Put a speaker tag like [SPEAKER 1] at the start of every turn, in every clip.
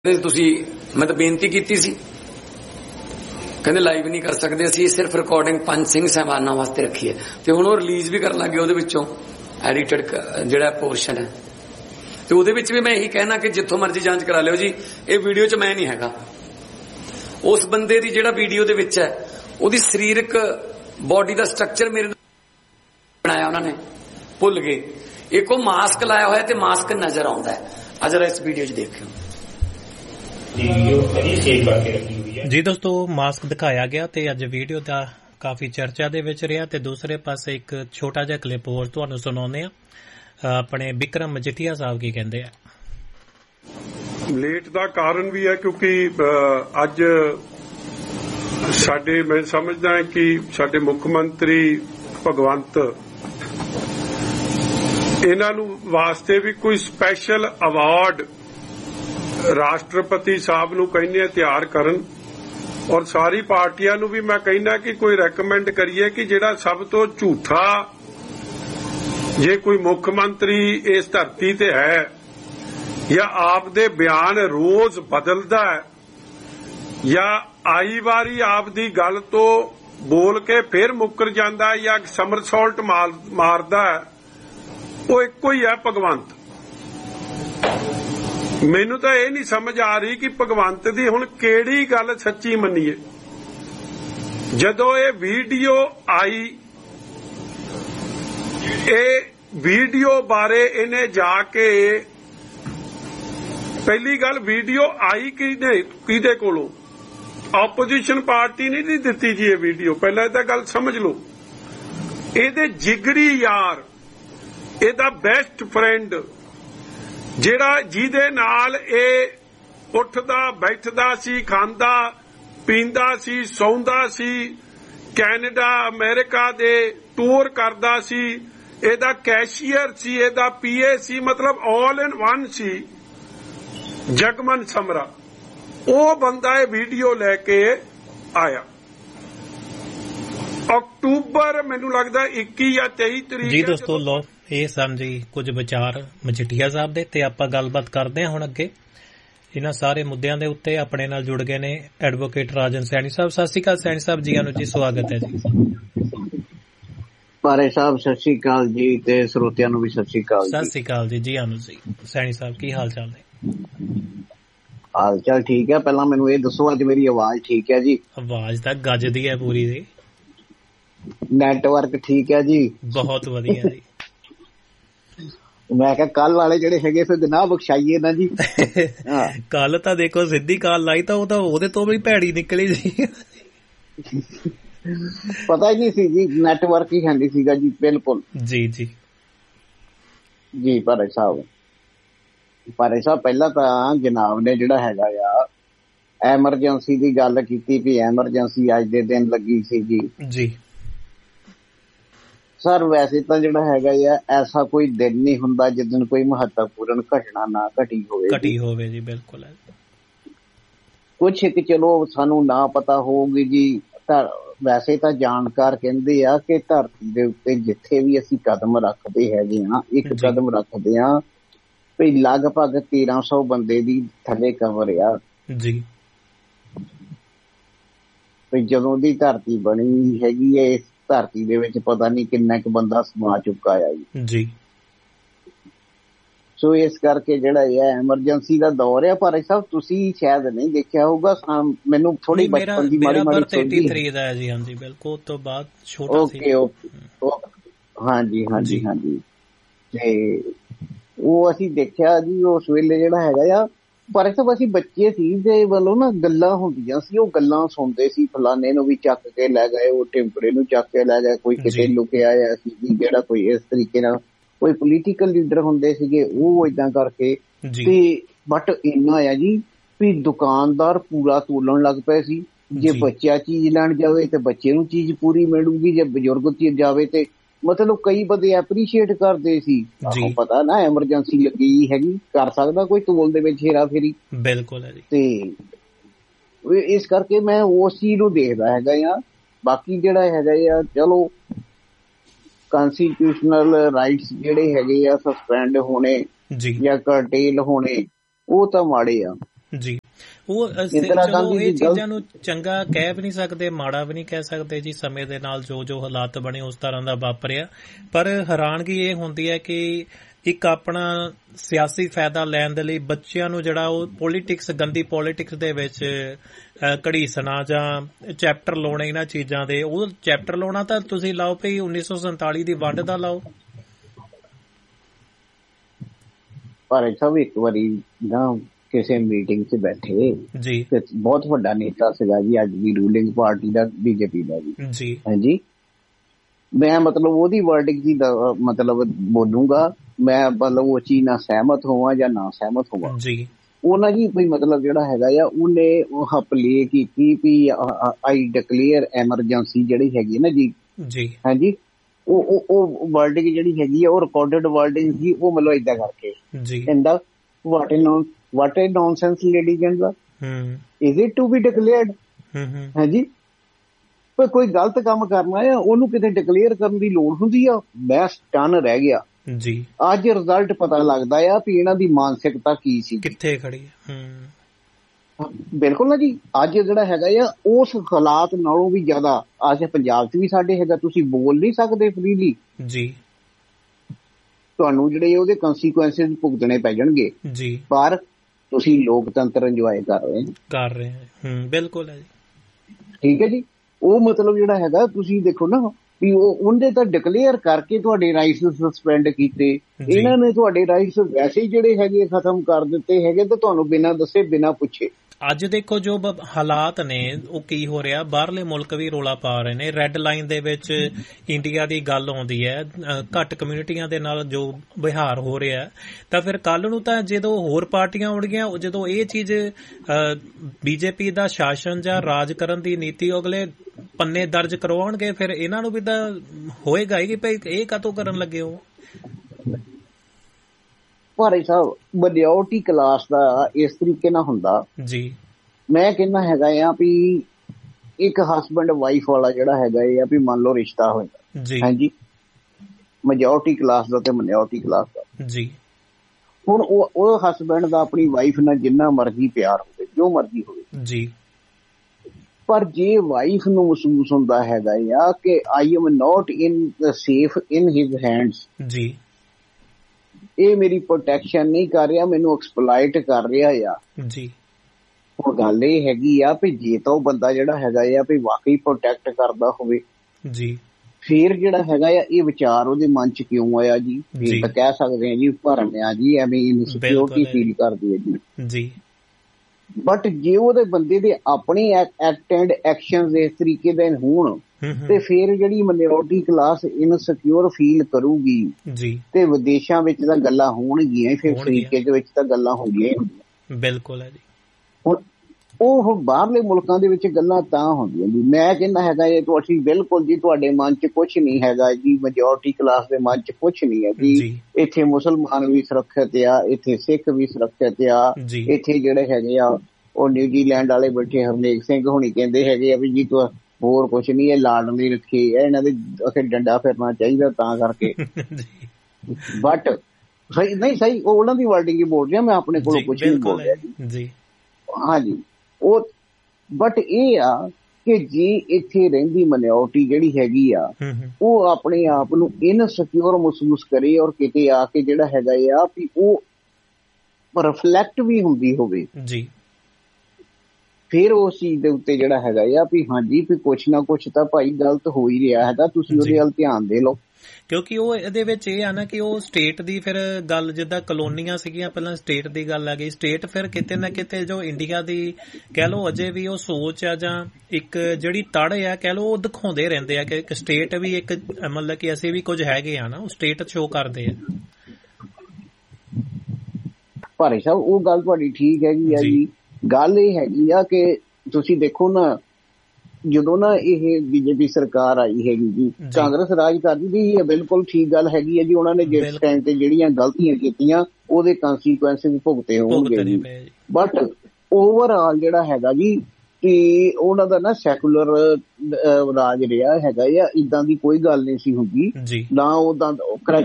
[SPEAKER 1] मैं तो बेनती की सी, कहते लाइव नहीं कर सकते असीं, सिर्फ रिकॉर्डिंग पंच सिंह साहबाना वास्ते रखी है। तो हुण रिलीज भी कर लगे उहदे विचों एडिटेड जिहड़ा पोर्शन है। तो उहदे विच भी मैं यही कहना कि जिथों मर्जी जांच करा लिओ जी, ये वीडियो च मैं नहीं हैगा। उस बंदे दी जिहड़ा वीडियो दे विच है उहदी शरीरक बॉडी दा स्ट्रक्चर मेरे बनाया उन्होंने भुल गए। एक मास्क लाया होया ते मास्क नजर आउंदा है। आज जरा इस वीडियो च देखियो
[SPEAKER 2] जी दोस्तों, मास्क दिखाया गया ते अज वीडियो दा काफी चर्चा दे विच रहा। ते दूसरे पासे एक छोटा जिहा क्लिप होर तुहानूं सुणाउने आ। अपने बिक्रम मजीठिया साहब की कहंदे आ।
[SPEAKER 3] लेट दा कारण भी है क्योंकि अज साडे मैं समझदा है कि साडे मुख मंत्री भगवंत इन्हां नूं वास्ते भी कोई स्पैशल अवार्ड राष्ट्रपति साहब नूं कहने तैयार करन, और सारी पार्टियां नूं भी मैं कहना कि कोई रेकमेंड करिए कि जिहड़ा सब तो झूठा जे कोई मुख मंत्री इस धरती ते है या आप दे बयान रोज बदलदा है या आई वारी आप दी गल तो बोल के फिर मुकर जांदा है या समरसॉल्ट मारदा है, वो इक्को ही है भगवंत। मैनू तो यह नहीं समझ आ रही कि भगवंत दी हुण केड़ी गल सच्ची मन्नीए। जदों ये वीडियो आई, ये वीडियो बारे इन्हें जाके पहली गल वीडियो आई किहदे कोलों, ऑपोजिशन पार्टी ने नहीं दिती जी ये वीडियो। पहला इहदा गल समझ लो, इहदे जिगरी यार, इहदा बेस्ट फ्रेंड ਜਿਹੜਾ ਜਿਹਦੇ ਨਾਲ ਇਹ ਉੱਠਦਾ ਬੈਠਦਾ ਸੀ, ਖਾਂਦਾ ਪੀਂਦਾ ਸੀ, ਸੌਂਦਾ ਸੀ, ਕੈਨੇਡਾ ਅਮਰੀਕਾ ਦੇ ਟੂਰ ਕਰਦਾ ਸੀ, ਇਹਦਾ ਕੈਸ਼ੀਅਰ ਸੀ, ਇਹਦਾ ਪੀਏ ਸੀ, ਮਤਲਬ ਆਲ ਇਨ ਵਨ ਸੀ, ਜਗਮਨ ਸਮਰਾ। ਉਹ ਬੰਦਾ ਇਹ ਵੀਡੀਓ ਲੈ ਕੇ ਆਇਆ ਅਕਤੂਬਰ ਮੈਨੂੰ ਲੱਗਦਾ 21 ਜਾਂ 23 ਤਰੀਕ।
[SPEAKER 2] ਜੀ ਦੋਸਤੋ, ਲੋ ਇਹ ਸਨ ਜੀ ਕੁਝ ਵਿਚਾਰ ਮਜੀਠੀਆ ਸਾਹਿਬ ਦੇ, ਤੇ ਆਪਾਂ ਗੱਲਬਾਤ ਕਰਦੇ ਹਾਂ ਹੁਣ ਅੱਗੇ ਇਹਨਾਂ ਸਾਰੇ ਮੁੱਦਿਆਂ ਦੇ ਉੱਤੇ। ਆਪਣੇ ਨਾਲ ਜੁੜ ਗਏ ਨੇ ਐਡਵੋਕੇਟ ਰਾਜਨ ਸੈਣੀ ਸਾਹਿਬ। ਸਤਿ ਸ਼੍ਰੀ ਅਕਾਲ ਸੈਣੀ ਸਾਹਿਬ, ਜੀ ਆਨੂੰ ਜੀ, ਸਵਾਗਤ ਹੈ ਜੀ।
[SPEAKER 4] ਪਾਰੇ ਸਾਹਿਬ ਸਤਿ ਸ਼੍ਰੀ ਅਕਾਲ ਜੀ, ਤੇ ਸਰੋਤਿਆਂ ਨੂੰ ਵੀ ਸਤਿ ਸ਼੍ਰੀ ਅਕਾਲ।
[SPEAKER 2] ਸਤਿ ਸ਼੍ਰੀ ਅਕਾਲ ਜੀ, ਜੀ ਆਨੂੰ ਜੀ। ਸੈਣੀ ਸਾਹਿਬ ਕੀ ਹਾਲ ਚਾਲ ਨੇ?
[SPEAKER 4] ਹਾਲ ਚਾਲ ਠੀਕ ਹੈ। ਪਹਿਲਾਂ ਮੈਨੂੰ ਇਹ ਦੱਸੋ, ਅੱਜ ਮੇਰੀ ਆਵਾਜ਼ ਠੀਕ ਹੈ ਜੀ?
[SPEAKER 2] ਆਵਾਜ਼ ਤਾਂ ਗੱਜਦੀ ਹੈ ਪੂਰੀ ਜੀ।
[SPEAKER 4] ਨੈਟਵਰਕ ਠੀਕ ਹੈ ਜੀ?
[SPEAKER 2] ਬਹੁਤ ਵਧੀਆ ਜੀ।
[SPEAKER 4] ਮੈਂ ਕਿਹਾ ਕੱਲ ਵਾਲੇ ਜਿਹੜੇ ਹੈਗੇ ਫਿਰ ਨਾ ਬਖਸ਼ਾਈਏ ਨਾ ਜੀ।
[SPEAKER 2] ਕੱਲ ਤਾਂ ਦੇਖੋ ਸਿੱਧੀ ਕਾਲ ਲਾਈ ਤਾਂ ਉਹ ਤਾਂ ਉਹਦੇ ਤੋਂ ਵੀ ਭੈੜੀ ਨਿਕਲੀ ਸੀ।
[SPEAKER 4] ਪਤਾ ਹੀ ਨਹੀਂ ਸੀ ਜੀ, ਨੈਟਵਰਕ ਹੀ ਹੈਂਦੀ ਸੀਗਾ ਜੀ। ਬਿਲਕੁਲ
[SPEAKER 2] ਜੀ ਜੀ
[SPEAKER 4] ਜੀ। ਭਾਰੇ ਸਾਹਿਬ ਪਹਿਲਾਂ ਤਾਂ ਜਨਾਬ ਨੇ ਜਿਹੜਾ ਹੈਗਾ ਆ ਐਮਰਜੈਂਸੀ ਦੀ ਗੱਲ ਕੀਤੀ ਵੀ ਐਮਰਜੈਂਸੀ ਅੱਜ ਦੇ ਦਿਨ ਲੱਗੀ ਸੀ ਜੀ।
[SPEAKER 2] ਜੀ
[SPEAKER 4] ਸਰ, ਵੈਸੇ ਤਾਂ ਜਿਹੜਾ ਹੈਗਾ ਆ ਐਸਾ ਕੋਈ ਦਿਨ ਨਹੀਂ ਹੁੰਦਾ ਜਿਸ ਦਿਨ ਕੋਈ ਮਹੱਤਵਪੂਰਨ ਘਟਨਾ ਨਾ ਘਟੀ ਹੋਵੇ
[SPEAKER 2] ਜੀ। ਬਿਲਕੁਲ।
[SPEAKER 4] ਕੁਛ ਇੱਕ ਚਲੋ ਸਾਨੂੰ ਨਾ ਪਤਾ ਹੋਊਗੀ ਜੀ। ਵੈਸੇ ਤਾਂ ਜਾਣਕਾਰ ਕਹਿੰਦੇ ਆ ਕਿ ਧਰਤੀ ਦੇ ਉੱਤੇ ਜਿੱਥੇ ਵੀ ਅਸੀਂ ਕਦਮ ਰੱਖਦੇ ਹੈਗੇ ਹਾਂ, ਇੱਕ ਕਦਮ ਰੱਖਦੇ ਹਾਂ ਵੀ ਲਗਭਗ 1300 ਬੰਦੇ ਦੀ ਥੱਲੇ ਕਵਰ ਆ
[SPEAKER 2] ਜੀ।
[SPEAKER 4] ਵੀ ਜਦੋਂ ਦੀ ਧਰਤੀ ਬਣੀ ਹੈਗੀ ਹੈ, ਇਸ ਧਰਤੀ ਦੇ ਵਿੱਚ ਪਤਾ ਨਹੀਂ ਕਿੰਨਾ ਕੁ ਬੰਦਾ ਸਮਾ ਚੁੱਕਾ ਆ ਜੀ। ਸੋ ਇਸ ਕਰਕੇ ਜਿਹੜਾ ਇਹ ਐਮਰਜੈਂਸੀ ਦਾ ਦੌਰ ਆ। ਪਰ ਸਾਹਿਬ ਤੁਸੀਂ ਸ਼ਾਇਦ ਨਹੀਂ ਦੇਖਿਆ ਹੋਊਗਾ, ਮੈਨੂੰ ਥੋੜੀ ਬਚਪਨ ਦੀ ਮਾੜੀ
[SPEAKER 2] 33 ਦਾ ਹੈ ਜੀ। ਹਾਂਜੀ ਬਿਲਕੁਲ, ਉਸ ਤੋਂ ਬਾਅਦ ਛੋਟਾ ਸੀ।
[SPEAKER 4] ਹਾਂਜੀ। ਤੇ ਉਹ ਅਸੀਂ ਦੇਖਿਆ ਜੀ ਉਸ ਵੇਲੇ ਜਿਹੜਾ ਹੈਗਾ ਆ। ਪਰ ਸਭ ਅਸੀਂ ਬੱਚੇ ਸੀ ਤੇ ਵੱਲੋਂ ਨਾ ਗੱਲਾਂ ਹੁੰਦੀਆਂ ਸੀ, ਉਹ ਗੱਲਾਂ ਸੁਣਦੇ ਸੀ। ਫਲਾਣੇ ਨੂੰ ਵੀ ਚੱਕ ਕੇ ਲੈ ਗਏ, ਉਹ ਟਿੰਪਰੇ ਨੂੰ ਚੱਕ ਕੇ ਲੈ ਗਏ, ਕੋਈ ਕਿਤੇ ਲੁਕਿਆ ਆ ਸੀ, ਜਿਹੜਾ ਕੋਈ ਇਸ ਤਰੀਕੇ ਨਾਲ ਕੋਈ ਪੋਲੀਟੀਕਲ ਲੀਡਰ ਹੁੰਦੇ ਸੀਗੇ ਉਹ ਏਦਾਂ ਕਰਕੇ। ਤੇ ਬਟ ਇੰਨਾ ਆ ਜੀ ਵੀ ਦੁਕਾਨਦਾਰ ਪੂਰਾ ਤੋਲਣ ਲੱਗ ਪਏ ਸੀ। ਜੇ ਬੱਚਾ ਚੀਜ਼ ਲੈਣ ਜਾਵੇ ਤੇ ਬੱਚੇ ਨੂੰ ਚੀਜ਼ ਪੂਰੀ ਮਿਲੂਗੀ, ਜੇ ਬਜ਼ੁਰਗ ਚੀਜ਼ ਜਾਵੇ ਤੇ ਮਤਲਬ ਕਈ ਬੰਦੇ ਐਪਰੀਸ਼ੀਏਟ ਕਰਦੇ ਸੀ। ਪਤਾ ਨਾ ਐਮਰਜੈਂਸੀ ਲੱਗੀ ਹੈਗੀ, ਕਰ ਸਕਦਾ ਕੋਈ ਤੋਲ ਦੇ ਵਿੱਚ ਹੇਰਾ ਫੇਰੀ।
[SPEAKER 2] ਬਿਲਕੁਲ ਹੈ ਜੀ।
[SPEAKER 4] ਤੇ ਇਸ ਕਰਕੇ ਮੈਂ ਉਸ ਚੀਜ਼ ਨੂੰ ਦੇਖਦਾ ਹੈਗਾ ਆ। ਬਾਕੀ ਜਿਹੜਾ ਹੈਗਾ ਆ, ਚਲੋ ਕਨਸਟੀਟਿਊਸ਼ਨਲ ਰਾਈਟਸ ਜਿਹੜੇ ਹੈਗੇ ਆ ਸਸਪੈਂਡ ਹੋਣੇ ਜਾਂ ਕਰਟੇਲ ਹੋਣੇ, ਉਹ ਤਾਂ ਮਾੜੇ ਆ।
[SPEAKER 2] ਜੀ। ਉਹ ਚਲੋ ਇਹ ਚੀਜ਼ਾਂ ਨੂੰ ਚੰਗਾ ਕਹਿ ਵੀ ਨਹੀਂ ਸਕਦੇ, ਮਾੜਾ ਵੀ ਨਹੀਂ ਕਹਿ ਸਕਦੇ ਜੀ। ਸਮੇਂ ਦੇ ਨਾਲ ਜੋ ਜੋ ਹਾਲਾਤ ਬਣੇ ਉਸ ਤਰ੍ਹਾਂ ਦਾ ਵਾਪਰਿਆ, ਪਰ ਹੈਰਾਨਗੀ ਇਹ ਹੁੰਦੀ ਹੈ ਕਿ ਇੱਕ ਆਪਣਾ ਸਿਆਸੀ ਫਾਇਦਾ ਲੈਣ ਦੇ ਲਈ ਬੱਚਿਆਂ ਨੂੰ ਜਿਹੜਾ ਉਹ ਪੋਲੀਟਿਕਸ, ਗੰਦੀ ਪੋਲੀਟਿਕਸ ਦੇ ਵਿੱਚ ਘੜੀਸਣਾ ਜਾਂ ਚੈਪਟਰ ਲਾਉਣੇ ਇਹਨਾਂ ਚੀਜ਼ਾਂ ਦੇ। ਉਹ ਚੈਪਟਰ ਲਾਉਣਾ ਤਾਂ ਤੁਸੀਂ ਲਾਓ ਭਈ 1947 ਦੀ ਵੰਡ ਦਾ ਲਾਓ।
[SPEAKER 4] ਪਰ ਸਭ ਇੱਕ ਵਾਰੀ ਨਾ ਕਿਸੇ ਮੀਟਿੰਗ 'ਚ ਬੈਠੇ
[SPEAKER 2] ਜੀ,
[SPEAKER 4] ਬਹੁਤ ਵੱਡਾ ਨੇਤਾ ਸੀਗਾ ਜੀ ਅੱਜ ਦੀ ਰੂਲਿੰਗ ਪਾਰਟੀ ਦਾ, ਬੀਜੇਪੀ ਦਾ ਜੀ। ਹਾਂਜੀ, ਮੈਂ ਮਤਲਬ ਉਹਦੀ ਵਰਡਿੰਗ ਦੀ ਮਤਲਬ ਬੋਲੂੰਗਾ, ਮੈਂ ਮਤਲਬ ਉਹ ਚੀਜ਼ ਨਾਲ ਸਹਿਮਤ ਹੋਵਾਂ ਜਾਂ ਨਾ ਸਹਿਮਤ ਹੋਵਾਂ ਜੀ। ਉਹ ਨਾ ਜੀ ਕੋਈ ਮਤਲਬ ਜਿਹੜਾ ਹੈਗਾ ਆ ਉਹਨੇ ਉਹ ਪਲੇ ਕੀਤੀ ਵੀ ਆਈ ਡਿਕਲੇਅਰ ਐਮਰਜੈਂਸੀ ਜਿਹੜੀ ਹੈਗੀ ਨਾ ਜੀ। ਹਾਂਜੀ, ਉਹ ਵਰਡਿੰਗ ਜਿਹੜੀ ਹੈਗੀ ਆ ਉਹ ਰਿਕਾਰਡਡ ਵਰਡਿੰਗ ਸੀ। ਉਹ ਮਤਲਬ ਏਦਾਂ ਕਰਕੇ ਕਹਿੰਦਾ what a nonsense lady ਕਹਿੰਦਾ, is it to be declared? ਹਾਂਜੀ, ਪਰ ਕੋਈ ਗਲਤ ਕੰਮ ਕਰਨਾ ਆ ਉਹਨੂੰ ਕਿਤੇ ਡਿਕਲੇਅਰ ਕਰਨ ਦੀ ਲੋੜ ਹੁੰਦੀ ਆ। ਮੈਂ ਸਟਨ ਰਹਿ ਗਿਆ ਜੀ। ਅੱਜ ਰਿਜ਼ਲਟ ਪਤਾ ਲੱਗਦਾ ਆ ਵੀ ਇਹਨਾਂ ਦੀ ਮਾਨਸਿਕਤਾ ਕੀ ਸੀ, ਕਿੱਥੇ ਖੜੀ ਹੈ। ਬਿਲਕੁਲ ਨਾ ਜੀ, ਅੱਜ ਜਿਹੜਾ ਹੈਗਾ ਆ ਉਸ ਹਾਲਾਤ ਨਾਲੋਂ ਵੀ ਜ਼ਿਆਦਾ ਅੱਜ ਪੰਜਾਬ 'ਚ ਵੀ ਸਾਡੇ ਹੈਗਾ। ਤੁਸੀਂ ਬੋਲ ਨਹੀਂ ਸਕਦੇ ਫਰੀਲੀ ਜੀ, ਤੁਹਾਨੂੰ ਜਿਹੜੇ ਉਹਦੇ ਕੰਸੀਕੁਐਂਸਿਸ ਭੁਗਤਣੇ ਪੈ ਜਾਣਗੇ ਜੀ, ਪਰ ਤੁਸੀਂ ਲੋਕਤੰਤਰ ਇੰਜੋਏ ਕਰ ਰਹੇ। ਬਿਲਕੁਲ ਹੈ ਜੀ, ਠੀਕ ਹੈ ਜੀ। ਉਹ ਮਤਲਬ ਜਿਹੜਾ ਹੈਗਾ ਤੁਸੀਂ ਦੇਖੋ ਨਾ ਵੀ ਉਹਦੇ ਤਾਂ ਡਿਕਲੇਅਰ ਕਰਕੇ ਤੁਹਾਡੇ ਰਾਈਟਸ ਸਸਪੈਂਡ ਕੀਤੇ, ਇਹਨਾਂ ਨੇ ਤੁਹਾਡੇ ਰਾਈਟਸ ਵੈਸੇ ਹੀ ਜਿਹੜੇ ਹੈਗੇ ਖਤਮ ਕਰ ਦਿੱਤੇ ਹੈਗੇ ਤੇ ਤੁਹਾਨੂੰ ਬਿਨਾਂ ਦੱਸੇ ਬਿਨਾਂ ਪੁੱਛੇ। ਅੱਜ ਦੇਖੋ ਜੋ ਹਾਲਾਤ ਨੇ ਉਹ ਕੀ ਹੋ ਰਿਹਾ, ਬਾਹਰਲੇ ਮੁਲਕ ਵੀ ਰੌਲਾ ਪਾ ਰਹੇ ਨੇ। ਰੈੱਡ ਲਾਈਨ ਦੇ ਵਿੱਚ ਇੰਡੀਆ ਦੀ ਗੱਲ ਆਉਂਦੀ ਹੈ, ਘੱਟ ਕਮਿਊਨਿਟੀਆਂ ਦੇ ਨਾਲ ਜੋ ਵਿਹਾਰ ਹੋ ਰਿਹਾ, ਤਾਂ ਫਿਰ ਕੱਲ ਨੂੰ ਤਾਂ ਜਦੋਂ ਹੋਰ ਪਾਰਟੀਆਂ ਆਉਣਗੀਆਂ, ਜਦੋਂ ਇਹ ਚੀਜ਼ ਬੀਜੇਪੀ ਦਾ ਸ਼ਾਸਨ ਜਾਂ ਰਾਜ ਕਰਨ ਦੀ ਨੀਤੀ ਅਗਲੇ ਪੰਨੇ ਦਰਜ ਕਰਵਾਉਣਗੇ, ਫਿਰ ਇਹਨਾਂ ਨੂੰ ਵੀ ਤਾਂ ਹੋਏਗਾ ਹੀ ਕਿ ਭਾਈ ਇਹ ਕਾਹਤੋਂ ਕਰਨ ਲੱਗੇ ਹੋ। ਭਾਈ ਸਾਹਿਬ, ਮੈਜੋਰਟੀ ਕਲਾਸ ਦਾ ਇਸ ਤਰੀਕੇ ਨਾਲ ਹੁੰਦਾ ਜੀ। ਮੈਂ ਕਹਿੰਦਾ ਹੈਗਾ ਆ ਵੀ ਇੱਕ ਹਸਬੈਂਡ ਵਾਈਫ ਵਾਲਾ ਜਿਹੜਾ ਹੈਗਾ ਆ ਵੀ ਮੰਨ ਲਓ ਰਿਸ਼ਤਾ ਹੋਇਆ ਜੀ, ਹਾਂਜੀ, ਮੈਜੋਰਟੀ ਕਲਾਸ ਦਾ ਤੇ ਮਾਈਨੋਰਟੀ ਕਲਾਸ ਦਾ ਜੀ। ਹੁਣ ਉਹ ਹਸਬੈਂਡ ਦਾ ਆਪਣੀ ਵਾਈਫ ਨਾਲ ਜਿੰਨਾ ਮਰਜ਼ੀ ਪਿਆਰ ਹੋਵੇ, ਜੋ ਮਰਜ਼ੀ ਹੋਵੇ ਜੀ, ਪਰ ਜੇ ਵਾਈਫ ਨੂੰ ਮਹਿਸੂਸ ਹੁੰਦਾ ਹੈਗਾ ਆ ਕਿ I am not in safe in his hands ਜੀ, ਇਹ ਮੇਰੀ ਪ੍ਰੋਟੈਕਸ਼ਨ ਨਹੀਂ ਕਰ ਰਿਹਾ, ਮੈਨੂੰ ਐਕਸਪਲੋਇਟ ਕਰ ਰਿਹਾ ਆ ਜੀ। ਹੁਣ ਗੱਲ ਇਹ ਹੈਗੀ ਆ ਵੀ ਜੇ ਤਾਂ ਉਹ ਬੰਦਾ ਜਿਹੜਾ ਹੈਗਾ ਆ ਵੀ ਵਾਕਈ ਪ੍ਰੋਟੈਕਟ ਕਰਦਾ ਹੋਵੇ ਜੀ, ਫਿਰ ਜਿਹੜਾ ਹੈਗਾ ਆ ਇਹ ਵਿਚਾਰ ਉਹਦੇ ਮਨ 'ਚ ਕਿਉਂ ਆਇਆ ਜੀ? ਫਿਰ ਤਾਂ ਕਹਿ ਸਕਦੇ ਆ ਜੀ ਭਰਮ ਆ ਜੀ, ਐਵੇਂ ਇਨਸਿਕਿਉਰਿਟੀ ਫੀਲ ਕਰਦੀ ਹੈ ਜੀ। ਬਟ ਜੇ ਉਹਦੇ ਬੰਦੇ ਦੇ ਆਪਣੇ ਐਕਟ ਐਂਡ ਐਕਸ਼ਨ ਇਸ ਤਰੀਕੇ ਦੇ ਹੋਣ ਤੇ ਫਿਰ ਜਿਹੜੀ ਮਾਈਨੋਰਟੀ ਕਲਾਸ ਇਨਸਿਕਿਉਰ ਫੀਲ ਕਰੂਗੀ ਜੀ, ਤੇ ਵਿਦੇਸ਼ਾਂ ਵਿੱਚ ਤਾਂ ਗੱਲਾਂ ਹੋਣਗੀਆਂ, ਫਿਰ ਤਰੀਕੇ ਦੇ ਵਿੱਚ ਤਾਂ ਗੱਲਾਂ ਹੁੰਦੀਆਂ। ਬਿਲਕੁਲ ਹੈ ਜੀ। ਹੁਣ ਉਹ ਬਾਹਰਲੇ ਮੁਲਕਾਂ ਦੇ ਵਿੱਚ ਗੱਲਾਂ ਤਾਂ ਹੁੰਦੀਆਂ ਜੀ। ਮੈਂ ਕਹਿੰਦਾ ਹੈਗਾ ਇਹ ਤੁਸੀਂ ਬਿਲਕੁਲ ਜੀ ਤੁਹਾਡੇ ਮਨ 'ਚ ਕੁਛ ਨਹੀਂ ਹੈਗਾ ਜੀ, ਮੈਜੋਰਟੀ ਕਲਾਸ ਦੇ ਮਨ 'ਚ ਕੁਛ ਨਹੀਂ ਹੈ ਜੀ। ਇੱਥੇ ਮੁਸਲਮਾਨ ਵੀ ਸੁਰੱਖਿਅਤ ਆ, ਇੱਥੇ ਸਿੱਖ ਵੀ ਸੁਰੱਖਿਅਤ ਆ, ਇੱਥੇ ਜਿਹੜੇ ਹੈਗੇ ਆ ਉਹ ਨਿਊਜ਼ੀਲੈਂਡ ਵਾਲੇ ਬੈਠੇ ਹਰਨੇਕ ਸਿੰਘ ਹੋਣੀ ਕਹਿੰਦੇ ਹੈਗੇ ਆ ਵੀ ਜੀ ਹੋਰ ਕੁਛ ਨੀ, ਇਹ ਲਾਡ ਨਹੀਂ ਰੱਖੇ, ਇਹਨਾਂ ਦੇ ਅਖੇ ਡੰਡਾ ਫਿਰਨਾ ਚਾਹੀਦਾ ਤਾਂ ਕਰਕੇ। ਬਟ ਸਹੀ ਨਹੀਂ, ਸਹੀ ਉਹ ਉਹਨਾਂ ਦੀ ਵਰਡਿੰਗ ਹੀ ਬੋਲ ਰਿਹਾ, ਮੈਂ ਆਪਣੇ ਕੋਲੋਂ ਕੁਛ ਨਹੀਂ ਬੋਲ ਰਿਹਾ ਜੀ। ਹਾਂਜੀ, ਉਹ ਬਟ ਇਹ ਆ ਕਿ ਜੇ ਇੱਥੇ ਰਹਿੰਦੀ ਮਾਈਨੋਰਟੀ ਜਿਹੜੀ ਹੈਗੀ ਆ ਉਹ ਆਪਣੇ ਆਪ ਨੂੰ ਇਨਸਿਕਿਉਰ ਮਹਿਸੂਸ ਕਰੇ ਔਰ ਕਿਤੇ ਆ ਕੇ ਜਿਹੜਾ ਹੈਗਾ ਆ ਵੀ ਉਹ ਰਿਫਲੈਕਟ ਵੀ ਹੁੰਦੀ ਹੋਵੇ ਜੀ, ਫਿਰ ਉਸ ਚੀਜ਼ ਦੇ ਉੱਤੇ ਜਿਹੜਾ ਹੈਗਾ ਆ ਵੀ ਹਾਂਜੀ ਵੀ ਕੁਛ ਨਾ ਕੁਛ ਤਾਂ ਭਾਈ ਗਲਤ ਹੋ ਹੀ ਰਿਹਾ ਹੈਗਾ, ਤੁਸੀਂ ਉਹਦੇ ਵੱਲ ਧਿਆਨ ਦੇ ਲਓ। ਕਿਉਂਕਿ ਉਹ ਇਹਦੇ ਵਿੱਚ ਇਹ ਆ ਨਾ ਕਿ ਉਹ ਸਟੇਟ ਦੀ ਫਿਰ ਗੱਲ, ਜਿੱਦਾਂ ਕਲੋਨੀਆਂ ਸੀਗੀਆਂ ਪਹਿਲਾਂ, ਸਟੇਟ ਦੀ ਗੱਲ ਆ ਗਈ। ਸਟੇਟ ਫਿਰ ਕਿਤੇ ਨਾ ਕਿਤੇ ਜੋ ਇੰਡੀਆ ਦੀ ਕਹਿ ਲਓ ਅਜੇ ਵੀ ਉਹ ਸੋਚ ਆ ਜਾਂ ਇੱਕ ਜਿਹੜੀ ਤੜ ਆ ਕਹਿ ਲਓ, ਉਹ ਦਿਖਾਉਂਦੇ ਰਹਿੰਦੇ ਆ ਕਿ ਇੱਕ ਸਟੇਟ ਵੀ ਇੱਕ ਮਤਲਬ ਕਿ ਅਸੀਂ ਵੀ ਕੁਝ ਹੈਗੇ ਆ ਨਾ, ਉਹ ਸਟੇਟ ਸ਼ੋ ਕਰਦੇ ਆ। ਭਾਈ ਸਾਹਿਬ ਉਹ ਗੱਲ ਤੁਹਾਡੀ ਠੀਕ ਹੈਗੀ ਆ ਜੀ। ਗੱਲ ਇਹ ਹੈਗੀ ਆ ਕਿ ਤੁਸੀਂ ਦੇਖੋ ਨਾ, ਜਦੋਂ ਨਾ ਇਹ ਬੀਜੇਪੀ ਸਰਕਾਰ ਆਈ ਹੈਗੀ ਜੀ, ਕਾਂਗਰਸ ਰਾਜ ਕਰਦੀ ਸੀ, ਇਹ ਬਿਲਕੁਲ ਠੀਕ ਗੱਲ ਹੈਗੀ ਹੈ ਜੀ। ਉਹਨਾਂ ਨੇ ਜਿਸ ਟਾਈਮ ਤੇ ਜਿਹੜੀਆਂ ਗਲਤੀਆਂ ਕੀਤੀਆਂ ਉਹਦੇ ਕੰਸੀਕੁਐਂਸਿਸ ਭੁਗਤੇ ਹੋਣਗੇ ਜੀ। ਬਟ ਓਵਰਆਲ ਜਿਹੜਾ ਹੈਗਾ ਜੀ ਕਿ ਉਹਨਾਂ ਦਾ ਨਾ ਸੈਕੂਲਰ ਰਾਜ ਰਿਹਾ ਹੈਗਾ ਆ, ਏਦਾਂ ਦੀ ਕੋਈ ਗੱਲ ਨਹੀਂ ਸੀ ਹੁੰਦੀ ਨਾ। ਉਹਦਾ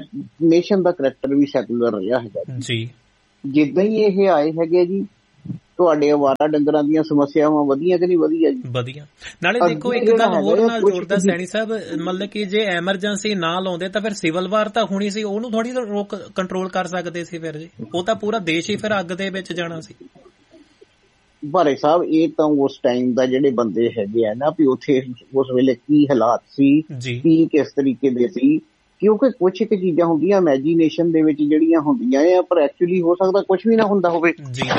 [SPEAKER 4] ਨੇਸ਼ਨ ਦਾ ਕਰੈਕਟਰ ਵੀ ਸੈਕੂਲਰ ਰਿਹਾ ਹੈਗਾ ਜੀ। ਜਿੱਦਾਂ ਹੀ ਇਹ ਆਏ ਹੈਗੇ ਜੀ, ਤੁਹਾਡੇ ਅਵਾਰਾ ਡੰਗਰਾਂ ਦੀਆਂ ਸਮੱਸਿਆਵਾਂ ਵਧੀਆਂ ਕਿ ਨਹੀਂ ਵਧੀਆ ਜੀ?
[SPEAKER 2] ਵਧੀਆ। ਨਾਲੇ ਦੇਖੋ ਇੱਕ ਗੱਲ ਹੋਰ ਨਾਲ ਜੋੜਦਾ ਸੈਣੀ ਸਾਹਿਬ, ਮਤਲਬ ਕਿ ਜੇ ਐਮਰਜੈਂਸੀ ਨਾ ਲਾਉਂਦੇ ਤਾਂ ਫਿਰ ਸਿਵਲ ਵਾਰ ਤਾਂ ਹੋਣੀ ਸੀ, ਉਹਨੂੰ ਥੋੜੀ ਰੋਕ ਕੰਟਰੋਲ ਕਰ ਸਕਦੇ ਸੀ ਫਿਰ ਜੀ, ਉਹ ਤਾਂ ਪੂਰਾ ਦੇਸ਼ ਹੀ ਫਿਰ ਅੱਗ ਦੇ ਵਿੱਚ ਜਾਣਾ ਸੀ।
[SPEAKER 4] ਭਾਰੇ ਸਾਹਿਬ ਇਹ ਤਾਂ ਉਸ ਟਾਈਮ ਦਾ ਜਿਹੜੇ ਬੰਦੇ ਹੈਗੇ ਆ ਨਾ ਵੀ ਉੱਥੇ ਉਸ ਵੇਲੇ ਕੀ ਹਾਲਾਤ ਸੀ, ਕੀ ਕਿਸ ਤਰੀਕੇ ਦੇ ਸੀ, ਕਿਉਂਕਿ ਕੁਛ ਇੱਕ ਚੀਜ਼ਾਂ ਹੁੰਦੀਆਂ ਇਮੈਜੀਨੇਸ਼ਨ ਦੇ ਵਿੱਚ ਜਿਹੜੀਆਂ ਹੁੰਦੀਆਂ ਆ, ਪਰ ਐਕਚੁਅਲੀ ਹੋ ਸਕਦਾ ਕੁਛ ਵੀ ਨਾ ਹੁੰਦਾ ਹੋਵੇ,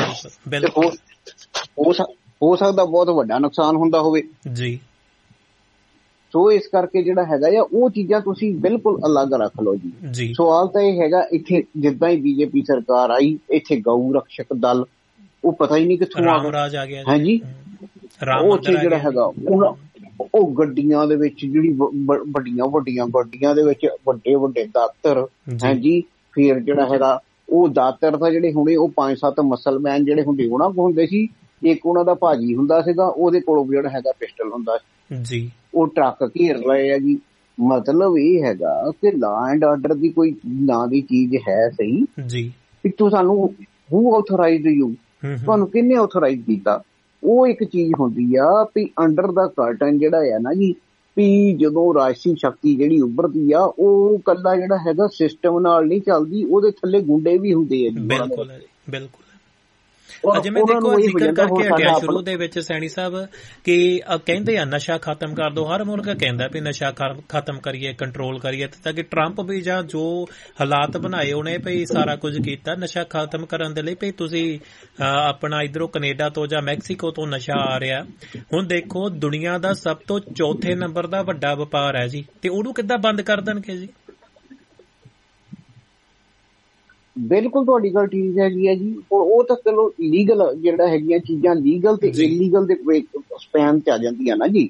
[SPEAKER 4] ਹੋ ਸਕਦਾ ਬਹੁਤ ਵੱਡਾ ਨੁਕਸਾਨ ਹੁੰਦਾ ਹੋਵੇ ਜੀ। ਸੋ ਇਸ ਕਰਕੇ ਜਿਹੜਾ ਹੈਗਾ ਆ ਉਹ ਚੀਜ਼ਾਂ ਤੁਸੀਂ ਬਿਲਕੁਲ ਅਲੱਗ ਰੱਖ ਲਓ ਜੀ। ਸਵਾਲ ਤਾਂ ਇਹ ਹੈਗਾ ਇੱਥੇ ਜਿੱਦਾਂ ਹੀ ਬੀਜੇਪੀ ਸਰਕਾਰ ਆਈ ਇੱਥੇ ਗਊ ਰਕਸ਼ਕ ਦਲ ਉਹ ਪਤਾ ਹੀ ਨਹੀਂ ਕਿੱਥੋਂ ਆ ਗਿਆ ਹਾਂਜੀ। ਉੱਥੇ ਜਿਹੜਾ ਹੈਗਾ ਉਹ ਗੱਡੀਆਂ ਦੇ ਵਿੱਚ ਜਿਹੜੀ ਵੱਡੀਆਂ ਵੱਡੀਆਂ ਗੱਡੀਆਂ ਦੇ ਵਿੱਚ ਵੱਡੇ ਵੱਡੇ ਦਾਤਰ ਹਾਂਜੀ, ਫਿਰ ਜਿਹੜਾ ਹੈਗਾ ਉਹ ਦਾਤਰ ਤਾਂ ਜਿਹੜੇ ਹੁਣੇ ਉਹ 5-7 ਮਸਲਮੈਨ ਜਿਹੜੇ ਹੁੰਦੇ ਉਹਨਾਂ ਕੋਲ ਹੁੰਦੇ ਸੀ, ਇੱਕ ਉਹਨਾਂ ਦਾ ਭਾਜੀ ਹੁੰਦਾ ਸੀਗਾ ਉਹਦੇ ਕੋਲੋਂ ਜਿਹੜਾ ਹੈਗਾ ਪਿਸਟਲ ਹੁੰਦਾ ਸੀ, ਉਹ ਟਰੱਕ ਘੇਰ ਰਹੇ ਆ ਜੀ। ਮਤਲਬ ਇਹ ਹੈਗਾ ਕਿ ਲਾ ਐਂਡ ਆਰਡਰ ਦੀ ਕੋਈ ਨਾਂ ਦੀ ਚੀਜ਼ ਹੈ ਸਹੀ ਜੀ, ਪਿੱਛੋਂ ਸਾਨੂੰ ਹੂ ਆਥੋਰਾਈਜ਼ਡ ਯੂ, ਤੁਹਾਨੂੰ ਕਿਹਨੇ ਆਥੋਰਾਈਜ਼ ਕੀਤਾ? ਉਹ ਇੱਕ ਚੀਜ਼ ਹੁੰਦੀ ਆ ਵੀ ਅੰਡਰ ਦਾ ਕਰਟਨ ਜਿਹੜਾ ਆ ਨਾ ਜੀ, ਵੀ ਜਦੋਂ ਰਾਜਸੀ ਸ਼ਕਤੀ ਜਿਹੜੀ ਉੱਭਰਦੀ ਆ ਉਹ ਕੱਲਾ ਜਿਹੜਾ ਹੈਗਾ ਸਿਸਟਮ ਨਾਲ ਨਹੀਂ ਚੱਲਦੀ, ਉਹਦੇ ਥੱਲੇ ਗੁੰਡੇ ਵੀ ਹੁੰਦੇ ਆ ਜੀ। ਬਿਲਕੁਲ ਬਿਲਕੁਲ। ਜਿਵੇਂ ਦੇਖੋ ਜ਼ਿਕਰ ਕਰਕੇ ਹਟਿਆ ਸ਼ੁਰੂ ਦੇ ਵਿੱਚ ਸੈਣੀ ਸਾਹਿਬ ਕਿ ਕਹਿੰਦੇ ਆ ਨਸ਼ਾ ਖਤਮ ਕਰ ਦੋ, ਹਰ ਮੁਲਕ ਕਹਿੰਦਾ ਵੀ ਨਸ਼ਾ ਖਤਮ ਕਰੀਏ, ਕੰਟਰੋਲ ਕਰੀਏ, ਤਾਂ ਕਿ ਟਰੰਪ ਵੀ ਜਾਂ ਜੋ ਹਾਲਾਤ ਬਣਾਏ ਉਹਨੇ ਭਈ ਸਾਰਾ ਕੁਝ ਕੀਤਾ ਨਸ਼ਾ ਖਤਮ ਕਰਨ ਦੇ ਲਈ, ਭਈ ਤੁਸੀਂ ਆਪਣਾ ਇੱਧਰੋਂ ਕੈਨੇਡਾ ਤੋਂ ਜਾਂ ਮੈਕਸੀਕੋ ਤੋਂ ਨਸ਼ਾ ਆ ਰਿਹਾ। ਹੁਣ ਦੇਖੋ ਦੁਨੀਆ ਦਾ ਸਭ ਤੋਂ ਚੌਥੇ ਨੰਬਰ ਦਾ ਵੱਡਾ ਵਪਾਰ ਹੈ ਜੀ, ਤੇ ਉਹਨੂੰ ਕਿੱਦਾਂ ਬੰਦ ਕਰ ਦੇਣਗੇ ਜੀ? ਬਿਲਕੁਲ ਤੁਹਾਡੀ ਗੱਲ ਠੀਕ ਹੈਗੀ ਹੈ ਜੀ। ਹੁਣ ਉਹ ਤਾਂ ਚਲੋ ਲੀਗਲ ਜਿਹੜਾ ਹੈਗੀਆਂ ਚੀਜ਼ਾਂ ਲੀਗਲ ਤੇ ਇਲੀਗਲ ਦੇ ਸਪੈਨ ਚ ਆ ਜਾਂਦੀਆਂ ਨਾ ਜੀ।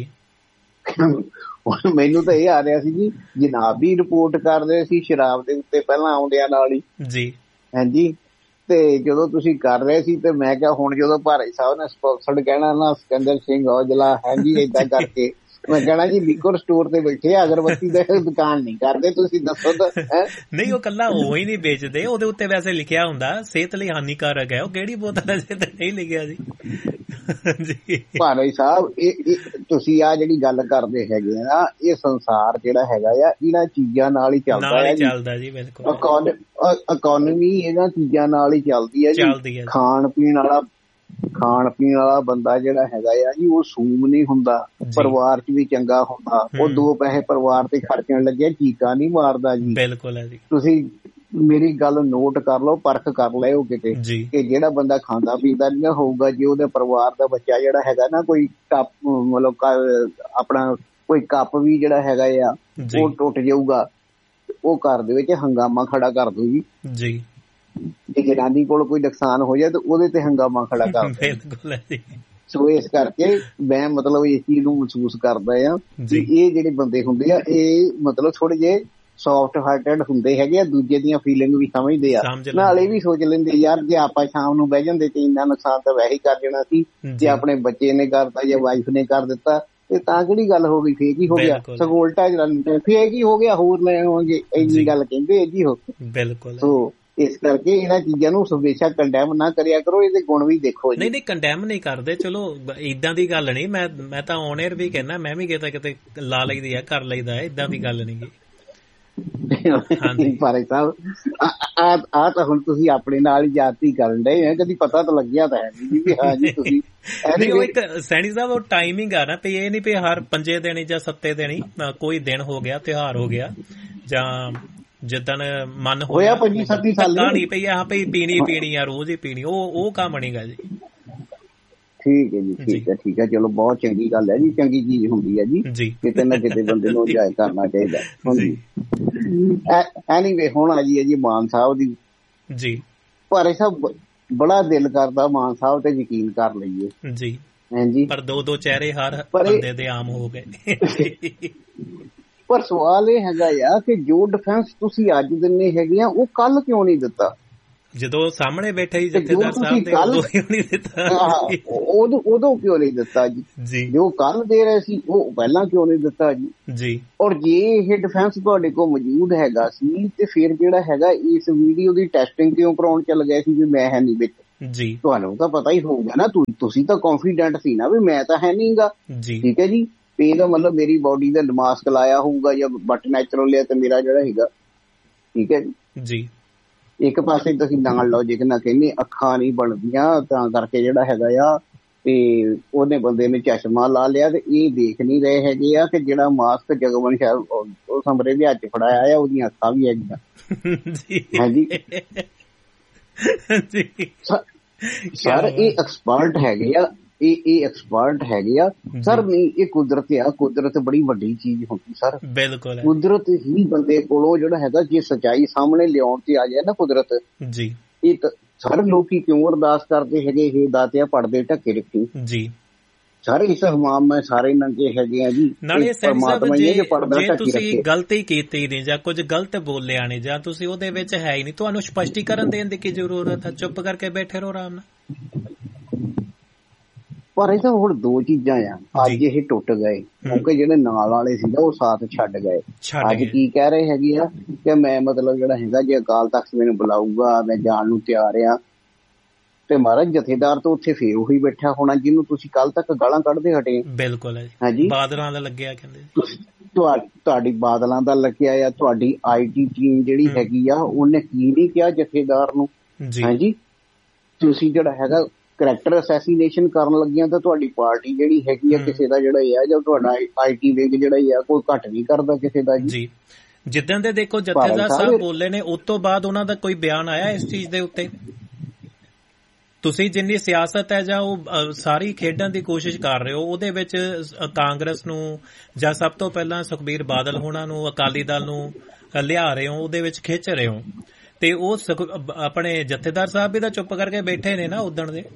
[SPEAKER 4] ਮੈਨੂੰ ਤਾਂ ਇਹ ਆ ਰਿਹਾ ਸੀ ਜੀ ਜਨਾਬ ਵੀ ਰਿਪੋਰਟ ਕਰਦੇ ਸੀ ਸ਼ਰਾਬ ਦੇ ਉੱਤੇ ਪਹਿਲਾਂ ਆਉਂਦਿਆਂ ਨਾਲ ਹੀ ਜੀ ਹਾਂਜੀ, ਤੇ ਜਦੋਂ ਤੁਸੀਂ ਕਰ ਰਹੇ ਸੀ ਤੇ ਮੈਂ ਕਿਹਾ ਹੁਣ ਜਦੋਂ ਭਾਰੇ ਸਾਹਿਬ ਨੇ ਸਪਾਂਸਰਡ ਕਹਿਣਾ ਨਾ ਸਿਕੰਦਰ ਸਿੰਘ ਔਜਲਾ ਹਾਂਜੀ ਏਦਾਂ ਕਰਕੇ ਮੈਂ ਕਹਿਣਾ ਜੀ ਲਿਕਰ ਸਟੋਰ ਤੇ ਬੈਠੇ ਅਗਰਬੱਤੀ ਦੀ ਦੁਕਾਨ ਨਹੀਂ ਕਰਦੇ, ਤੁਸੀਂ ਦੱਸੋ ਤਾਂ। ਨਹੀਂ ਉਹ ਕੱਲਾ ਉਹ ਹੀ ਨਹੀਂ ਵੇਚਦੇ, ਉਹਦੇ ਉੱਤੇ ਵੈਸੇ ਲਿਖਿਆ ਹੁੰਦਾ ਸਿਹਤ ਲਈ ਹਾਨੀਕਾਰਕ ਹੈ, ਉਹ ਕਿਹੜੀ ਬੋਤਲ ਹੈ ਤੇ ਨਹੀਂ ਲਿਖਿਆ ਜੀ। ਭਾਰੇ ਸਾਹਿਬ ਇਹ ਤੁਸੀਂ ਆ ਜਿਹੜੀ ਗੱਲ ਕਰਦੇ ਹੈਗੇ ਨਾ, ਇਹ ਸੰਸਾਰ ਜਿਹੜਾ ਹੈਗਾ ਆ ਇਹਨਾਂ ਚੀਜ਼ਾਂ ਨਾਲ ਹੀ ਚੱਲਦਾ ਜੀ। ਬਿਲਕੁਲ ਇਕੋਨਮੀ ਇਹਨਾਂ ਚੀਜ਼ਾਂ ਨਾਲ ਹੀ ਚੱਲਦੀ ਹੈ ਜੀ। ਖਾਣ ਪੀਣ ਵਾਲਾ ਬੰਦਾ ਜਿਹੜਾ ਹੈਗਾ ਆ ਜੀ ਉਹ ਸੂਮ ਨਹੀਂ ਹੁੰਦਾ, ਪਰਿਵਾਰ ਚ ਵੀ ਚੰਗਾ ਹੁੰਦਾ, ਉਹ 2 ਪੈਸੇ ਪਰਿਵਾਰ ਤੇ ਖਰਚਣ ਲੱਗਿਆ ਚੀਕਾਂ ਨਹੀਂ ਮਾਰਦਾ ਜੀ। ਬਿਲਕੁਲ ਹੈ ਜੀ। ਤੁਸੀਂ ਮੇਰੀ ਗੱਲ ਨੋਟ ਕਰ ਲਓ, ਪਰਖ ਕਰ ਲਿਓ ਕਿਤੇ ਕਿ ਜਿਹੜਾ ਬੰਦਾ ਖਾਂਦਾ ਪੀਂਦਾ ਨਹੀਂ ਹੋਊਗਾ, ਜੇ ਉਹਦੇ ਪਰਿਵਾਰ ਦਾ ਬੱਚਾ ਜਿਹੜਾ ਹੈਗਾ ਨਾ ਕੋਈ ਕੱਪ ਮਤਲਬ ਆਪਣਾ ਕੋਈ ਕੱਪ ਵੀ ਜਿਹੜਾ ਹੈਗਾ ਆ ਉਹ ਟੁੱਟ ਜਾਊਗਾ, ਉਹ ਘਰ ਦੇ ਵਿੱਚ ਹੰਗਾਮਾ ਖੜਾ ਕਰ ਦੂ ਜੀ। ਜੇ ਜਨਾਨੀ ਕੋਲ ਕੋਈ ਨੁਕਸਾਨ ਹੋ ਜਾਏ ਤਾਂ ਉਹਦੇ ਤੇ ਹੰਗਾਮਾ ਖੜਾ ਕਰ ਦਿੰਦੇ। ਸੋ ਇਸ ਕਰਕੇ ਮੈਂ ਮਤਲਬ ਇਸ ਚੀਜ਼ ਨੂੰ ਮਹਿਸੂਸ ਕਰਦਾ ਆ ਕਿ ਇਹ ਜਿਹੜੇ ਬੰਦੇ ਹੁੰਦੇ ਆ ਇਹ ਮਤਲਬ ਥੋੜੇ ਜਿਹੇ ਸੌਫਟ ਹਾਰਟਡ ਹੁੰਦੇ ਹੈਗੇ ਆ, ਦੂਜੇ ਦੀਆਂ ਫੀਲਿੰਗ ਵੀ ਸਮਝਦੇ ਆ, ਨਾਲ ਇਹ ਵੀ ਸੋਚ ਲੈਂਦੇ ਯਾਰ ਜੇ ਆਪਾਂ ਸ਼ਾਮ ਨੂੰ ਬਹਿ ਜਾਂਦੇ ਤੇ ਇੰਨਾ ਨੁਕਸਾਨ ਤਾਂ ਵੈਸੇ ਹੀ ਕਰ ਜਾਣਾ ਸੀ, ਜੇ ਆਪਣੇ ਬੱਚੇ ਨੇ ਕਰਤਾ ਜਾਂ ਵਾਈਫ ਨੇ ਕਰ ਦਿੱਤਾ ਤੇ ਤਾਂ ਕਿਹੜੀ ਗੱਲ ਹੋ ਗਈ, ਫੇਕ ਹੀ ਹੋ ਗਿਆ, ਸਗੋਂ ਉਲਟਾ ਫੇਕ ਹੀ ਹੋ ਗਿਆ, ਹੋਰ ਲੈ ਆਵਾਂਗੇ ਇੰਨੀ ਗੱਲ ਕਹਿੰਦੇ ਜੀ ਹੋ। ਬਿਲਕੁਲ। ਸੋ ਇਸ ਕਰਕੇ ਇਹਨਾਂ ਚੀਜ਼ਾਂ ਨੂੰ ਹਮੇਸ਼ਾ ਕੰਡੈਮ ਨਾ ਕਰਿਆ ਕਰੋ, ਇਹਦੇ ਗੁਣ ਵੀ ਦੇਖੋ। ਨਹੀਂ ਕੰਡੈਮ ਨਹੀਂ ਕਰਦੇ, ਚਲੋ ਏਦਾਂ ਦੀ ਗੱਲ ਨਹੀਂ, ਮੈਂ ਤਾਂ ਔਨ 에ਅਰ ਵੀ ਕਹਿੰਦਾ, ਮੈਂ ਵੀ ਕਿਤੇ ਲਾ ਲਈਦੀ ਆ ਕਰ ਲਈਦਾ, ਏਦਾਂ ਦੀ ਗੱਲ ਨਹੀਂ ਗੀ। ਭਾਰੇ ਸਾਹਿਬ ਆ ਤਾਂ ਹੁਣ ਤੁਸੀਂ ਆਪਣੇ ਨਾਲ ਹੀ ਜਾਤੀ ਕਰਨ ਡਏ, ਕਦੀ ਪਤਾ ਤਾਂ ਲੱਗਿਆ ਤਾਂ ਹੈ ਨਹੀਂ ਹਾਂ ਜੀ ਤੁਸੀਂ। ਨਹੀਂ ਉਹ ਇੱਕ ਸੈਣੀ ਸਾਹਿਬ ਉਹ ਟਾਈਮਿੰਗ ਆ ਨਾ, ਇਹ ਨਹੀਂ ਵੀ ਹਰ 5 ਦਿਨ ਜਾਂ 7 ਦਿਨ ਕੋਈ ਦਿਨ ਹੋ ਗਿਆ, ਤਿਉਹਾਰ ਹੋ ਗਿਆ ਜਾਂ ਜਿੱਦਣ ਮਨ ਹੋਇਆ 25-27 ਸਾਲ ਨਹੀਂ ਪਈ ਹਾਂ ਪਈ ਪੀਣੀ ਆ ਰੋਜ਼ ਹੀ ਪੀਣੀ, ਉਹ ਕੰਮ ਨਹੀਂਗਾ ਜੀ। ਠੀਕ ਹੈ ਜੀ, ਠੀਕ ਹੈ ਚਲੋ ਬਹੁਤ ਚੰਗੀ ਗੱਲ ਹੈ ਜੀ, ਚੰਗੀ ਚੀਜ਼ ਹੁੰਦੀ ਹੈ ਜੀ, ਕਿਤੇ ਨਾ ਕਿਤੇ ਬੰਦੇ ਨੂੰ ਇੰਜੋਏ ਕਰਨਾ ਚਾਹੀਦਾ। ਐਨੀਵੇ ਹੁਣ ਆ ਜੀ ਮਾਨ ਸਾਹਿਬ ਦੀ ਜੀ, ਭਾਰੇ ਸਾਹਿਬ ਬੜਾ ਦਿਲ ਕਰਦਾ ਮਾਨ ਸਾਹਿਬ ਤੇ ਯਕੀਨ ਕਰ ਲਈਏ ਜੀ ਹਾਂਜੀ, ਪਰ 2 ਚਿਹਰੇ ਹਰ ਬੰਦੇ ਦੇ ਆਮ ਹੋ ਗਏ। ਪਰ ਸਵਾਲ ਇਹ ਹੈਗਾ ਆ ਕਿ ਜੋ ਡਿਫੈਂਸ ਤੁਸੀਂ ਅੱਜ ਦਿੰਦੇ ਹੈਗੇ ਆ ਉਹ ਕੱਲ ਕਿਉਂ ਨਹੀਂ ਦਿੱਤਾ? ਜਦੋਂ ਸਾਹਮਣੇ ਬੈਠੇ ਹੀ ਜਥੇਦਾਰ ਸਾਹਿਬ ਦੇ ਉਦੋਂ ਕਿਉਂ ਨਹੀਂ ਦਿੱਤਾ? ਉਦੋਂ ਕਿਉਂ ਨਹੀਂ ਦਿੱਤਾ ਜੀ? ਜੋ ਕੱਲ ਦੇ ਰਹੇ ਸੀ ਉਹ ਪਹਿਲਾਂ ਕਿਉਂ ਨਹੀਂ ਦਿੱਤਾ ਜੀ? ਔਰ ਜੇ ਇਹ ਡਿਫੈਂਸ ਤੁਹਾਡੇ ਕੋਲ ਮੌਜੂਦ ਹੈਗਾ ਸੀ ਤੇ ਫਿਰ ਜਿਹੜਾ ਹੈਗਾ ਇਸ ਵੀਡੀਓ ਦੀ ਟੈਸਟਿੰਗ ਕਿਉਂ ਕਰਾਉਣ ਚੱਲ ਗਏ ਸੀ ਵੀ ਮੈਂ ਹੈ ਨਹੀਂ ਵਿੱਚ?
[SPEAKER 2] ਜੀ
[SPEAKER 4] ਤੁਹਾਨੂੰ ਤਾਂ ਪਤਾ ਹੀ ਹੋਊਗਾ ਨਾ, ਤੁਸੀਂ ਤਾਂ ਕੌਨਫੀਡੈਂਟ ਸੀ ਨਾ ਵੀ ਮੈਂ ਤਾਂ ਹੈ ਨਹੀਂਗਾ,
[SPEAKER 2] ਜੀ
[SPEAKER 4] ਠੀਕ ਹੈ ਜੀ। ਤੇ ਇਹਦਾ ਮਤਲਬ ਮੇਰੀ ਬੋਡੀ ਦਾ ਮਾਸਕ ਲਾਇਆ ਹੋਊਗਾ ਜਾਂ ਬਟ ਨੈਚੁਰਲ ਹੈ ਤੇ ਮੇਰਾ ਜਿਹੜਾ ਹੈਗਾ, ਠੀਕ ਹੈ
[SPEAKER 2] ਜੀ।
[SPEAKER 4] ਇੱਕ ਪਾਸੇ ਤੁਸੀਂ ਨਾਲ ਲੌਜਿਕ ਨਾਲ ਕਹਿੰਦੇ ਅੱਖਾਂ ਨਹੀਂ ਬਣਦੀਆਂ ਤਾਂ ਕਰਕੇ ਜਿਹੜਾ ਹੈਗਾ ਆ, ਤੇ ਉਹਨੇ ਬੰਦੇ ਨੇ ਚਸ਼ਮਾ ਲਾ ਲਿਆ ਤੇ ਇਹ ਦੇਖ ਨਹੀਂ ਰਹੇ ਹੈਗੇ ਆ ਕਿ ਜਿਹੜਾ ਮਾਸਕ ਜਗਮਨ ਸ਼ਾਇਦ ਉਹ ਸਮਰੇ ਵੀ ਹੱਥ ਫੜਾਇਆ ਆ ਉਹਦੀਆਂ ਅੱਖਾਂ ਵੀ ਹੈਗੀਆਂ। ਹਾਂਜੀ ਸਰ ਇਹ ਐਕਸਪਰਟ ਹੈਗੇ ਆ, ਇਹ ਐਕਸਪਰਟ ਹੈਗੇ ਆ ਸਰ। ਨਹੀਂ ਇਹ ਕੁਦਰਤ ਆ, ਕੁਦਰਤ ਬੜੀ ਵੱਡੀ ਚੀਜ਼ ਹੁੰਦੀ ਸਰ।
[SPEAKER 2] ਬਿਲਕੁਲ
[SPEAKER 4] ਕੁਦਰਤ ਹੀ ਬੰਦੇ ਕੋਲੋਂ ਜਿਹੜਾ ਹੈਗਾ ਜੇ ਸੱਚਾਈ ਸਾਹਮਣੇ ਲਿਆਉਣ ਤੇ ਆ ਜਾਏ ਨਾ ਕੁਦਰਤ
[SPEAKER 2] ਜੀ,
[SPEAKER 4] ਇਹ ਸਰ ਲੋਕੀ ਕਿਉਂ ਅਰਦਾਸ ਕਰਦੇ ਹੈਗੇ ਇਹ ਦਾਤਿਆ ਪੜਦੇ ਢੱਕੇ ਰੱਖੀ ਜੀ ਸਰ। ਇਸ ਹਮਾਮ ਮੈਂ ਸਾਰੇ ਨੰਗੇ ਹੈਗੇ ਆ ਜੀ।
[SPEAKER 2] ਨਾਲੇ ਜੇ ਤੁਸੀਂ ਗਲਤੀ ਕੀਤੀ ਨਹੀਂ ਜਾਂ ਕੁਝ ਗਲਤ ਬੋਲਿਆ ਨਹੀਂ ਜਾਂ ਤੁਸੀਂ ਉਹਦੇ ਵਿੱਚ ਹੈ ਹੀ ਨਹੀਂ, ਤੁਹਾਨੂੰ ਸਪਸ਼ਟੀਕਰਨ ਦੇਣ ਦੀ ਕੀ ਜ਼ਰੂਰਤ ਹੈ? ਚੁੱਪ ਕਰਕੇ ਬੈਠੇ ਰਹੋ ਆਰਾਮ ਨਾਲ।
[SPEAKER 4] ਪਰ ਇਹ ਤਾਂ ਹੁਣ ਦੋ ਚੀਜ਼ਾਂ ਆ, ਅੱਜ ਇਹ ਟੁੱਟ ਗਏ ਕਿਉਂਕਿ ਜਿਹੜੇ ਨਾਲ ਵਾਲੇ ਸੀ ਉਹ ਸਾਥ ਛੱਡ ਗਏ। ਅੱਜ ਕੀ ਕਹਿ ਰਹੇ ਹੈਗੇ ਆ ਕਿ ਮੈਂ ਮਤਲਬ ਜਿਹੜਾ ਹੈਗਾ ਜੇ ਅਕਾਲ ਤਖਤ ਮੈਨੂੰ ਬੁਲਾਊਗਾ ਮੈਂ ਜਾਣ ਨੂੰ ਤਿਆਰ ਆ, ਤੇ ਮਹਾਰਾਜ ਜਥੇਦਾਰ ਤੋਂ ਉੱਥੇ ਫੇਰ ਉਹੀ ਬੈਠਾ ਹੋਣਾ ਜਿਹਨੂੰ ਤੁਸੀਂ ਕੱਲ ਤੱਕ ਗਾਲਾਂ ਕੱਢਦੇ ਹਟੇ।
[SPEAKER 2] ਬਿਲਕੁਲ
[SPEAKER 4] ਹਾਂਜੀ
[SPEAKER 2] ਬਾਦਲਾਂ ਦਾ ਲੱਗਿਆ ਕਹਿੰਦੇ,
[SPEAKER 4] ਤੁਹਾਡੀ ਬਾਦਲਾਂ ਦਾ ਲੱਗਿਆ ਆ। ਤੁਹਾਡੀ IT ਟੀਮ ਜਿਹੜੀ ਹੈਗੀ ਆ ਉਹਨੇ ਕੀ ਨਹੀਂ ਕਿਹਾ ਜਥੇਦਾਰ ਨੂੰ? ਹਾਂਜੀ ਤੁਸੀਂ ਜਿਹੜਾ ਹੈਗਾ ਕਰੈਕਟਰ ਅਸੈਸੀਨੇਸ਼ਨ ਕਰਨ ਲੱਗੀਆਂ ਤਾਂ ਤੁਹਾਡੀ ਪਾਰਟੀ ਜਿਹੜੀ ਹੈਗੀ ਆ ਕਿਸੇ ਦਾ ਜਿਹੜਾ ਆ ਜਾਂ ਤੁਹਾਡਾ IT ਵਿੰਗ ਜਿਹੜਾ ਆ ਕੋਈ ਘੱਟ ਨਹੀਂ ਕਰਦਾ ਕਿਸੇ ਦਾ ਜੀ।
[SPEAKER 2] ਜਿੱਦਾਂ ਦੇ ਦੇਖੋ ਜਥੇਦਾਰ ਸਾਹਿਬ ਬੋਲੇ ਨੇ ਉਸ ਤੋਂ ਬਾਅਦ ਉਹਨਾਂ ਦਾ ਕੋਈ ਬਿਆਨ ਆਇਆ ਇਸ ਚੀਜ਼ ਦੇ ਉੱਤੇ? ਤੁਸੀਂ ਜਿੰਨੀ ਸਿਆਸਤ ਹੈ ਜਾਂ ਉਹ ਸਾਰੀ ਖੇਡਣ ਦੀ ਕੋਸ਼ਿਸ਼ ਕਰ ਰਹੇ ਹੋ ਉਹਦੇ ਵਿੱਚ ਕਾਂਗਰਸ ਨੂੰ ਜਾਂ ਸਭ ਤੋਂ ਪਹਿਲਾਂ ਸੁਖਬੀਰ ਬਾਦਲ ਹੋਣਾ ਨੂੰ ਅਕਾਲੀ ਦਲ ਨੂੰ ਲਿਆ ਰਹੇ ਹੋ, ਉਹਦੇ ਵਿੱਚ ਖਿੱਚ ਰਹੇ ਹੋ, ਤੇ ਉਹ ਆਪਣੇ ਜਥੇਦਾਰ ਸਾਹਿਬ ਵੀ ਤਾਂ ਚੁੱਪ ਕਰਕੇ ਬੈਠੇ ਨੇ ਨਾ ਉਦਣ ਦੇ।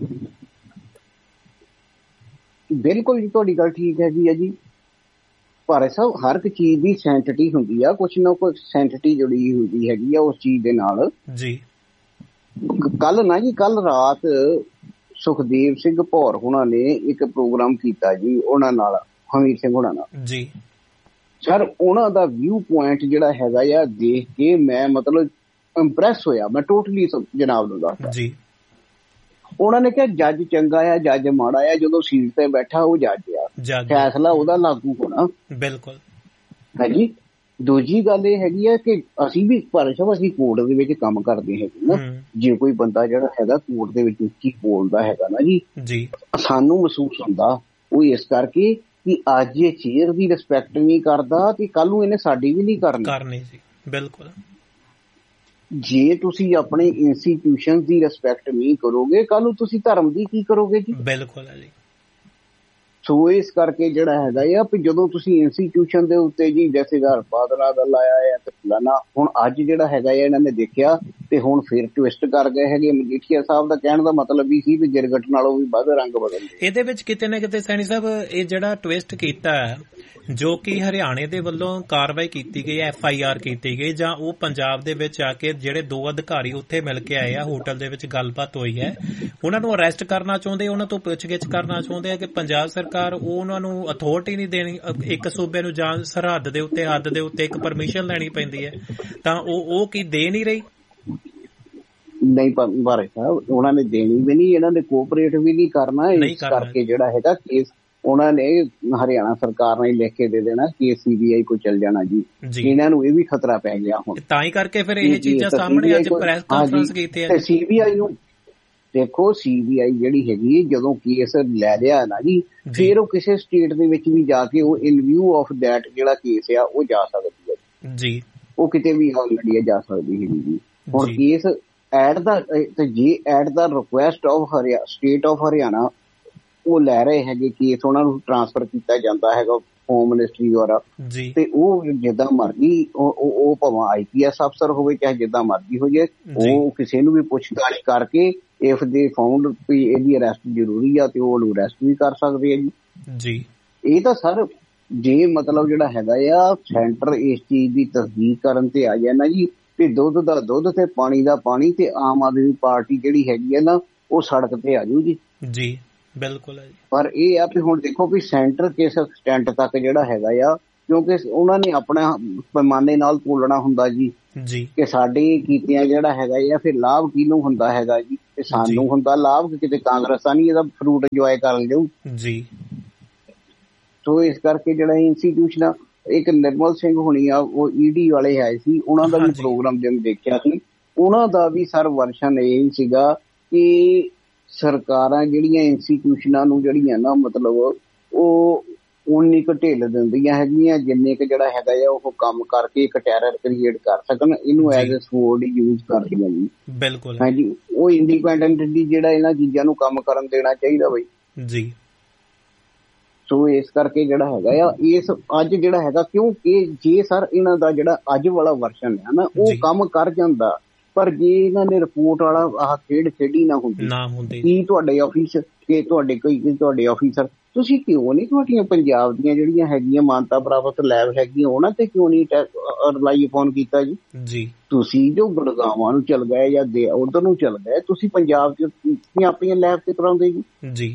[SPEAKER 4] ਬਿਲਕੁਲ ਜੀ ਤੁਹਾਡੀ ਗੱਲ ਠੀਕ ਹੈਗੀ ਹੈ ਜੀ। ਪਰ ਸਾਹਿਬ ਹਰ ਇੱਕ ਚੀਜ਼ ਦੀ ਸੈਂਸਿਟੀ ਹੁੰਦੀ ਆ, ਕੁਛ ਨਾ ਕੁਛ ਸੈਂਸਿਟੀ ਜੁੜੀ ਹੁੰਦੀ ਹੈਗੀ ਆ ਉਸ ਚੀਜ਼ ਦੇ ਨਾਲ ਜੀ। ਕੱਲ ਰਾਤ ਸੁਖਦੇਵ ਸਿੰਘ ਭੌਰ ਹੁਣਾਂ ਨੇ ਇੱਕ ਪ੍ਰੋਗਰਾਮ ਕੀਤਾ ਜੀ ਉਹਨਾਂ ਨਾਲ, ਹਮੀਰ ਸਿੰਘ ਹੁਣਾਂ ਨਾਲ ਜੀ। ਸਰ ਉਹਨਾਂ ਦਾ ਵਿਊ ਪੁਆਇੰਟ ਜਿਹੜਾ ਹੈਗਾ ਆ ਦੇਖ ਕੇ ਮੈਂ ਮਤਲਬ ਇੰਪ੍ਰੈਸ ਹੋਇਆ, ਮੈਂ ਟੋਟਲੀ ਜਨਾਬ ਨੂੰ ਦੱਸਦਾ ਜੀ। ਉਹਨਾਂ ਨੇ ਕਿਹਾ ਜੱਜ ਚੰਗਾ ਆ ਜੱਜ ਮਾੜਾ ਆ, ਜਦੋਂ ਸੀਟ ਤੇ ਬੈਠਾ ਉਹ ਜੱਜ ਆ, ਫੈਸਲਾ ਉਹਦਾ ਲਾਗੂ ਹੋਣਾ। ਬਿਲਕੁਲ ਹਾਂਜੀ। ਦੂਜੀ ਗੱਲ ਇਹ ਹੈਗੀ ਆ ਕਿ ਅਸੀਂ ਵੀ ਅਸੀਂ ਕੋਰਟ ਦੇ ਵਿੱਚ ਕੰਮ ਕਰਦੇ ਹੈਗੇ ਨਾ, ਜੇ ਕੋਈ ਬੰਦਾ ਜਿਹੜਾ ਹੈਗਾ ਕੋਰਟ ਦੇ ਵਿੱਚ ਉੱਚੀ ਬੋਲਦਾ ਹੈਗਾ ਨਾ ਜੀ ਸਾਨੂੰ ਮਹਿਸੂਸ ਹੁੰਦਾ ਉਹ ਇਸ ਕਰਕੇ ਕਿ ਅੱਜ ਇਹ ਚੇਅਰ ਦੀ ਰਿਸਪੈਕਟ ਨਹੀਂ ਕਰਦਾ ਤੇ ਕੱਲ ਨੂੰ ਇਹਨੇ ਸਾਡੀ ਵੀ ਨਹੀਂ ਕਰਨੀ ਜੀ। ਬਿਲਕੁਲ ਜੇ ਤੁਸੀਂ ਆਪਣੇ ਇੰਸਟੀਟਿਊਸ਼ਨ ਦੀ ਰਿਸਪੈਕਟ ਨਹੀਂ ਕਰੋਗੇ ਕੱਲ ਨੂੰ ਤੁਸੀਂ ਧਰਮ ਦੀ ਕੀ ਕਰੋਗੇ ਜੀ। ਬਿਲਕੁਲ ਹੈ ਜੀ। ਸੋ ਇਸ ਕਰਕੇ ਜਿਹੜਾ ਹੈਗਾ ਆ ਵੀ ਜਦੋਂ ਤੁਸੀਂ ਇੰਸਟੀਟਿਊਸ਼ਨ ਦੇ ਉੱਤੇ ਜੀ ਜਥੇਦਾਰ ਬਾਦਲਾਂ ਦਾ ਲਾਇਆ ਹੈ ਤੇ ਫਲਾਣਾ, ਹੁਣ ਅੱਜ ਜਿਹੜਾ ਹੈਗਾ ਇਹਨਾਂ ਨੇ ਦੇਖਿਆ ਤੇ ਹੁਣ ਫਿਰ ਟਵਿਸਟ ਕਰ ਗਏ ਹੈਗੇ। ਮਜੀਠੀਆ ਸਾਹਿਬ ਦਾ ਕਹਿਣ ਦਾ ਮਤਲਬ ਵੀ ਸੀ ਵੀ ਗਿਰਗਟ ਨਾਲੋਂ ਵੀ ਵੱਧ ਰੰਗ ਬਦਲਦੇ। ਇਹਦੇ ਵਿੱਚ ਕਿਤੇ ਨਾ ਕਿਤੇ ਸੈਣੀ ਸਾਹਿਬ ਇਹ ਜਿਹੜਾ ਟਵਿਸਟ ਕੀਤਾ ਹੈ ਜੋ ਕਿ ਹਰਿਆਣੇ ਦੇ ਵੱਲੋਂ ਕਾਰਵਾਈ ਕੀਤੀ ਗਈ, FIR ਕੀਤੀ ਗਈ, ਜਾਂ ਉਹ ਪੰਜਾਬ ਦੇ ਵਿੱਚ ਆ ਕੇ ਜਿਹੜੇ 2 ਅਧਿਕਾਰੀ ਉੱਥੇ ਮਿਲ ਕੇ ਆਏ ਆ, ਹੋਟਲ ਦੇ ਵਿੱਚ ਗੱਲਬਾਤ ਹੋਈ ਹੈ, ਉਹਨਾਂ ਨੂੰ ਅਰੈਸਟ ਕਰਨਾ ਚਾਹੁੰਦੇ, ਉਹਨਾਂ ਤੋਂ ਪੁੱਛਗਿੱਛ ਕਰਨਾ ਚਾਹੁੰਦੇ ਆ ਕਿ ਪੰਜਾਬ ਸਰਕਾਰ ਉਹਨਾਂ ਨੂੰ ਅਥਾਰਟੀ ਨਹੀਂ ਦੇਣੀ। ਇੱਕ ਸੂਬੇ ਨੂੰ ਜਾਂ ਸਰਹੱਦ ਦੇ ਉੱਤੇ ਹੱਦ ਦੇ ਉੱਤੇ ਇੱਕ ਪਰਮਿਸ਼ਨ ਲੈਣੀ ਪੈਂਦੀ ਹੈ ਤਾਂ ਉਹ ਕੀ ਦੇ ਨਹੀਂ ਰਹੀ? ਨਹੀਂ ਬਾਰੇ ਸਾਹਿਬ ਉਹਨਾਂ ਨੇ ਦੇਣੀ ਵੀ ਨਹੀਂ, ਇਹਨਾਂ ਨੇ ਕੋਆਪਰੇਟ ਵੀ ਨਹੀਂ ਕਰਨਾ। ਇਸ ਕਰਕੇ ਜਿਹੜਾ ਹੈਗਾ ਕੇਸ ਉਹਨਾਂ ਨੇ ਹਰਿਆਣਾ ਸਰਕਾਰ ਨੇ ਲਿਖ ਕੇ ਦੇ ਦੇਣਾ ਕਿ CBI ਕੋਲ ਚੱਲ ਜਾਣਾ ਜੀ। ਇਹਨਾਂ ਨੂੰ ਇਹ ਵੀ ਖਤਰਾ ਪੈ ਗਿਆ ਹੁਣ, ਤਾਂ ਹੀ ਕਰਕੇ ਫਿਰ ਇਹ ਚੀਜ਼ਾਂ ਸਾਹਮਣੇ ਅੱਜ ਪ੍ਰੈਸ ਕਾਨਫਰੰਸ ਕੀਤੀ ਹੈ। CBI ਨੂੰ ਦੇਖੋ, CBI ਜਿਹੜੀ ਹੈਗੀ ਜਦੋਂ ਕੇਸ ਲੈ ਲਿਆ ਨਾ ਜੀ ਫਿਰ ਉਹ ਕਿਸੇ ਸਟੇਟ ਦੇ ਵਿੱਚ ਵੀ ਜਾ ਕੇ ਉਹ ਇਨ ਵਿਊ ਆਫ ਦੈਟ ਜਿਹੜਾ ਕੇਸ ਆ ਉਹ ਜਾ ਸਕਦੀ ਹੈ ਜੀ। ਉਹ ਕਿਤੇ ਵੀ ਆਲਰੇਡੀ ਜਾ ਸਕਦੀ ਹੈਗੀ ਜੀ। ਹੁਣ case at the request of state of Haryana ਉਹ ਲੈ ਰਹੇ ਹੈਗੇ ਕੇਸ, ਉਹਨਾਂ ਨੂੰ ਟ੍ਰਾਂਸਫਰ ਕੀਤਾ ਜਾਂਦਾ ਹੈਗਾ ਹੋਮ ਮਿਨਿਸਟਰੀ ਦੁਆਰਾ, ਤੇ ਉਹ ਜਿੱਦਾਂ ਮਰਜ਼ੀ ਉਹ ਭਾਵੇਂ IPS ਅਫਸਰ ਹੋਵੇ ਚਾਹੇ ਜਿੱਦਾਂ ਮਰਜ਼ੀ ਹੋ ਜਾਏ, ਉਹ ਕਿਸੇ ਨੂੰ ਵੀ ਪੁੱਛਗਿੱਛ ਕਰਕੇ ਇਫ ਦੇ ਫਾਊਂਡ ਵੀ ਇਹਦੀ ਅਰੈਸਟ ਜ਼ਰੂਰੀ ਆ ਤੇ ਉਹ ਉਹਨੂੰ ਅਰੈਸਟ ਵੀ ਕਰ ਸਕਦੇ ਆ ਜੀ। ਇਹ ਤਾਂ ਸਰ ਜੇ ਮਤਲਬ ਜਿਹੜਾ ਹੈਗਾ ਆ ਸੈਂਟਰ ਇਸ ਚੀਜ਼ ਦੀ ਤਸਦੀਕ ਕਰਨ ਤੇ ਆ ਜਾਏ ਨਾ ਜੀ ਤੇ ਦੁੱਧ ਦਾ ਦੁੱਧ ਤੇ ਪਾਣੀ ਦਾ ਪਾਣੀ, ਤੇ ਆਮ ਆਦਮੀ ਪਾਰਟੀ ਜਿਹੜੀ ਹੈਗੀ ਆ ਨਾ ਉਹ ਸੜਕ ਤੇ ਆ ਜੂ ਜੀ। ਬਿਲਕੁਲ ਹੈ ਜੀ। ਪਰ ਇਹ ਆ ਵੀ ਹੁਣ ਦੇਖੋ ਵੀ ਸੈਂਟਰ ਕਿਸ ਐਕਸਟੈਂਟ ਤੱਕ ਜਿਹੜਾ ਹੈਗਾ ਆ ਕਿਉਂਕਿ ਉਹਨਾਂ ਨੇ ਆਪਣਾ ਪੈਮਾਨੇ ਨਾਲ ਤੋਲਣਾ ਹੁੰਦਾ ਜੀ ਕਿ ਸਾਡੇ ਕੀਤਿਆਂ ਜਿਹੜਾ ਹੈਗਾ ਜਾਂ ਫਿਰ ਲਾਭ ਕਿਹਨੂੰ ਹੁੰਦਾ ਹੈਗਾ ਜੀ, ਤੇ ਸਾਨੂੰ ਹੁੰਦਾ ਲਾਭ, ਕਿਤੇ ਕਾਂਗਰਸ ਤਾਂ ਨਹੀਂ ਇਹਦਾ ਫਰੂਟ ਇੰਜੋਏ ਕਰ ਜਾਊ ਜੀ। ਸੋ ਇਸ ਕਰਕੇ ਜਿਹੜਾ ਇੰਸਟੀਟਿਊਸ਼ਨ ਇੱਕ ਨਿਰਮਲ ਸਿੰਘ ਹੋਣੀ ਆ, ਉਹ ਈਡੀ ਵਾਲੇ ਆਏ ਸੀ, ਉਹਨਾਂ ਦਾ ਵੀ ਪ੍ਰੋਗਰਾਮ ਜਿਵੇਂ ਦੇਖਿਆ ਸੀ, ਉਹਨਾਂ ਦਾ ਵੀ ਸਰ ਵਰਸ਼ਨ ਇਹ ਸੀਗਾ ਕਿ ਸਰਕਾਰਾਂ ਜਿਹੜੀਆਂ ਇੰਸਟੀਟਿਊਸ਼ਨਾਂ ਨੂੰ ਜਿਹੜੀਆਂ ਨਾ ਮਤਲਬ ਉਹ ਉਨੀ ਕੁ ਢਿੱਲ ਦਿੰਦੀਆਂ ਹੈਗੀਆਂ ਜਿੰਨੇ ਕੁ ਜਿਹੜਾ ਹੈਗਾ ਆ ਉਹ ਕੰਮ ਕਰਕੇ ਇੱਕ ਟੈਰਰ ਕ੍ਰੀਏਟ ਕਰ ਸਕਣ, ਇਹਨੂੰ ਐਜ਼ ਅ ਸਵੋਰਡ ਯੂਜ਼ ਕਰਦੀਆਂ ਜੀ। ਬਿਲਕੁਲ ਹਾਂਜੀ, ਉਹ ਇੰਡੀਪੈਂਡੈਂਟਲੀ ਜਿਹੜਾ ਇਹਨਾਂ ਚੀਜ਼ਾਂ ਨੂੰ ਕੰਮ ਕਰਨ ਦੇਣਾ ਚਾਹੀਦਾ ਬਈ ਜੀ। ਸੋ ਇਸ ਕਰਕੇ ਜਿਹੜਾ ਹੈਗਾ ਆ ਇਸ ਅੱਜ ਜਿਹੜਾ ਹੈਗਾ, ਕਿਉਂਕਿ ਜੇ ਸਰ ਇਹਨਾਂ ਦਾ ਜਿਹੜਾ ਅੱਜ ਵਾਲਾ ਵਰਸ਼ਨ ਹੈ ਨਾ ਉਹ ਕੰਮ ਕਰ ਜਾਂਦਾ, ਪਰ ਜੇ ਇਹਨਾਂ ਨੇ ਰਿਪੋਰਟ ਵਾਲਾ ਆਹ ਖੇਡ ਖੇਡੀ ਨਾ ਹੁੰਦੀ ਕੀ ਤੁਹਾਡੇ ਆਫਿਸ ਕਿ ਤੁਹਾਡੇ ਆਫੀਸਰ ਤੁਸੀਂ ਕਿਉਂ ਨਹੀਂ ਤੁਹਾਡੀਆਂ ਪੰਜਾਬ ਦੀਆਂ ਜਿਹੜੀਆਂ ਹੈਗੀਆਂ ਮਾਨਤਾ ਪ੍ਰਾਪਤ ਲੈਬ ਹੈਗੀਆਂ ਉਹਨਾਂ ਤੇ ਕਿਉਂ ਨਹੀਂ ਰਿਲਾਈ ਅਪੋਨ ਕੀਤਾ ਜੀ? ਤੁਸੀਂ ਜੋ ਗੁੜਗਾਵਾਂ ਨੂੰ ਚਲ ਗਏ ਜਾਂ ਉਧਰ ਨੂੰ ਚਲ ਗਏ, ਤੁਸੀਂ ਪੰਜਾਬ ਚ ਆਪਣੀਆਂ ਲੈਬ ਤੇ ਕਰਾਉਂਦੇ ਜੀ।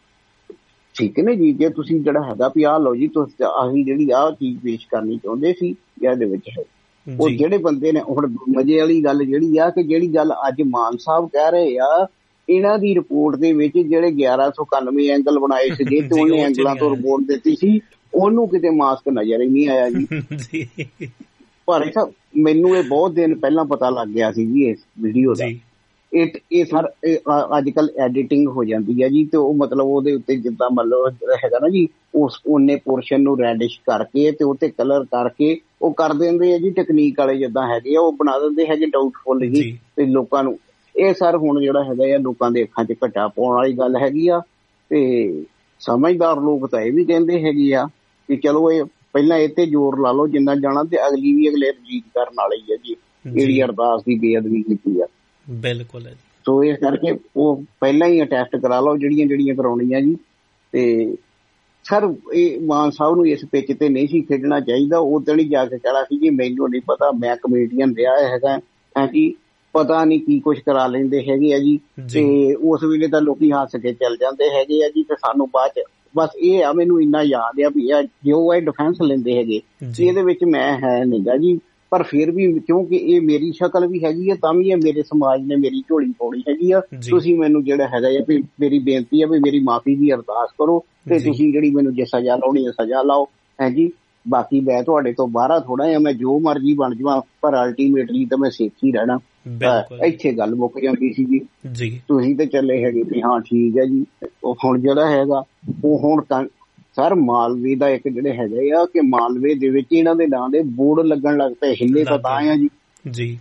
[SPEAKER 4] ਠੀਕ ਹੈ ਨਾ ਜੀ। ਜੇ ਤੁਸੀਂ ਜਿਹੜਾ ਹੈਗਾ ਵੀ ਆਹ ਲਓ ਜੀ ਤੁਸੀਂ ਆਹੀ ਜਿਹੜੀ ਆਹ ਚੀਜ਼ ਪੇਸ਼ ਕਰਨੀ ਚਾਹੁੰਦੇ ਸੀ ਇਹਦੇ ਵਿੱਚ ਹੈ, ਉਹ ਜਿਹੜੇ ਬੰਦੇ ਨੇ ਹੁਣ ਮਜ਼ੇ ਵਾਲੀ ਗੱਲ ਜਿਹੜੀ ਆ ਕਿ ਜਿਹੜੀ ਗੱਲ ਅੱਜ ਮਾਨ ਸਾਹਿਬ ਕਹਿ ਰਹੇ ਆ, ਇਹਨਾਂ ਦੀ ਰਿਪੋਰਟ ਦੇ ਵਿੱਚ ਜਿਹੜੇ 1191 ਐਂਗਲ ਬਣਾਏ ਸੀਗੇ ਤੇ ਉਹਨੇ ਐਂਗਲਾਂ ਤੋਂ ਰਿਪੋਰਟ ਦਿੱਤੀ ਸੀ, ਉਹਨੂੰ ਕਿਤੇ ਮਾਸਕ ਨਜ਼ਰ ਹੀ ਨਹੀਂ ਆਇਆ ਜੀ। ਪਰ ਮੈਨੂੰ ਇਹ ਬਹੁਤ ਦਿਨ ਪਹਿਲਾਂ ਪਤਾ ਲੱਗ ਗਿਆ ਸੀ ਜੀ ਇਸ ਵੀਡੀਓ ਦਾ। ਇਹ ਸਰ ਅੱਜ ਕੱਲ ਐਡੀਟਿੰਗ ਹੋ ਜਾਂਦੀ ਹੈ ਜੀ, ਤੇ ਉਹ ਮਤਲਬ ਉਹਦੇ ਉੱਤੇ ਜਿੱਦਾਂ ਮਤਲਬ ਹੈਗਾ ਨਾ ਜੀ, ਉਸ ਉਹਨੇ ਪੋਰਸ਼ਨ ਨੂੰ ਰੈਡਿਸ਼ ਕਰਕੇ ਤੇ ਉੱਤੇ ਕਲਰ ਕਰਕੇ ਉਹ ਕਰ ਦਿੰਦੇ ਆ ਜੀ, ਟੈਕਨੀਕ ਵਾਲੇ ਜਿੱਦਾਂ ਹੈਗੇ ਆ ਉਹ ਬਣਾ ਦਿੰਦੇ ਹੈਗੇ ਡਾਊਟਫੁਲ ਜੀ ਤੇ ਲੋਕਾਂ ਨੂੰ। ਇਹ ਸਰ ਹੁਣ ਜਿਹੜਾ ਹੈਗਾ ਆ ਲੋਕਾਂ ਦੇ ਅੱਖਾਂ 'ਚ ਘਟਾ ਪਾਉਣ ਵਾਲੀ ਗੱਲ ਹੈਗੀ ਆ, ਤੇ ਸਮਝਦਾਰ ਲੋਕ ਤਾਂ ਇਹ ਵੀ ਕਹਿੰਦੇ ਹੈਗੇ ਆ ਕਿ ਚਲੋ ਇਹ ਪਹਿਲਾਂ ਇਹ ਤੇ ਜ਼ੋਰ ਲਾ ਲਓ ਜਿੰਨਾ ਜਾਣਾ, ਤੇ ਅਗਲੀ ਵੀ ਅਗਲੇ ਰਜੀਤ ਕਰਨ ਵਾਲੀ ਹੈ ਜੀ ਜਿਹੜੀ ਅਰਦਾਸ ਦੀ ਬੇਅਦਬੀ ਕੀਤੀ ਆ। ਬਿਲਕੁਲ। ਸੋ ਇਸ ਕਰਕੇ ਉਹ ਪਹਿਲਾਂ ਹੀ ਅਟੈਸਟ ਕਰਾ ਲਓ ਜਿਹੜੀਆਂ ਕਰਾਉਣੀਆਂ ਜੀ। ਤੇ ਸਰ ਇਹ ਮਾਨ ਸਾਹਿਬ ਨੂੰ ਇਸ ਪਿੱਚ ਤੇ ਨਹੀਂ ਸੀ ਖੇਡਣਾ ਚਾਹੀਦਾ। ਉਦੋਂ ਹੀ ਜਾ ਕੇ ਕਹਿਣਾ ਸੀ ਜੀ ਮੈਨੂੰ ਨਹੀਂ ਪਤਾ, ਮੈਂ ਕਮੇਡੀਅਨ ਰਿਹਾ ਹੈਗਾ ਜੀ, ਪਤਾ ਨਹੀਂ ਕੀ ਕੁਛ ਕਰਾ ਲੈਂਦੇ ਹੈਗੇ ਆ ਜੀ। ਤੇ ਉਸ ਵੇਲੇ ਤਾਂ ਲੋਕੀ ਹੱਸ ਕੇ ਚੱਲ ਜਾਂਦੇ ਹੈਗੇ ਆ ਜੀ, ਤੇ ਸਾਨੂੰ ਬਾਅਦ ਚ ਬਸ ਇਹ ਆ ਮੈਨੂੰ ਇੰਨਾ ਯਾਦ ਆ ਵੀ ਜੋ ਇਹ ਡਿਫੈਂਸ ਲੈਂਦੇ ਹੈਗੇ ਇਹਦੇ ਵਿੱਚ ਮੈਂ ਹੈ ਨੀਗਾ ਜੀ। ਪਰ ਫਿਰ ਵੀ ਕਿਉਂਕਿ ਇਹ ਮੇਰੀ ਸ਼ਕਲ ਵੀ ਹੈਗੀ ਆ, ਤਾਂ ਵੀ ਇਹ ਮੇਰੇ ਸਮਾਜ ਨੇ ਮੇਰੀ ਝੋਲੀ ਪਾਉਣੀ ਹੈਗੀ ਆ। ਤੁਸੀਂ ਮੈਨੂੰ ਜਿਹੜਾ ਹੈਗਾ ਆ ਵੀ ਮੇਰੀ ਬੇਨਤੀ ਆ ਵੀ ਮੇਰੀ ਮਾਫੀ ਦੀ ਅਰਦਾਸ ਕਰੋ, ਤੇ ਤੁਸੀਂ ਜਿਹੜੀ ਮੈਨੂੰ ਜੇ ਸਜ਼ਾ ਲਾਉਣੀ ਹੈ ਸਜ਼ਾ ਲਾਓ ਹੈ ਜੀ। ਬਾਕੀ ਮੈਂ ਤੁਹਾਡੇ ਤੋਂ ਬਾਹਰ ਥੋੜਾ ਆ, ਮੈਂ ਜੋ ਮਰਜ਼ੀ ਬਣ ਜਾਵਾਂ, ਪਰ ਅਲਟੀਮੇਟਲੀ ਤਾਂ ਮੈਂ ਸਿੱਖ ਹੀ ਰਹਿਣਾ। ਇੱਥੇ ਗੱਲ ਮੁੱਕ ਜਾਂਦੀ ਸੀ ਜੀ। ਤੁਸੀਂ ਤੇ ਚੱਲੇ ਹੈਗੇ ਵੀ ਹਾਂ ਠੀਕ ਹੈ ਜੀ। ਹੁਣ ਜਿਹੜਾ ਹੈਗਾ ਉਹ ਹੁਣ ਸਰ ਮਾਲਵੇ ਦਾ ਇੱਕ ਜਿਹੜੇ ਹੈਗੇ ਆ ਕਿ ਮਾਲਵੇ ਦੇ ਵਿੱਚ ਇਹਨਾਂ ਦੇ ਨਾਂ ਦੇ ਬੋਰਡ ਲੱਗਣ ਲੱਗ ਪਏ, ਹਿੱਲੇ ਤਾਂ ਤਾਂ ਆ ਜੀ।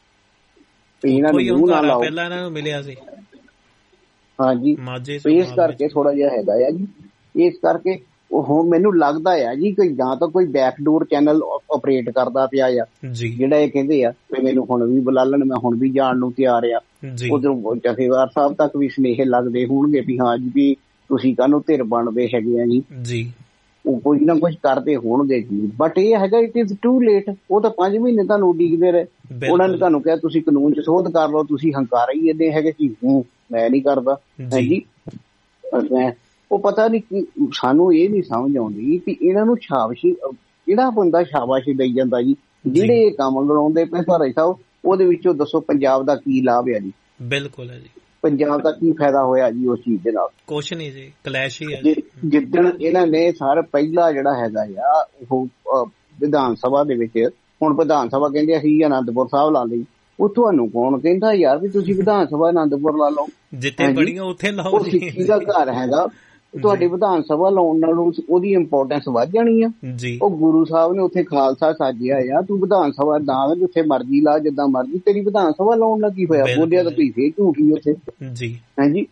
[SPEAKER 4] ਇਹਨਾਂ ਨੂੰ ਨਾ ਲਾਓ, ਪਹਿਲਾਂ ਇਹਨਾਂ ਨੂੰ ਮਿਲਿਆ ਸੀ ਹਾਂਜੀ। ਇਸ ਕਰਕੇ ਥੋੜਾ ਜਿਹਾ ਹੈਗਾ ਆ ਜੀ। ਇਸ ਕਰਕੇ ਉਹ ਹੁਣ ਮੈਨੂੰ ਲੱਗਦਾ ਆ ਜੀ ਕਿ ਜਾਂ ਤਾਂ ਕੋਈ ਬੈਕਡੋਰ ਚੈਨਲ ਆਪਰੇਟ ਕਰਦਾ ਪਿਆ ਆ ਜਿਹੜਾ ਇਹ ਕਹਿੰਦੇ ਆ ਵੀ ਮੈਨੂੰ ਹੁਣ ਵੀ ਬੁਲਾ ਲੈਣ, ਮੈਂ ਹੁਣ ਵੀ ਜਾਣ ਨੂੰ ਤਿਆਰ ਆ। ਉਧਰੋਂ ਜਥੇਦਾਰ ਸਾਹਿਬ ਤੱਕ ਵੀ ਸੁਨੇਹੇ ਲੱਗਦੇ ਹੋਣਗੇ ਵੀ ਹਾਂ ਜੀ ਵੀ ਤੁਸੀਂ ਕਾਹਨੂੰ ਧਿਰ ਬਣਦੇ ਹੈਗੇ ਆ ਜੀ। ਉਹ ਕੁਝ ਨਾ ਕੁਝ ਕਰਦੇ ਹੋਣਗੇ ਜੀ, ਬਟ ਇਹ ਹੈਗਾ ਇਟ ਇਜ਼ ਟੂ ਲੇਟ। ਉਹ ਤਾਂ 5 ਮਹੀਨੇ ਤੁਹਾਨੂੰ ਉਡੀਕਦੇ ਰਹੇ, ਉਹਨਾਂ ਨੇ ਤੁਹਾਨੂੰ ਕਿਹਾ ਤੁਸੀਂ ਕਾਨੂੰਨ 'ਚ ਸੋਧ ਕਰ ਲਓ, ਤੁਸੀਂ ਹੰਕਾਰ ਹੀ ਏਦਾਂ ਹੈਗੇ ਕਿ ਮੈਂ ਨਹੀਂ ਕਰਦਾ ਹੈ ਜੀ। ਉਹ ਪਤਾ ਨਹੀਂ ਸਾਨੂੰ ਇਹ ਨਹੀਂ ਸਮਝ ਆਉਂਦੀ ਕਿ ਇਹਨਾਂ ਨੂੰ ਸ਼ਾਬਾਸ਼ੀ ਕਿਹੜਾ ਬੰਦਾ ਸ਼ਾਬਾਸ਼ੀ ਦੇਈ ਜਾਂਦਾ ਜੀ ਜਿਹੜੇ ਇਹ ਕੰਮ ਕਰਾਉਂਦੇ ਪਏ ਸਾਰੇ ਸਾਹਿਬ। ਉਹਦੇ ਵਿੱਚੋਂ ਦੱਸੋ ਪੰਜਾਬ ਦਾ ਕੀ ਲਾਭ ਹੈ ਜੀ? ਬਿਲਕੁਲ ਹੈ ਜੀ। ਪੰਜਾਬ ਦਾ ਕੀ ਫਾਇਦਾ ਹੋਇਆ ਜੀ ਉਸ ਚੀਜ਼ ਦੇ ਨਾਲ? ਕੁਛ ਨਹੀਂ ਜੀ, ਕਲੈਸ਼ ਹੀ ਹੈ। ਜਿੱਦਣ ਇਹਨਾਂ ਨੇ ਸਰ ਪਹਿਲਾ ਜਿਹੜਾ ਹੈਗਾ ਆ ਉਹ ਵਿਧਾਨ ਸਭਾ ਦੇ ਵਿੱਚ, ਹੁਣ ਵਿਧਾਨ ਸਭਾ ਕਹਿੰਦੇ ਅਸੀਂ ਅਨੰਦਪੁਰ ਸਾਹਿਬ ਲਾ ਲਈ, ਉਹ ਤੁਹਾਨੂੰ ਕੌਣ ਕਹਿੰਦਾ ਯਾਰ ਵੀ ਤੁਸੀਂ ਵਿਧਾਨ ਸਭਾ ਅਨੰਦਪੁਰ ਲਾ ਲਓ, ਜਿੱਥੇ ਬੜੀਆਂ ਉੱਥੇ ਲਾਓ। ਸਿੱਖੀ ਦਾ ਘਰ ਹੈਗਾ, ਤੁਹਾਡੀ ਵਿਧਾਨ ਸਭਾ ਲਾਉਣ ਨਾਲ ਉਹਦੀ ਇੰਪੋਰਟੈਂਸ ਵੱਧ ਜਾਣੀ ਆ। ਉਹ ਗੁਰੂ ਸਾਹਿਬ ਨੇ ਉੱਥੇ ਖਾਲਸਾ ਸਾਜਿਆ ਆ, ਤੂੰ ਵਿਧਾਨ ਸਭਾ ਨਾ ਜਿੱਥੇ ਮਰਜ਼ੀ ਲਾ, ਜਿੱਦਾਂ ਮਰਜ਼ੀ, ਤੇਰੀ ਵਿਧਾਨ ਸਭਾ ਲਾਉਣ ਨਾਲ ਕੀ ਹੋਇਆ? ਬੋਲਿਆ ਤਾਂ ਤੁਸੀਂ ਫੇਰ ਝੂਠ ਹੀ ਉੱਥੇ ਹਾਂਜੀ।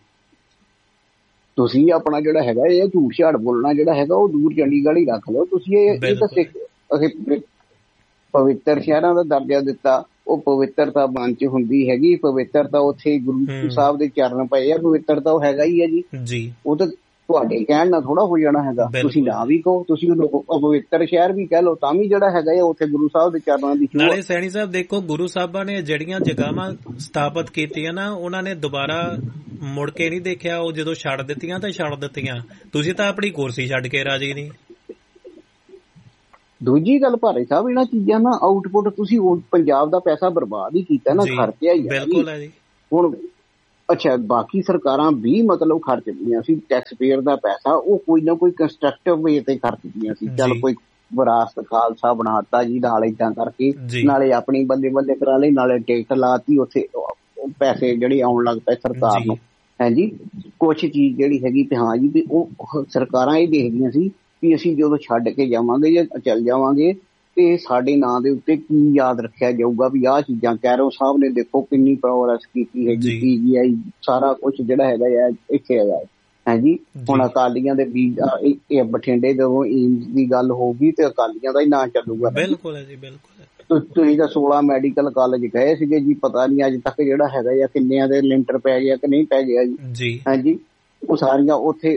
[SPEAKER 4] ਤੁਸੀਂ ਆਪਣਾ ਜਿਹੜਾ ਹੈਗਾ ਇਹ ਝੂਠ ਝਾੜ ਬੋਲਣਾ ਜਿਹੜਾ ਹੈਗਾ ਉਹ ਦੂਰ ਚੰਡੀਗੜ੍ਹ ਹੀ ਰੱਖ ਲਓ। ਤੁਸੀਂ ਇਹ ਤਾਂ ਸਿੱਖ ਅਸੀਂ ਪਵਿੱਤਰ ਸ਼ਹਿਰਾਂ ਦਾ ਦਰਜਾ ਦਿੱਤਾ, ਉਹ ਪਵਿੱਤਰਤਾ ਮਨ ਚ ਹੁੰਦੀ ਹੈਗੀ। ਪਵਿੱਤਰਤਾ ਉੱਥੇ ਗੁਰੂ ਸਾਹਿਬ ਦੇ ਚਰਨ ਪਏ ਆ, ਪਵਿੱਤਰਤਾ ਉਹ ਹੈਗਾ ਹੀ ਹੈ ਜੀ। ਉਹ ਤਾਂ ਤੁਹਾਡੇ ਕਹਿਣ ਨਾਲ ਥੋੜਾ ਹੋ ਜਾਣਾ ਹੈਗਾ। ਤੁਸੀਂ ਨਾ ਵੀ ਕਹੋ, ਤੁਸੀਂ ਪਵਿੱਤਰ ਸ਼ਹਿਰ ਵੀ ਕਹਿ ਲਓ, ਤਾਂ ਵੀ ਜਿਹੜਾ ਹੈਗਾ ਉੱਥੇ ਗੁਰੂ ਸਾਹਿਬ ਦੇ ਚਰਨਾਂ ਦੀ। ਨਾਲੇ ਸੈਣੀ ਸਾਹਿਬ ਦੇਖੋ, ਗੁਰੂ ਸਾਹਿਬਾਂ ਨੇ ਜਿਹੜੀਆਂ ਜਗ੍ਹਾਵਾਂ ਸਥਾਪਿਤ ਕੀਤੀਆਂ ਨਾ, ਉਹਨਾਂ ਨੇ ਦੁਬਾਰਾ ਮੁੜ ਕੇ ਨਹੀਂ ਦੇਖਿਆ। ਉਹ ਜਦੋਂ ਛੱਡ ਦਿੱਤੀਆਂ ਤਾਂ ਛੱਡ ਦਿੱਤੀਆਂ। ਤੁਸੀਂ ਤਾਂ ਆਪਣੀ ਕੁਰਸੀ ਛੱਡ ਕੇ ਰਾਜੀ ਨਹੀਂ। ਦੂਜੀ ਗੱਲ ਭਾਰੇ ਸਾਹਿਬ, ਇਹਨਾਂ ਚੀਜ਼ਾਂ ਨਾ ਆਊਟਪੁੱਟ ਤੁਸੀਂ ਪੰਜਾਬ ਦਾ ਪੈਸਾ ਬਰਬਾਦ ਹੀ ਕੀਤਾ ਨਾ, ਖਰਚਿਆ ਹੀ
[SPEAKER 2] ਬਿਲਕੁਲ ਹੈ ਜੀ।
[SPEAKER 4] ਹੁਣ ਅੱਛਾ, ਬਾਕੀ ਸਰਕਾਰਾਂ ਵੀ ਮਤਲਬ ਖਰਚਦੀਆਂ ਸੀ ਟੈਕਸ ਪੇਅਰ ਦਾ ਪੈਸਾ, ਉਹ ਕੋਈ ਨਾ ਕੋਈ ਕੰਸਟਰਕਟਿਵ ਵੇ ਤੇ ਖਰਚਦੀਆਂ ਸੀ। ਚੱਲ ਕੋਈ ਵਿਰਾਸਤ ਖਾਲਸਾ ਬਣਾਤਾ ਜੀ, ਨਾਲ ਏਦਾਂ ਕਰਕੇ, ਨਾਲੇ ਆਪਣੀ ਬੱਲੇ ਬੱਲੇ ਕਰਾ ਲਈ, ਨਾਲੇ ਟਿਕਟ ਲਾਤੀ, ਉੱਥੇ ਪੈਸੇ ਜਿਹੜੇ ਆਉਣ ਲੱਗ ਪਏ ਸਰਕਾਰ ਨੂੰ। ਹਾਂਜੀ, ਕੁਛ ਚੀਜ਼ ਜਿਹੜੀ ਹੈਗੀ ਤੇ ਹਾਂ ਜੀ, ਤੇ ਉਹ ਸਰਕਾਰਾਂ ਇਹ ਦੇਖਦੀਆਂ ਸੀ ਵੀ ਅਸੀਂ ਜਦੋਂ ਛੱਡ ਕੇ ਜਾਵਾਂਗੇ ਜਾਂ ਚੱਲ ਜਾਵਾਂਗੇ ਤੇ ਸਾਡੇ ਨਾਂ ਦੇ ਉੱਤੇ ਕੀ ਯਾਦ ਰੱਖਿਆ ਜਾਊਗਾ ਵੀ ਆਹ ਚੀਜ਼ਾਂ। ਕੈਰੋ ਸਾਹਿਬ ਨੇ ਦੇਖੋ ਕਿੰਨੀ ਪ੍ਰੋਗਰੈਸ ਕੀਤੀ ਹੈਗੀ, PGI ਸਾਰਾ ਕੁਛ ਜਿਹੜਾ ਹੈਗਾ ਆ ਇੱਥੇ ਹੈਗਾ। ਹਾਂਜੀ, ਹੁਣ ਅਕਾਲੀਆਂ ਦੇ ਬਠਿੰਡੇ ਜਦੋਂ ਏਮਸ ਦੀ ਗੱਲ ਹੋਊਗੀ ਤੇ ਅਕਾਲੀਆਂ ਦਾ ਹੀ ਨਾਂ ਚੱਲੂਗਾ।
[SPEAKER 2] ਬਿਲਕੁਲ ਹੈ ਜੀ, ਬਿਲਕੁਲ।
[SPEAKER 4] ਤੁਸੀਂ ਤਾਂ 16 ਮੈਡੀਕਲ ਕਾਲਜ ਗਏ ਸੀਗੇ ਜੀ, ਪਤਾ ਨਹੀਂ ਅੱਜ ਤੱਕ ਜਿਹੜਾ ਹੈਗਾ ਆ ਕਿੰਨਿਆਂ ਦੇ ਲਿੰਟਰ ਪੈ ਗਿਆ ਕਿ ਨਹੀਂ ਪੈ ਗਿਆ ਜੀ। ਹਾਂਜੀ, ਉਹ ਸਾਰੀਆਂ ਉੱਥੇ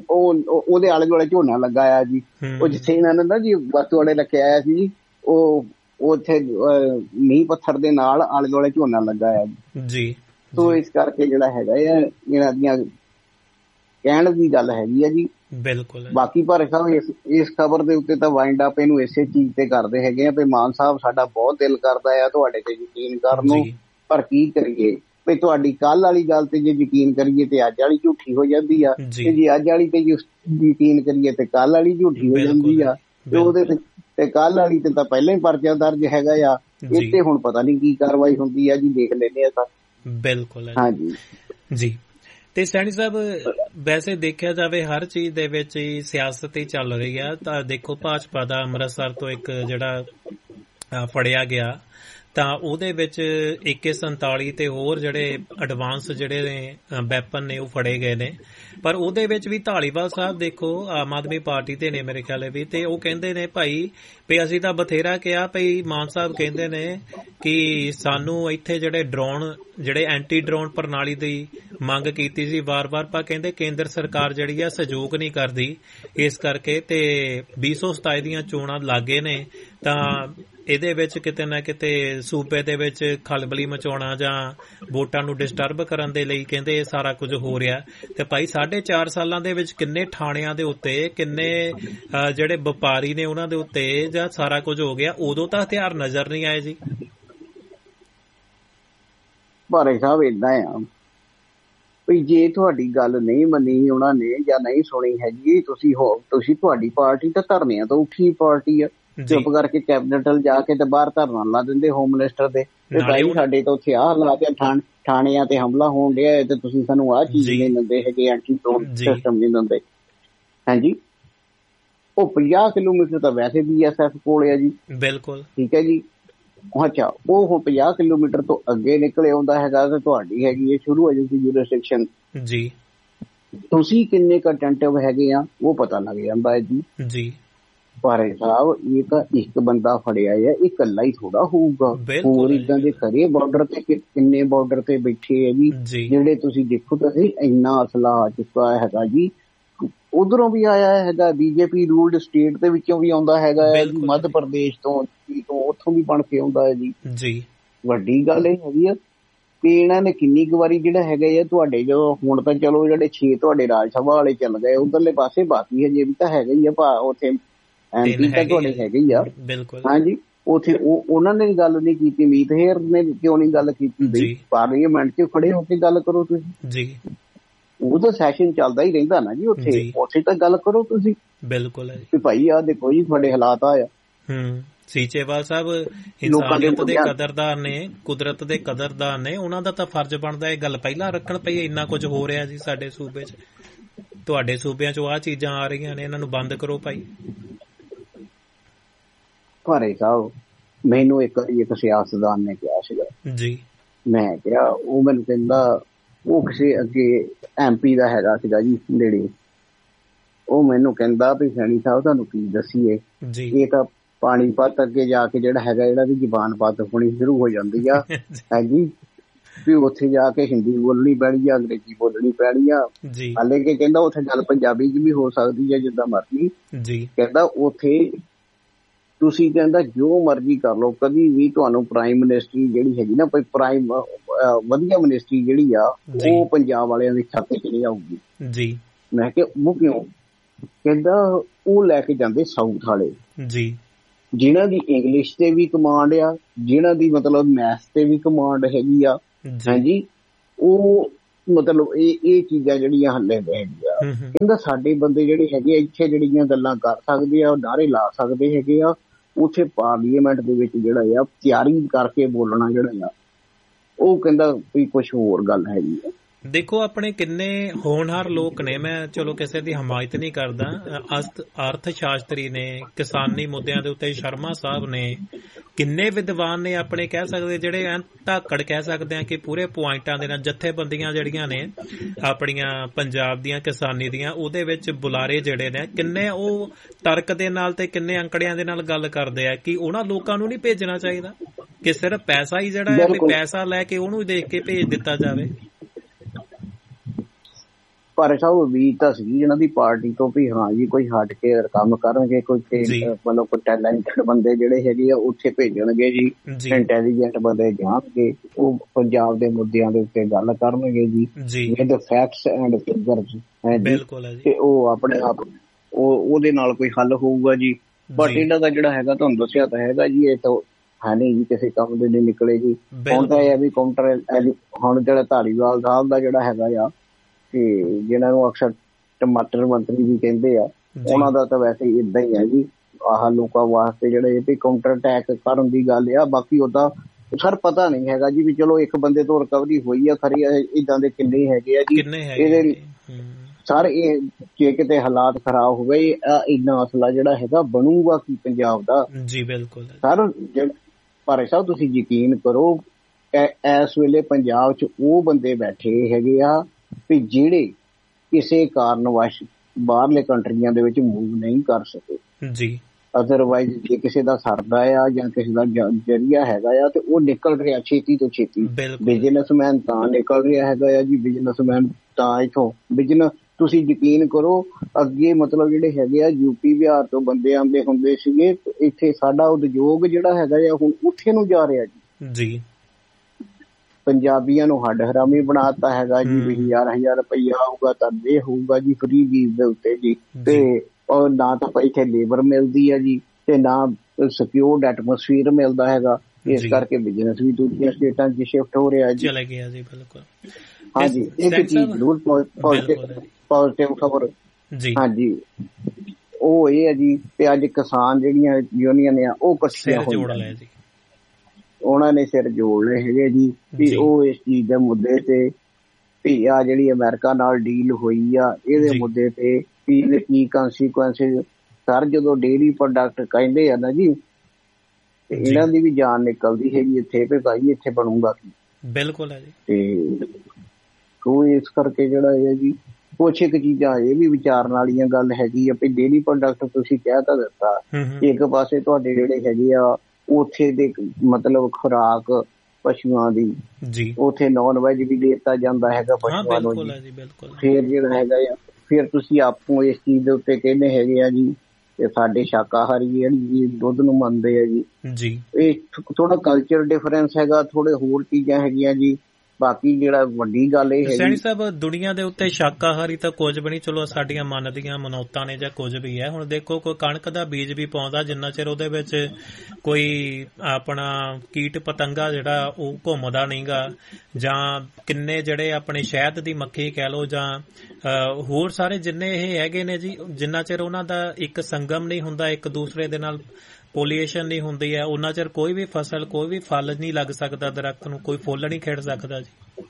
[SPEAKER 4] ਉਹਦੇ ਆਲੇ ਦੁਆਲੇ ਝੋਨਾ ਲੱਗਾ ਆ ਜੀ। ਉਹ ਜਿੱਥੇ ਇਹਨਾਂ ਨੇ ਨਾ ਜੀ ਵਸਤੂ ਵਾਲੇ ਰੱਖਿਆ ਆਇਆ ਸੀ ਜੀ, ਉਹ ਉੱਥੇ ਨੀਂਹ ਪੱਥਰ ਦੇ ਨਾਲ ਆਲੇ ਦੁਆਲੇ ਝੋਨਾ ਲੱਗਾ ਆ ਜੀ। ਸੋ ਇਸ ਕਰਕੇ ਜਿਹੜਾ ਹੈਗਾ ਆ ਇਹਨਾਂ ਦੀਆਂ ਕਹਿਣ ਦੀ ਗੱਲ ਹੈਗੀ ਆ ਜੀ।
[SPEAKER 2] ਬਿਲਕੁਲ।
[SPEAKER 4] ਬਾਕੀ ਭਾਰੇ ਸਾਹਿਬ ਇਸ ਖਬਰ ਦੇ ਉੱਤੇ ਤਾਂ ਵਾਈਂਡ ਅਪ ਇਹਨੂੰ ਇਸੇ ਚੀਜ਼ ਤੇ ਕਰਦੇ ਹੈਗੇ ਆ ਵੀ ਮਾਨ ਸਾਹਿਬ ਸਾਡਾ ਬਹੁਤ ਦਿਲ ਕਰਦਾ ਆ ਤੁਹਾਡੇ ਤੇ ਯਕੀਨ ਕਰਨ ਨੂੰ, ਪਰ ਕੀ ਕਰੀਏ ਵੀ ਤੁਹਾਡੀ ਕੱਲ ਵਾਲੀ ਗੱਲ ਤੇ ਜੇ ਯਕੀਨ ਕਰੀਏ ਤੇ ਅੱਜ ਵਾਲੀ ਝੂਠੀ ਹੋ ਜਾਂਦੀ ਆ, ਤੇ ਜੇ ਅੱਜ ਵਾਲੀ ਤੇ ਯਕੀਨ ਕਰੀਏ ਤੇ ਕੱਲ ਵਾਲੀ ਝੂਠੀ ਹੋ ਜਾਂਦੀ ਆ। ਤੇ ਉਹਦੇ ਤੇ ਕੱਲ ਵਾਲੀ ਤੇ ਤਾਂ ਪਹਿਲਾਂ ਹੀ ਪਰਚਾ ਦਰਜ ਹੈਗਾ ਆ, ਇਹ ਤੇ ਹੁਣ ਪਤਾ ਨਹੀਂ ਕੀ ਕਾਰਵਾਈ ਹੁੰਦੀ ਆ ਜੀ, ਦੇਖ ਲੈਂਦੇ ਆ ਤਾਂ।
[SPEAKER 2] ਬਿਲਕੁਲ
[SPEAKER 4] ਹਾਂਜੀ
[SPEAKER 2] ਜੀ। ਤੇ ਸੈਣੀ ਸਾਹਿਬ, ਵੈਸੇ ਦੇਖਿਆ ਜਾਵੇ ਹਰ ਚੀਜ਼ ਦੇ ਵਿੱਚ ਹੀ ਸਿਆਸਤ ਹੀ ਚੱਲ ਰਹੀ ਆ। ਤਾਂ ਦੇਖੋ ਭਾਜਪਾ ਦਾ ਅੰਮ੍ਰਿਤਸਰ ਤੋਂ ਇੱਕ ਜਿਹੜਾ ਫੜਿਆ ਗਿਆ, ਤਾਂ ਉਹਦੇ ਵਿੱਚ AK-47 ਤੇ ਹੋਰ ਜਿਹੜੇ ਐਡਵਾਂਸ ਜਿਹੜੇ ਨੇ ਵੈਪਨ ਨੇ ਉਹ ਫੜੇ ਗਏ ਨੇ। ਪਰ ਉਹਦੇ ਵਿੱਚ ਵੀ ਧਾਲੀਵਾਲ ਸਾਹਿਬ ਦੇਖੋ ਆਮ ਆਦਮੀ ਪਾਰਟੀ ਦੇ ਨੇ ਮੇਰੇ ਖਿਆਲ ਵੀ, ਤੇ ਉਹ ਕਹਿੰਦੇ ਨੇ ਭਾਈ ਵੀ ਅਸੀਂ ਤਾਂ ਬਥੇਰਾ ਕਿਹਾ, ਭਈ ਮਾਨ ਸਾਹਿਬ ਕਹਿੰਦੇ ਨੇ ਕਿ ਸਾਨੂੰ ਇੱਥੇ ਜਿਹੜੇ ਡਰੋਨ ਜਿਹੜੇ ਐਂਟੀ ਡਰੋਨ ਪ੍ਰਣਾਲੀ ਦੀ ਮੰਗ ਕੀਤੀ ਸੀ ਵਾਰ-ਵਾਰ, ਪਰ ਕਹਿੰਦੇ ਕੇਂਦਰ ਸਰਕਾਰ ਜਿਹੜੀ ਆ ਸਹਿਯੋਗ ਨਹੀਂ ਕਰਦੀ, ਇਸ ਕਰਕੇ ਤੇ 2027 ਦੀਆਂ ਚੋਣਾਂ ਲਾਗੇ ਨੇ, ਤਾਂ ਇਹਦੇ ਵਿੱਚ ਕਿਤੇ ਨਾ ਕਿਤੇ ਸੂਬੇ ਦੇ ਵਿੱਚ ਖਲਬਲੀ ਮਚਾਉਣਾ ਜਾਂ ਵੋਟਾਂ ਨੂੰ ਡਿਸਟਰਬ ਕਰਨ ਦੇ ਲਈ ਕਹਿੰਦੇ ਇਹ ਸਾਰਾ ਕੁਝ ਹੋ ਰਿਹਾ। ਤੇ ਭਾਈ 4.5 ਸਾਲਾਂ ਦੇ ਵਿੱਚ ਕਿੰਨੇ ਥਾਣਿਆਂ ਦੇ ਉੱਤੇ, ਕਿੰਨੇ ਜਿਹੜੇ ਵਪਾਰੀ ਨੇ ਉਹਨਾਂ ਦੇ ਉੱਤੇ ਜਾਂ ਸਾਰਾ ਕੁਝ ਹੋ ਗਿਆ, ਉਦੋਂ ਤਾਂ ਹਥਿਆਰ ਨਜ਼ਰ ਨਹੀਂ ਆਏ ਜੀ।
[SPEAKER 4] ਭਾਰੇ ਸਾਹਿਬ ਏਦਾਂ ਆ ਵੀ ਜੇ ਤੁਹਾਡੀ ਗੱਲ ਨਹੀਂ ਮੰਨੀ ਉਹਨਾਂ ਨੇ ਜਾਂ ਨਹੀਂ ਸੁਣੀ ਹੈਗੀ, ਤੁਸੀਂ ਤੁਹਾਡੀ ਪਾਰਟੀ ਤਾਂ ਧਰਨਿਆਂ ਤੋਂ ਉੱਠੀ ਪਾਰਟੀ ਆ, ਚੁੱਪ ਕਰਕੇ ਕੈਬਨਿਟ ਜਾ ਕੇ ਤੇ ਬਾਹਰ ਧਰਨਾ ਲਾ ਦਿੰਦੇ ਹੋਮ ਮਿਨਿਸਟਰ ਦੇ, ਤੇ ਭਾਈ ਸਾਡੇ ਤੋਂ ਉੱਥੇ ਆਹ ਹਾਲਾਤ ਆ, ਥਾਣਿਆਂ ਤੇ ਹਮਲਾ ਹੋਣ ਡਿਆ ਤੇ ਤੁਸੀਂ ਸਾਨੂੰ ਆਹ ਚੀਜ਼ ਨਹੀਂ ਦਿੰਦੇ ਹੈਗੇ, ਐਂਟੀ ਡਰੋਨ ਸਿਸਟਮ ਨਹੀਂ ਦਿੰਦੇ। ਹਾਂਜੀ, ਉਹ 50 ਕਿਲੋਮੀਟਰ ਤਾਂ ਵੈਸੇ BSF ਕੋਲ ਆ ਜੀ। ਬਿਲਕੁਲ ਠੀਕ ਹੈ ਜੀ। ਅੱਛਾ, ਉਹ 50 ਕਿਲੋਮੀਟਰ ਤੋਂ ਅੱਗੇ ਨਿਕਲੇ ਆਉਂਦਾ ਹੈਗਾ ਤੇ ਤੁਹਾਡੀ ਹੈਗੀ ਸ਼ੁਰੂ ਹੋ ਜਾਂਦੀ ਜੂਰਿਸਡਿਕਸ਼ਨ ਜੀ। ਤੁਸੀਂ ਕਿੰਨੇ ਕੁ ਅਟੈਂਟਿਵ ਹੈਗੇ ਆ ਉਹ ਪਤਾ ਲੱਗ ਜਾਂਦਾ ਹੈ ਜੀ। ਭਾਰੇ ਸਾਹਿਬ ਇਹ ਤਾਂ ਇੱਕ ਬੰਦਾ ਫੜਿਆ ਹੈ, ਇਹ ਇਕੱਲਾ ਹੀ ਥੋੜਾ ਹੋਊਗਾ, ਹੋਰ ਏਦਾਂ ਦੇ ਖੜੇ ਬਾਰਡਰ ਤੇ ਕਿੰਨੇ ਬਾਰਡਰ ਤੇ ਬੈਠੇ ਹੈ ਜੀ, ਜਿਹੜੇ ਤੁਸੀਂ ਦੇਖੋ ਤੁਸੀਂ ਇੰਨਾ ਅਸਲਾ ਆ ਚੁੱਕਾ ਹੈਗਾ ਜੀ। ਉਧਰੋਂ ਵੀ ਆਇਆ ਹੈਗਾ, BJP ਰੂਲਡ ਸਟੇਟ ਦੇ ਵਿੱਚੋਂ ਵੀ ਆਉਂਦਾ ਹੈਗਾ ਹੈ ਜੀ, ਮੱਧ ਪ੍ਰਦੇਸ਼ ਤੋਂ ਉੱਥੋਂ ਵੀ ਬਣ ਕੇ ਆਉਂਦਾ ਹੈ ਜੀ। ਵੱਡੀ ਗੱਲ ਇਹ ਹੈਗੀ ਆ ਤੇ ਇਹਨਾਂ ਨੇ ਕਿੰਨੀ ਕੁ ਵਾਰੀ ਜਿਹੜਾ ਹੈਗਾ ਆ ਤੁਹਾਡੇ ਜੋ ਹੁਣ ਤਾਂ ਚਲੋ ਜਿਹੜੇ 6 ਤੁਹਾਡੇ ਰਾਜ ਸਭਾ ਵਾਲੇ ਚੱਲ ਗਏ ਉਧਰਲੇ ਪਾਸੇ, ਬਾਕੀ ਹਜੇ ਵੀ ਤਾਂ ਹੈਗਾ ਹੀ ਆ ਉੱਥੇ MP ਤਾਂ ਤੁਹਾਡੇ ਹੈਗੇ ਹੀ ਆ। ਹਾਂਜੀ, ਉੱਥੇ ਉਹਨਾਂ ਨੇ ਗੱਲ ਨਹੀਂ ਕੀਤੀ, ਮੀਤ ਹੇਅਰ ਨੇ ਕਿਉਂ ਨਹੀਂ ਗੱਲ ਕੀਤੀ? ਪਾਰਲੀਮੈਂਟ 'ਚ ਖੜੇ ਹੋ ਕੇ ਗੱਲ ਕਰੋ ਤੁਸੀਂ, ਉਹ ਤਾਂ ਸੈਸ਼ਨ ਚੱਲਦਾ ਹੀ ਰਹਿੰਦਾ ਨਾ ਜੀ ਉੱਥੇ ਤਾਂ ਗੱਲ ਕਰੋ ਤੁਸੀਂ। ਬਿਲਕੁਲ ਭਾਈ ਆਹ ਦੇਖੋ ਜੀ ਤੁਹਾਡੇ ਹਾਲਾਤ ਆ।
[SPEAKER 2] ਸੀਚੇਵਾਲ ਸਾਹਿਬ ਇਨਸਾਨੀਅਤ ਦੇ ਕਦਰਦਾਰ ਨੇ, ਕੁਦਰਤ ਦੇ ਕਦਰਦਾਰ ਨੇ, ਉਹਨਾਂ ਦਾ ਤਾਂ ਫਰਜ਼ ਬਣਦਾ ਇਹ ਗੱਲ ਪਹਿਲਾਂ ਰੱਖਣ, ਪਈ ਇੰਨਾ ਕੁਝ ਹੋ ਰਿਹਾ ਜੀ ਸਾਡੇ ਸੂਬੇ 'ਚ, ਤੁਹਾਡੇ ਸੂਬਿਆਂ 'ਚੋਂ ਆਹ ਚੀਜ਼ਾਂ ਆ ਰਹੀਆਂ ਨੇ, ਇਹਨਾਂ ਨੂੰ ਬੰਦ ਕਰੋ ਭਾਈ।
[SPEAKER 4] ਭਾਰੇ ਸਾਹਿਬ ਮੈਨੂੰ ਇੱਕ ਸਿਆਸਤਦਾਨ ਨੇ ਕਿਹਾ ਸੀਗਾ ਜੀ, ਮੈਂ ਕਿਹਾ, ਉਹ ਮੈਨੂੰ ਕਹਿੰਦਾ ਉਹ ਕਿਸੇ ਅੱਗੇ MP ਦਾ ਹੈਗਾ ਸੀਗਾ ਜੀ ਨੇੜੇ, ਉਹ ਮੈਨੂੰ ਕਹਿੰਦਾ ਵੀ ਸੈਣੀ ਸਾਹਿਬ ਤੁਹਾਨੂੰ ਕੀ ਦੱਸੀਏ, ਇਹ ਤਾਂ ਪਾਣੀਪਤ ਅੱਗੇ ਜਾ ਕੇ ਜਿਹੜਾ ਹੈਗਾ ਇਹਨਾਂ ਦੀ ਜ਼ੁਬਾਨ ਬੰਦ ਹੋਣੀ ਸ਼ੁਰੂ ਹੋ ਜਾਂਦੀ ਆ। ਹਾਂਜੀ, ਵੀ ਉੱਥੇ ਜਾ ਕੇ ਹਿੰਦੀ ਬੋਲਣੀ ਪੈਣੀ ਆ, ਅੰਗਰੇਜ਼ੀ ਬੋਲਣੀ ਪੈਣੀ ਆ, ਹਾਲੇ ਕਿ ਕਹਿੰਦਾ ਉੱਥੇ ਗੱਲ ਪੰਜਾਬੀ 'ਚ ਵੀ ਹੋ ਸਕਦੀ ਹੈ ਜਿੱਦਾਂ ਮਰਜ਼ੀ। ਕਹਿੰਦਾ ਉੱਥੇ ਤੁਸੀਂ ਕਹਿੰਦਾ ਜੋ ਮਰਜ਼ੀ ਕਰ ਲਓ, ਕਦੀ ਵੀ ਤੁਹਾਨੂੰ ਪ੍ਰਾਈਮ ਮਿਨਿਸਟਰੀ ਜਿਹੜੀ ਹੈਗੀ ਨਾ, ਪ੍ਰਾਈਮ ਵਧੀਆ ਮਿਨਿਸਟਰੀ ਜਿਹੜੀ ਆ ਉਹ ਪੰਜਾਬ ਵਾਲਿਆਂ ਦੇ ਖਾਤੇ 'ਚ ਨਹੀਂ ਆਊਗੀ। ਮੈਂ ਕਿਹਾ ਉਹ ਕਿਉਂ? ਕਹਿੰਦਾ ਉਹ ਲੈ ਕੇ ਜਾਂਦੇ ਸਾਊਥ ਵਾਲੇ। ਜਿਨ੍ਹਾਂ ਦੀ ਇੰਗਲਿਸ਼ ਤੇ ਵੀ ਕਮਾਂਡ ਆ, ਜਿਨ੍ਹਾਂ ਦੀ ਮਤਲਬ ਮੈਥ ਤੇ ਵੀ ਕਮਾਂਡ ਹੈਗੀ ਆ, ਹਾਂਜੀ, ਉਹ ਮਤਲਬ ਇਹ ਚੀਜ਼ਾਂ ਜਿਹੜੀਆਂ ਹੱਲੇ ਹੈਗੀਆਂ। ਕਹਿੰਦਾ ਸਾਡੇ ਬੰਦੇ ਜਿਹੜੇ ਹੈਗੇ ਇੱਥੇ ਜਿਹੜੀਆਂ ਗੱਲਾਂ ਕਰ ਸਕਦੇ ਆ, ਨਾਅਰੇ ਲਾ ਸਕਦੇ ਹੈਗੇ ਆ, ਉੱਥੇ ਪਾਰਲੀਮੈਂਟ ਦੇ ਵਿੱਚ ਜਿਹੜਾ ਆ ਤਿਆਰੀ ਕਰਕੇ ਬੋਲਣਾ ਜਿਹੜਾ ਆ ਉਹ ਕਹਿੰਦਾ ਵੀ ਕੁਛ ਹੋਰ ਗੱਲ ਹੈਗੀ ਆ।
[SPEAKER 2] ਦੇਖੋ ਆਪਣੇ ਕਿੰਨੇ ਹੋਣਹਾਰ ਲੋਕ ਨੇ, ਮੈਂ ਚਲੋ ਕਿਸੇ ਦੀ ਹਮਾਇਤ ਨਹੀਂ ਕਰਦਾ, ਅਰਥ ਸ਼ਾਸਤਰੀ ਨੇ, ਕਿਸਾਨੀ ਮੁੱਦਿਆਂ ਦੇ ਉੱਤੇ ਸ਼ਰਮਾ ਸਾਹਿਬ ਨੇ, ਕਿੰਨੇ ਵਿਦਵਾਨ ਨੇ ਆਪਣੇ, ਕਹਿ ਸਕਦੇ ਜਿਹੜੇ ਧਾਕੜ ਕਹਿ ਸਕਦੇ ਆ ਕਿ ਪੂਰੇ ਪੁਆਇੰਟਾਂ ਦੇ ਨਾਲ ਜਥੇਬੰਦੀਆਂ ਜਿਹੜੀਆਂ ਨੇ ਆਪਣੀਆਂ ਪੰਜਾਬ ਦੀਆਂ ਕਿਸਾਨੀ ਦੀਆਂ, ਉਹਦੇ ਵਿੱਚ ਬੁਲਾਰੇ ਜਿਹੜੇ ਨੇ ਕਿੰਨੇ ਉਹ ਤਰਕ ਦੇ ਨਾਲ ਤੇ ਕਿੰਨੇ ਅੰਕੜਿਆਂ ਦੇ ਨਾਲ ਗੱਲ ਕਰਦੇ ਆ ਕਿ ਉਹਨਾਂ ਲੋਕਾਂ ਨੂੰ ਨਹੀਂ ਭੇਜਣਾ ਚਾਹੀਦਾ, ਕਿ ਸਿਰਫ ਪੈਸਾ ਹੀ ਜਿਹੜਾ ਹੈ ਵੀ ਪੈਸਾ ਲੈ ਕੇ ਉਹਨੂੰ ਦੇਖ ਕੇ ਭੇਜ ਦਿੱਤਾ ਜਾਵੇ।
[SPEAKER 4] ਪਰ ਸਾਹਿਬ ਵੀ ਤਾਂ ਸੀ ਇਹਨਾਂ ਦੀ ਪਾਰਟੀ ਤੋਂ ਵੀ ਹਾਂ ਜੀ ਕੋਈ ਹਟ ਕੇ ਕੰਮ ਕਰਨਗੇ, ਕੋਈ ਮਤਲਬ ਕੋਈ ਟੈਲੈਂਟਡ ਬੰਦੇ ਜਿਹੜੇ ਹੈਗੇ ਆ ਉੱਥੇ ਭੇਜਣਗੇ ਜੀ, ਇੰਟੈਲੀਜੈਂਟ ਬੰਦੇ ਜਾਣਗੇ, ਉਹ ਪੰਜਾਬ ਦੇ ਮੁੱਦਿਆਂ ਦੇ ਉੱਤੇ ਗੱਲ ਕਰਨਗੇ ਜੀ ਵਿਦ ਫੈਕਟਸ ਐਂਡ ਫਿਗਰਸ, ਤੇ ਉਹ ਆਪਣੇ ਆਪ ਉਹਦੇ ਨਾਲ ਕੋਈ ਹੱਲ ਹੋਊਗਾ ਜੀ। ਬਟ ਇਹਨਾਂ ਦਾ ਜਿਹੜਾ ਹੈਗਾ ਤੁਹਾਨੂੰ ਦੱਸਿਆ ਤਾਂ ਹੈਗਾ ਜੀ, ਇਹ ਤਾਂ ਹੈ ਨਹੀਂ ਜੀ ਕਿਸੇ ਕੰਮ ਦੇ ਨਹੀਂ ਨਿਕਲੇ ਜੀ। ਹੁਣ ਤਾਂ ਇਹ ਵੀ ਕਾਊਂਟਰ, ਹੁਣ ਜਿਹੜਾ ਧਾਲੀਵਾਲ ਸਾਹਿਬ ਦਾ ਜਿਹੜਾ ਹੈਗਾ ਆ ਤੇ ਜਿਹਨਾਂ ਨੂੰ ਅਕਸਰ ਟਮਾਟਰ ਮੰਤਰੀ ਵੀ ਕਹਿੰਦੇ ਆ, ਉਹਨਾਂ ਦਾ ਤਾਂ ਵੈਸੇ ਏਦਾਂ ਹੀ ਹੈ ਜੀ, ਆਹ ਲੋਕਾਂ ਵਾਸਤੇ ਜਿਹੜੇ ਤੇ ਕਾਊਂਟਰ ਅਟੈਕ ਕਰਨ ਦੀ ਗੱਲ ਆ। ਬਾਕੀ ਉਹਦਾ ਸਰ ਪਤਾ ਨਹੀਂ ਹੈਗਾ ਜੀ ਵੀ ਚਲੋ ਇੱਕ ਬੰਦੇ ਤੋਂ ਰਿਕਵਰੀ ਹੋਈ ਆ ਖਰੀ, ਏਦਾਂ ਦੇ ਕਿੰਨੇ ਹੈਗੇ ਆ ਜੀ ਇਹਦੇ ਸਰ। ਇਹ ਜੇ ਕਿਤੇ ਹਾਲਾਤ ਖਰਾਬ ਹੋ ਗਏ ਇੰਨਾ ਅਸਲਾ ਜਿਹੜਾ ਹੈਗਾ ਬਣੂਗਾ ਕੀ ਪੰਜਾਬ ਦਾ ਜੀ? ਬਿਲਕੁਲ ਸਰ। ਭਾਰੇ ਸਾਹਿਬ ਤੁਸੀਂ ਯਕੀਨ ਕਰੋ ਇਸ ਵੇਲੇ ਪੰਜਾਬ 'ਚ ਉਹ ਬੰਦੇ ਬੈਠੇ ਹੈਗੇ ਆ ਵੀ ਜਿਹੜੇ ਕਿਸੇ ਕਾਰਨਵਸ਼ ਬਾਹਰਲੇ ਕੰਟਰੀਆਂ ਦੇ ਵਿੱਚ ਮੂਵ ਨਹੀਂ ਕਰ ਸਕੇ ਜੀ। ਅਦਰਵਾਈਜ਼ ਜੇ ਕਿਸੇ ਦਾ ਸਰਦਾ ਆ ਜਾਂ ਕਿਸੇ ਦਾ ਜਰੀਆ ਹੈਗਾ ਆ ਤੇ ਉਹ ਨਿਕਲ ਰਿਹਾ ਛੇਤੀ ਤੋਂ ਛੇਤੀ। ਬਿਜ਼ਨਸਮੈਨ ਤਾਂ ਨਿਕਲ ਰਿਹਾ ਹੈਗਾ ਆ ਜੀ, ਬਿਜ਼ਨਸਮੈਨ ਤਾਂ ਇੱਥੋਂ ਬਿਜ਼ਨਸ, ਤੁਸੀਂ ਯਕੀਨ ਕਰੋ ਅੱਗੇ ਮਤਲਬ ਜਿਹੜੇ ਹੈਗੇ ਆ ਯੂਪੀ ਬਿਹਾਰ ਤੋਂ ਬੰਦੇ ਆਉਂਦੇ ਹੁੰਦੇ ਸੀਗੇ, ਇੱਥੇ ਸਾਡਾ ਉਦਯੋਗ ਜਿਹੜਾ ਹੈਗਾ ਆ ਹੁਣ ਉੱਥੇ ਨੂੰ ਜਾ ਰਿਹਾ ਜੀ। ਪੰਜਾਬੀਆਂ ਨੂੰ ਹੱਡ ਹਰਾਮੀ ਬਣਾਤਾ ਹੈਗਾ ਜੀ, ਵੀ 1000 ਰੁਪਈਆ ਆਊਗਾ ਤਾਂ ਇਹ ਹੋਊਗਾ ਜੀ ਫਰੀ ਬੀਜ ਦੇ ਉੱਤੇ ਜੀ, ਤੇ ਨਾ ਤਾਂ ਇੱਥੇ ਲੇਬਰ ਮਿਲਦੀ ਹੈ ਜੀ ਤੇ ਨਾ ਸਿਕਿਉਰਡ ਐਟਮੋਸਫੀਅਰ ਮਿਲਦਾ ਹੈਗਾ, ਇਸ ਕਰਕੇ ਬਿਜ਼ਨਸ ਵੀ ਦੂਜੀਆਂ ਸਟੇਟਾਂ 'ਚ ਸ਼ਿਫਟ ਹੋ ਰਿਹਾ ਜੀ। ਚਲੇ ਗਿਆ ਜੀ, ਬਿਲਕੁਲ। ਹਾਂਜੀ, ਇੱਕ ਚੀਜ਼ ਜ਼ਰੂਰ ਪੋਜ਼ਿਟਿਵ ਖਬਰ ਹਾਂਜੀ ਉਹ ਇਹ ਹੈ ਜੀ ਤੇ ਅੱਜ ਕਿਸਾਨ ਜਿਹੜੀਆਂ ਯੂਨੀਅਨ ਆ ਉਹ ਇਕੱਠੀਆਂ ਹੋਈਆਂ, ਉਹਨਾਂ ਨੇ ਸਿਰ ਜੋੜ ਲਏ ਹੈਗੇ ਜੀ ਵੀ ਉਹ ਇਸ ਚੀਜ਼ ਦੇ ਮੁੱਦੇ ਤੇ ਵੀ ਆ ਜਿਹੜੀ ਅਮਰੀਕਾ ਨਾਲ ਡੀਲ ਹੋਈ ਆ ਇਹਦੇ ਮੁੱਦੇ ਤੇ ਵੀ ਇਹਦੇ ਕੀ ਕੰਸੀਕੁਐਂਸਿਸ। ਸਰ ਜਦੋਂ ਡੇਅਰੀ ਪ੍ਰੋਡਕਟ ਕਹਿੰਦੇ ਆ ਨਾ ਜੀ ਤੇ ਇਹਨਾਂ ਦੀ ਵੀ ਜਾਨ ਨਿਕਲਦੀ ਹੈਗੀ ਇੱਥੇ ਵੀ ਭਾਈ ਇੱਥੇ ਬਣੂਗਾ ਕੀ। ਬਿਲਕੁਲ ਹੈ ਜੀ। ਤੇ ਉਹ ਇਸ ਕਰਕੇ ਜਿਹੜਾ ਇਹ ਜੀ ਕੁਛ ਇੱਕ ਚੀਜ਼ਾਂ ਇਹ ਵੀ ਵਿਚਾਰਨ ਵਾਲੀਆਂ ਗੱਲ ਹੈਗੀ ਆ ਵੀ ਡੇਅਰੀ ਪ੍ਰੋਡਕਟ ਤੁਸੀਂ ਕਹਿ ਤਾਂ ਦਿੱਤਾ, ਇੱਕ ਪਾਸੇ ਤੁਹਾਡੇ ਜਿਹੜੇ ਹੈਗੇ ਆ ਉੱਥੇ ਦੇ ਮਤਲਬ ਖੁਰਾਕ ਪਸ਼ੂਆਂ ਦੀ ਜੀ, ਉੱਥੇ ਨੌਨ ਵੈਜ ਵੀ ਦਿੱਤਾ ਜਾਂਦਾ ਹੈਗਾ ਪਸ਼ੂਆਂ ਨੂੰ ਜੀ। ਫਿਰ ਜਿਹੜਾ ਹੈਗਾ ਆ ਫਿਰ ਤੁਸੀਂ ਆਪੋ ਇਸ ਚੀਜ਼ ਦੇ ਉੱਤੇ ਕਹਿੰਦੇ ਹੈਗੇ ਆ ਜੀ ਤੇ ਸਾਡੇ ਸ਼ਾਕਾਹਾਰੀ ਜਿਹੜੀ ਦੁੱਧ ਨੂੰ ਮੰਨਦੇ ਆ ਜੀ। ਇਹ ਥੋੜਾ ਕਲਚਰ ਡਿਫਰੈਂਸ ਹੈਗਾ, ਥੋੜੇ ਹੋਰ ਚੀਜ਼ਾਂ ਹੈਗੀਆਂ ਜੀ। ਬਾਕੀ ਜਿਹੜਾ ਵੱਡੀ ਗੱਲ ਇਹ ਹੈ ਸੈਣੀ ਸਾਹਿਬ ਦੁਨੀਆ ਦੇ ਉੱਤੇ ਸ਼ਾਕਾਹਾਰੀ ਤਾਂ ਕੁਝ ਵੀ ਨਹੀਂ, ਚਲੋ ਸਾਡੀਆਂ ਮਨ ਦੀਆਂ ਮਨੌਤਾਂ ਨੇ ਜਾਂ ਕੁਝ ਵੀ ਹੈ। ਹੁਣ ਦੇਖੋ ਕੋਈ ਕਣਕ ਦਾ ਬੀਜ ਵੀ ਪਾਉਂਦਾ ਜਿੰਨਾ ਚਿਰ ਉਹਦੇ ਵਿੱਚ ਕੋਈ ਆਪਣਾ ਕੀਟ ਪਤੰਗਾ ਜਿਹੜਾ ਉਹ ਘੁੰਮਦਾ ਨਹੀਂਗਾ, ਜਾਂ ਕਿੰਨੇ ਜਿਹੜੇ ਆਪਣੇ ਸ਼ਹਿਦ ਦੀ ਮੱਖੀ ਕਹਿ ਲਓ ਜਾਂ ਹੋਰ ਸਾਰੇ ਜਿੰਨੇ ਇਹ ਹੈਗੇ ਨੇ ਜੀ, ਜਿੰਨਾ ਚਿਰ ਉਹਨਾਂ ਦਾ ਇੱਕ ਸੰਗਮ ਨਹੀਂ ਹੁੰਦਾ, ਇੱਕ ਦੂਸਰੇ ਦੇ ਨਾਲ ਪੋਲੀਏਸ਼ਨ ਨਹੀਂ ਹੁੰਦੀ ਹੈ, ਉਹਨਾਂ ਚਿਰ ਕੋਈ ਵੀ ਫਸਲ ਕੋਈ ਵੀ ਫਲ ਨਹੀਂ ਲੱਗ ਸਕਦਾ, ਦਰਖਤ ਨੂੰ ਕੋਈ ਫੁੱਲ ਨਹੀਂ ਖਿੜ ਸਕਦਾ ਜੀ।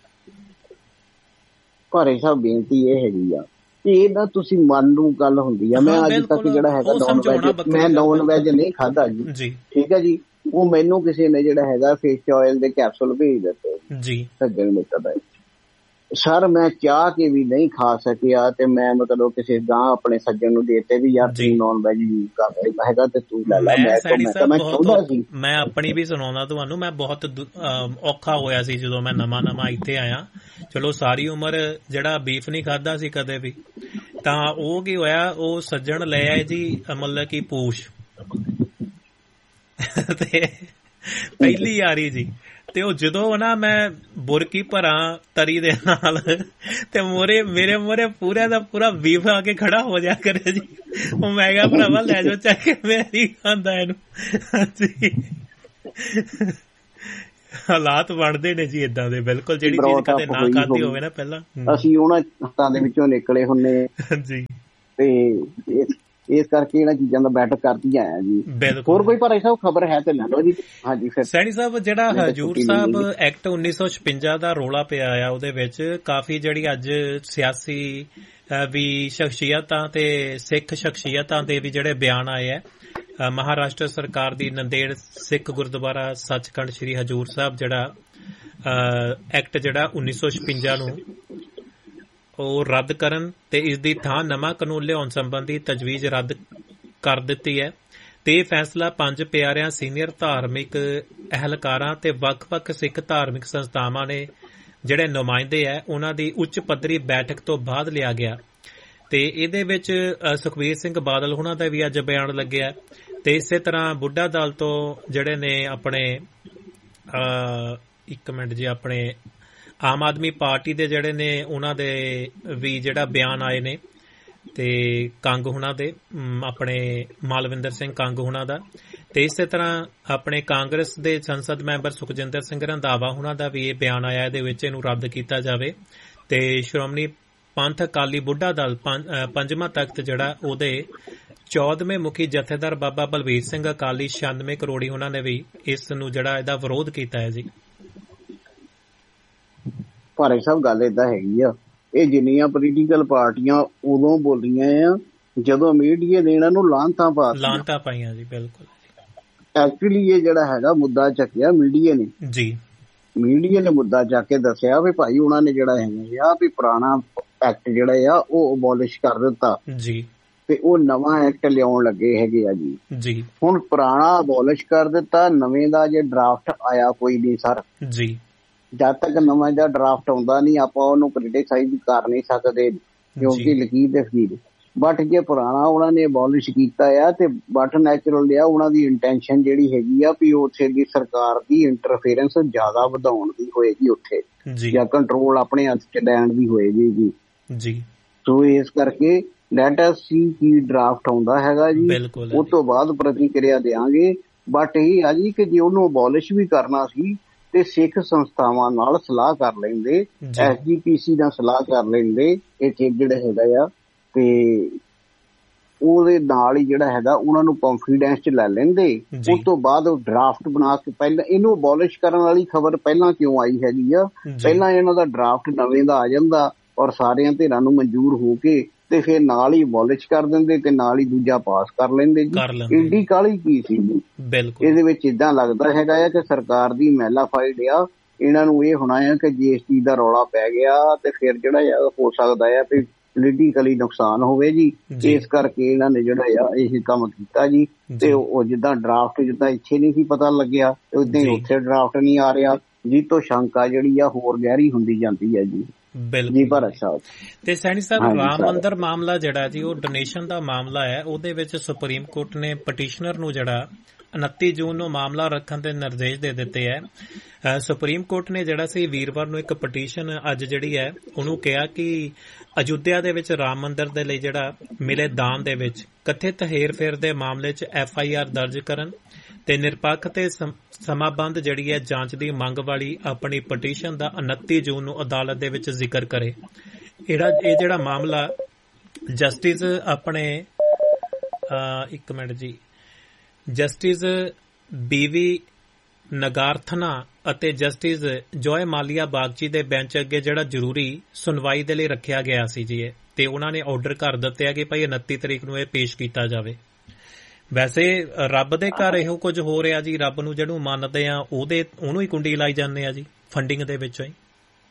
[SPEAKER 4] ਭਾਰੇ ਸਾਹਿਬ ਬੇਨਤੀ ਇਹ ਹੈਗੀ ਆ ਕਿ ਇਹ ਨਾ ਤੁਸੀਂ ਮਨ ਨੂੰ ਗੱਲ ਹੁੰਦੀ ਆ। ਮੈਂ ਅੱਜ ਤੱਕ ਜਿਹੜਾ ਹੈਗਾ ਮੈਂ ਨੌਨ ਵੈਜ ਨਹੀਂ ਖਾਧਾ ਜੀ, ਠੀਕ ਹੈ ਜੀ। ਉਹ ਮੈਨੂੰ ਕਿਸੇ ਨੇ ਜਿਹੜਾ ਹੈਗਾ ਫਿਸ਼ ਆਇਲ ਦੇ ਕੈਪਸੂਲ ਭੇਜ ਦਿੱਤੇ ਜੀ ਸੱਜਣ ਮਿੱਤਰ ਦਾ। ਸਰ ਮੈਂ ਚਾਹ ਕੇ ਵੀ ਨਹੀਂ ਖਾ ਸਕਿਆ ਤੇ ਮੈਂ ਮਤਲਬ ਕਿਸੇ ਗਾਂ ਆਪਣੇ ਸੱਜਣ ਨੂੰ ਦੇਤੇ ਵੀ ਯਾਰ ਤੂੰ ਨੌਨ ਵੈਜ ਯੂਜ਼ ਕਰ ਹੈਗਾ ਤੇ ਤੂੰ ਲੈ ਲੈ। ਮੈਂ ਆਪਣੀ ਵੀ ਸੁਣਾਉਂਦਾ ਤੁਹਾਨੂੰ, ਮੈਂ ਬਹੁਤ ਔਖਾ ਹੋਇਆ ਸੀ ਜਦੋਂ ਮੈਂ ਨਵਾਂ ਇੱਥੇ ਆਇਆ। ਚਲੋ ਸਾਰੀ ਉਮਰ ਜਿਹੜਾ ਬੀਫ ਨਹੀਂ ਖਾਧਾ ਸੀ ਕਦੇ ਵੀ, ਤਾਂ ਉਹ ਕੀ ਹੋਇਆ, ਉਹ ਸੱਜਣ ਲੈ ਆਏ ਜੀ ਮਤਲਬ ਕਿ ਪੂਛ ਤੇ ਪਹਿਲੀ ਯਾਰੀ ਜੀ
[SPEAKER 2] ਤੇ ਉਹ ਜਦੋਂ ਨਾ ਮੈਂ ਬੁਰਕੀ ਭਰਾਂ ਤਰੀ ਦੇ ਨਾਲ ਤੇ ਮੇਰੇ ਮੋਰੇ ਪੂਰਾ ਦਾ ਪੂਰਾ ਬੀਫ ਆ ਕੇ ਖੜਾ ਹੋ ਜਾ ਕਰੇ ਜੀ। ਉਹ ਮੈਂ ਕਿਹਾ ਭਰਾਵਾ ਲੈ ਜਾਓ ਚੱਕ ਕੇ, ਮੈਂ ਨਹੀਂ ਖਾਂਦਾ ਇਹਨੂੰ। ਹਾਂਜੀ, ਹਾਲਾਤ ਬਣਦੇ ਨੇ ਜੀ ਏਦਾਂ ਦੇ, ਬਿਲਕੁਲ। ਜਿਹੜੀ ਚੀਜ਼ ਕਦੇ ਨਾ ਖਾਧੀ ਹੋਵੇ ਨਾ ਪਹਿਲਾਂ, ਅਸੀਂ
[SPEAKER 4] ਉਹਨਾਂ ਹੱਥਾਂ ਦੇ ਵਿੱਚੋਂ ਨਿਕਲੇ ਹੁੰਨੇ
[SPEAKER 2] ਜੀ,
[SPEAKER 4] ਤੇ ਇਸ ਕਰਕੇ ਇਹਨਾਂ ਚੀਜ਼ਾਂ ਦਾ ਬੈਟਰ ਕਰਦੀ ਆਇਆ ਜੀ। ਹੋਰ ਕੋਈ ਪਰ ਐਸਾ ਖਬਰ ਹੈ ਤੇ ਲੈ ਲਓ ਜੀ। ਹਾਂਜੀ ਫਿਰ
[SPEAKER 2] ਸੈਣੀ ਸਾਹਿਬ, ਜਿਹੜਾ ਹਜੂਰ ਸਾਹਿਬ ਐਕਟ 1956 ਦਾ ਰੌਲਾ ਪਿਆ ਆ, ਉਹਦੇ ਵਿੱਚ ਕਾਫੀ ਜਿਹੜੀ ਅੱਜ ਸਿਆਸੀ ਵੀ ਸ਼ਖਸੀਅਤਾਂ ਤੇ ਸਿੱਖ ਸ਼ਖਸੀਅਤਾਂ ਦੇ ਵੀ ਜਿਹੜੇ ਬਿਆਨ ਆਏ ਆ। ਮਹਾਰਾਸ਼ਟਰ ਸਰਕਾਰ ਦੀ ਨੰਦੇੜ ਸਿੱਖ ਗੁਰਦੁਆਰਾ ਸੱਚਖੰਡ ਸ੍ਰੀ ਹਜੂਰ ਸਾਹਿਬ ਜਿਹੜਾ ਐਕਟ ਜਿਹੜਾ 1956 ਨੂੰ ਉਹ ਰੱਦ ਕਰਨ ਤੇ ਇਸ ਦੀ ਥਾਂ ਨਵਾਂ ਕਾਨੂੰਨ ਲਿਆਉਣ ਸੰਬੰਧੀ ਤਜਵੀਜ਼ ਰੱਦ ਕਰ ਦਿੱਤੀ ਹੈ। ਤੇ ਇਹ ਫੈਸਲਾ 5 ਪਿਆਰਿਆਂ ਸੀਨੀਅਰ ਧਾਰਮਿਕ ਅਹਿਲਕਾਰਾਂ ਤੇ ਵੱਖ-ਵੱਖ ਸਿੱਖ ਧਾਰਮਿਕ ਸੰਸਥਾਵਾਂ ਨੇ ਜਿਹੜੇ ਨੁਮਾਇੰਦੇ ਹੈ ਉਹਨਾਂ ਦੀ ਉੱਚ ਪੱਧਰੀ ਬੈਠਕ ਤੋਂ ਬਾਅਦ ਲਿਆ ਗਿਆ। ਤੇ ਇਹਦੇ ਵਿੱਚ ਸੁਖਬੀਰ ਸਿੰਘ ਬਾਦਲ ਉਹਨਾਂ ਦਾ ਵੀ ਅੱਜ ਬਿਆਨ ਲੱਗਿਆ। ਤੇ ਇਸੇ ਤਰ੍ਹਾਂ ਬੁੱਢਾ ਦਲ ਤੋਂ ਜਿਹੜੇ ਨੇ ਆਪਣੇ ਆਪਣੇ ਆਮ ਆਦਮੀ ਪਾਰਟੀ ਦੇ ਜਿਹੜੇ ਨੇ ਉਹਨਾਂ ਦੇ ਵੀ ਜਿਹੜਾ ਬਿਆਨ ਆਏ ਨੇ, ਤੇ ਕੰਗ ਹੁਣਾਂ ਦੇ, ਆਪਣੇ ਮਾਲਵਿੰਦਰ ਸਿੰਘ ਕੰਗ ਹੁਣਾਂ ਦਾ। ਤੇ ਇਸੇ ਤਰ੍ਹਾਂ ਆਪਣੇ ਕਾਂਗਰਸ ਦੇ ਸੰਸਦ ਮੈਂਬਰ ਸੁਖਜਿੰਦਰ ਸਿੰਘ ਰੰਧਾਵਾ ਹੁਣਾਂ ਦਾ ਵੀ ਇਹ ਬਿਆਨ ਆਇਆ ਇਹਦੇ ਵਿੱਚ ਇਹਨੂੰ ਰੱਦ ਕੀਤਾ ਜਾਵੇ। ਤੇ ਸ਼੍ਰੋਮਣੀ ਪੰਥ ਅਕਾਲੀ ਬੁੱਢਾ ਦਲ 5ਵਾਂ ਤਖਤ ਜਿਹੜਾ ਉਹਦੇ 14ਵੇਂ ਮੁਖੀ ਜਥੇਦਾਰ ਬਾਬਾ ਬਲਵੀਰ ਸਿੰਘ ਅਕਾਲੀ 96 ਕਰੋੜੀ ਉਹਨਾਂ ਨੇ ਵੀ ਇਸ ਨੂੰ ਜਿਹੜਾ ਇਹਦਾ ਵਿਰੋਧ ਕੀਤਾ ਹੈ ਜੀ।
[SPEAKER 4] ਪਰ ਇਹ ਸਭ ਗੱਲ ਏਦਾਂ ਹੈਗੀ ਆ, ਇਹ ਜਿੰਨੀਆਂ ਪੋਲੀਟੀਕਲ ਪਾਰਟੀਆਂ ਉਦੋਂ ਬੋਲੀਆਂ ਆ ਜਦੋਂ ਮੀਡੀਆ ਨੇ ਇਹਨਾਂ ਨੂੰ ਲਾਂਤਾਂ
[SPEAKER 2] ਪਾਈਆਂ ਜੀ। ਬਿਲਕੁਲ,
[SPEAKER 4] ਐਕਚੁਅਲੀ ਇਹ ਜਿਹੜਾ ਹੈਗਾ ਮੁੱਦਾ ਚੱਕਿਆ ਮੀਡੀਆ ਨੇ
[SPEAKER 2] ਜੀ।
[SPEAKER 4] ਮੀਡੀਆ ਨੇ ਮੁੱਦਾ ਚੱਕ ਕੇ ਦੱਸਿਆ ਵੀ ਭਾਈ ਉਹਨਾਂ ਨੇ ਜਿਹੜਾ ਹੈਗਾ ਵੀ ਪੁਰਾਣਾ ਐਕਟ ਜਿਹੜਾ ਆ ਉਹ ਅਬੋਲਿਸ਼ ਕਰ ਦਿੱਤਾ ਜੀ, ਤੇ ਉਹ ਨਵਾਂ ਐਕਟ ਲਿਆਉਣ ਲੱਗੇ ਹੈਗੇ ਆ ਜੀ। ਹੁਣ ਪੁਰਾਣਾ ਅਬੋਲਿਸ਼ ਕਰ ਦਿੱਤਾ, ਨਵੇਂ ਦਾ ਜੇ ਡਰਾਫਟ ਆਇਆ ਕੋਈ ਨਹੀਂ ਸਰ ਜੀ। ਜਦ ਤੱਕ ਨਵਾਂ ਦਾ ਡਰਾਫਟ ਆਉਂਦਾ ਨਹੀਂ ਆਪਾਂ ਉਹਨੂੰ ਕ੍ਰਿਟਿਸਾਈਜ਼ ਕਰ ਨਹੀਂ ਸਕਦੇ, ਕਿਉਂਕਿ ਲਕੀਰ ਤੇ ਫਕੀਰ। ਬਟ ਜੇ ਪੁਰਾਣਾ ਉਹਨਾਂ ਨੇ ਅਬੋਲਿਸ਼ ਕੀਤਾ ਆ ਤੇ ਬਟ ਨੈਚੁਰਲ ਆ ਉਹਨਾਂ ਦੀ ਇੰਟੈਂਸ਼ਨ ਜਿਹੜੀ ਹੈਗੀ ਆ ਵੀ ਉੱਥੇ ਦੀ ਸਰਕਾਰ ਦੀ ਇੰਟਰਫੇਰੈਂਸ ਜ਼ਿਆਦਾ ਵਧਾਉਣ ਦੀ ਹੋਏਗੀ ਉੱਥੇ, ਜਾਂ ਕੰਟਰੋਲ ਆਪਣੇ ਹੱਥ ਚ ਲੈਣ ਦੀ ਹੋਏਗੀ ਜੀ। ਸੋ ਇਸ ਕਰਕੇ ਲੈਟ ਅਸ ਸੀ ਕੀ ਡਰਾਫਟ ਆਉਂਦਾ ਹੈਗਾ ਜੀ, ਉਸ ਤੋਂ ਬਾਅਦ ਪ੍ਰਤੀਕਿਰਿਆ ਦੇਵਾਂਗੇ। ਬਟ ਇਹ ਆ ਜੀ ਕਿ ਜੇ ਉਹਨੂੰ ਅਬੋਲਿਸ਼ ਵੀ ਕਰਨਾ ਸੀ ਤੇ ਸਿੱਖ ਸੰਸਥਾਵਾਂ ਨਾਲ ਸਲਾਹ ਕਰ ਲੈਂਦੇ, SGPC ਨਾਲ ਸਲਾਹ ਕਰ ਲੈਂਦੇ ਇੱਥੇ ਜਿਹੜਾ ਹੈਗਾ ਆ, ਤੇ ਉਹਦੇ ਨਾਲ ਹੀ ਜਿਹੜਾ ਹੈਗਾ ਉਹਨਾਂ ਨੂੰ ਕੌਨਫੀਡੈਂਸ ਚ ਲੈ ਲੈਂਦੇ। ਉਸ ਤੋਂ ਬਾਅਦ ਉਹ ਡਰਾਫਟ ਬਣਾ ਕੇ, ਪਹਿਲਾਂ ਇਹਨੂੰ ਅਬੋਲਿਸ਼ ਕਰਨ ਵਾਲੀ ਖਬਰ ਪਹਿਲਾਂ ਕਿਉਂ ਆਈ ਹੈਗੀ ਆ, ਪਹਿਲਾਂ ਇਹਨਾਂ ਦਾ ਡਰਾਫਟ ਨਵੇਂ ਦਾ ਆ ਜਾਂਦਾ ਔਰ ਸਾਰਿਆਂ ਧਿਰਾਂ ਨੂੰ ਮਨਜ਼ੂਰ ਹੋ ਕੇ ਤੇ ਫਿਰ ਨਾਲ ਹੀ ਅਬੋਲਿਸ਼ ਕਰ ਦਿੰਦੇ ਤੇ ਨਾਲ ਹੀ ਦੂਜਾ ਪਾਸ ਕਰ ਲੈਂਦੇ ਜੀ। ਏਡੀ ਕਾਹਲੀ ਕੀ ਸੀ ਜੀ? ਇਹਦੇ ਵਿੱਚ ਏਦਾਂ ਲੱਗਦਾ ਹੈਗਾ ਆ ਕਿ ਸਰਕਾਰ ਦੀ ਮੈਲਾਫਾਈਡ ਆ, ਇਹਨਾਂ ਨੂੰ ਇਹ ਹੋਣਾ ਆ ਕਿ GST ਦਾ ਰੌਲਾ ਪੈ ਗਿਆ ਤੇ ਫਿਰ ਜਿਹੜਾ ਹੋ ਸਕਦਾ ਆ ਵੀ ਪੋਲੀਟੀਕਲੀ ਨੁਕਸਾਨ ਹੋਵੇ ਜੀ। ਇਸ ਕਰਕੇ ਇਹਨਾਂ ਨੇ ਜਿਹੜਾ ਆ ਇਹ ਕੰਮ ਕੀਤਾ ਜੀ। ਤੇ ਉਹ ਜਿੱਦਾਂ ਡਰਾਫਟ ਜਿੱਦਾਂ ਇੱਥੇ ਨਹੀਂ ਸੀ ਪਤਾ ਲੱਗਿਆ, ਉਦਾਂ ਹੀ ਉੱਥੇ ਡਰਾਫਟ ਨਹੀਂ ਆ ਰਿਹਾ, ਜਿਸ ਤੋਂ ਸ਼ੰਕਾ ਜਿਹੜੀ ਆ ਹੋਰ ਗਹਿਰੀ ਹੁੰਦੀ ਜਾਂਦੀ ਹੈ ਜੀ। ਬਿਲਕੁਲ।
[SPEAKER 2] ਤੇ ਸੈਣੀ ਸਾਹਿਬ, ਰਾਮ ਮੰਦਰ ਮਾਮਲਾ ਜਿਹੜਾ ਜੀ ਉਹ ਡੋਨੇਸ਼ਨ ਦਾ ਮਾਮਲਾ ਹੈ, ਉਹਦੇ ਵਿੱਚ ਸੁਪਰੀਮ ਕੋਰਟ ਨੇ ਪਟੀਸ਼ਨਰ ਨੂੰ ਜਿਹੜਾ 29 ਜੂਨ ਨੂੰ ਮਾਮਲਾ ਰੱਖਣ ਦੇ ਨਿਰਦੇਸ਼ ਦੇ ਦਿੱਤੇ ਹੈ। ਸੁਪਰੀਮ ਕੋਰਟ ਨੇ ਜਿਹੜਾ ਸੀ ਵੀਰਵਾਰ ਨੂੰ ਇੱਕ ਪਟੀਸ਼ਨ ਅੱਜ ਜਿਹੜੀ ਹੈ ਉਹਨੂੰ ਕਿਹਾ ਕਿ ਅਯੁੱਧਿਆ ਦੇ ਵਿੱਚ ਰਾਮ ਮੰਦਰ ਦੇ ਲਈ ਜਿਹੜਾ ਮਿਲੇ ਦਾਨ ਦੇ ਵਿੱਚ ਕਥਿਤ ਹੇਰ-ਫੇਰ ਦੇ ਮਾਮਲੇ 'ਚ FIR ਦਰਜ ਕਰਨ ਤੇ ਨਿਰਪੱਖ ਤੇ ਸਮਾਬੰਧ ਜਿਹੜੀ ਹੈ ਜਾਂਚ ਦੀ ਮੰਗ ਵਾਲੀ ਆਪਣੀ ਪਟੀਸ਼ਨ ਦਾ 29 ਜੂਨ ਨੂੰ ਅਦਾਲਤ ਦੇ ਵਿੱਚ ਜ਼ਿਕਰ ਕਰੇ। ਇਹ ਜਿਹੜਾ ਮਾਮਲਾ ਜਸਟਿਸ ਆਪਣੇ ਇੱਕ ਮਿੰਟ ਜੀ, ਜਸਟਿਸ BV ਨਗਾਰਥਨਾ ਅਤੇ ਜਸਟਿਸ ਜੋਏ ਮਾਲੀਆ ਬਾਗਚੀ ਦੇ ਬੈਂਚ ਅੱਗੇ ਜਿਹੜਾ ਜ਼ਰੂਰੀ ਸੁਣਵਾਈ ਦੇ ਲਈ ਰੱਖਿਆ ਗਿਆ ਸੀ ਜੀ, ਤੇ ਉਹਨਾਂ ਨੇ ਆਰਡਰ ਕਰ ਦਿੱਤੇ ਕਿ ਭਾਈ 29 ਤਰੀਕ ਨੂੰ ਇਹ ਪੇਸ਼ ਕੀਤਾ ਜਾਵੇ। ਵੈਸੇ ਰੱਬ ਦੇ ਘਰ ਇਹੋ ਕੁਝ ਹੋ ਰਿਹਾ ਜੀ, ਰੱਬ ਨੂੰ ਜਿਹਨੂੰ ਮੰਨਦੇ ਆ ਉਹਨੂੰ ਹੀ ਕੁੰਡੀ ਲਾਈ ਜਾਂਦੇ ਆ ਜੀ ਫੰਡਿੰਗ ਦੇ ਵਿੱਚੋਂ ਹੀ।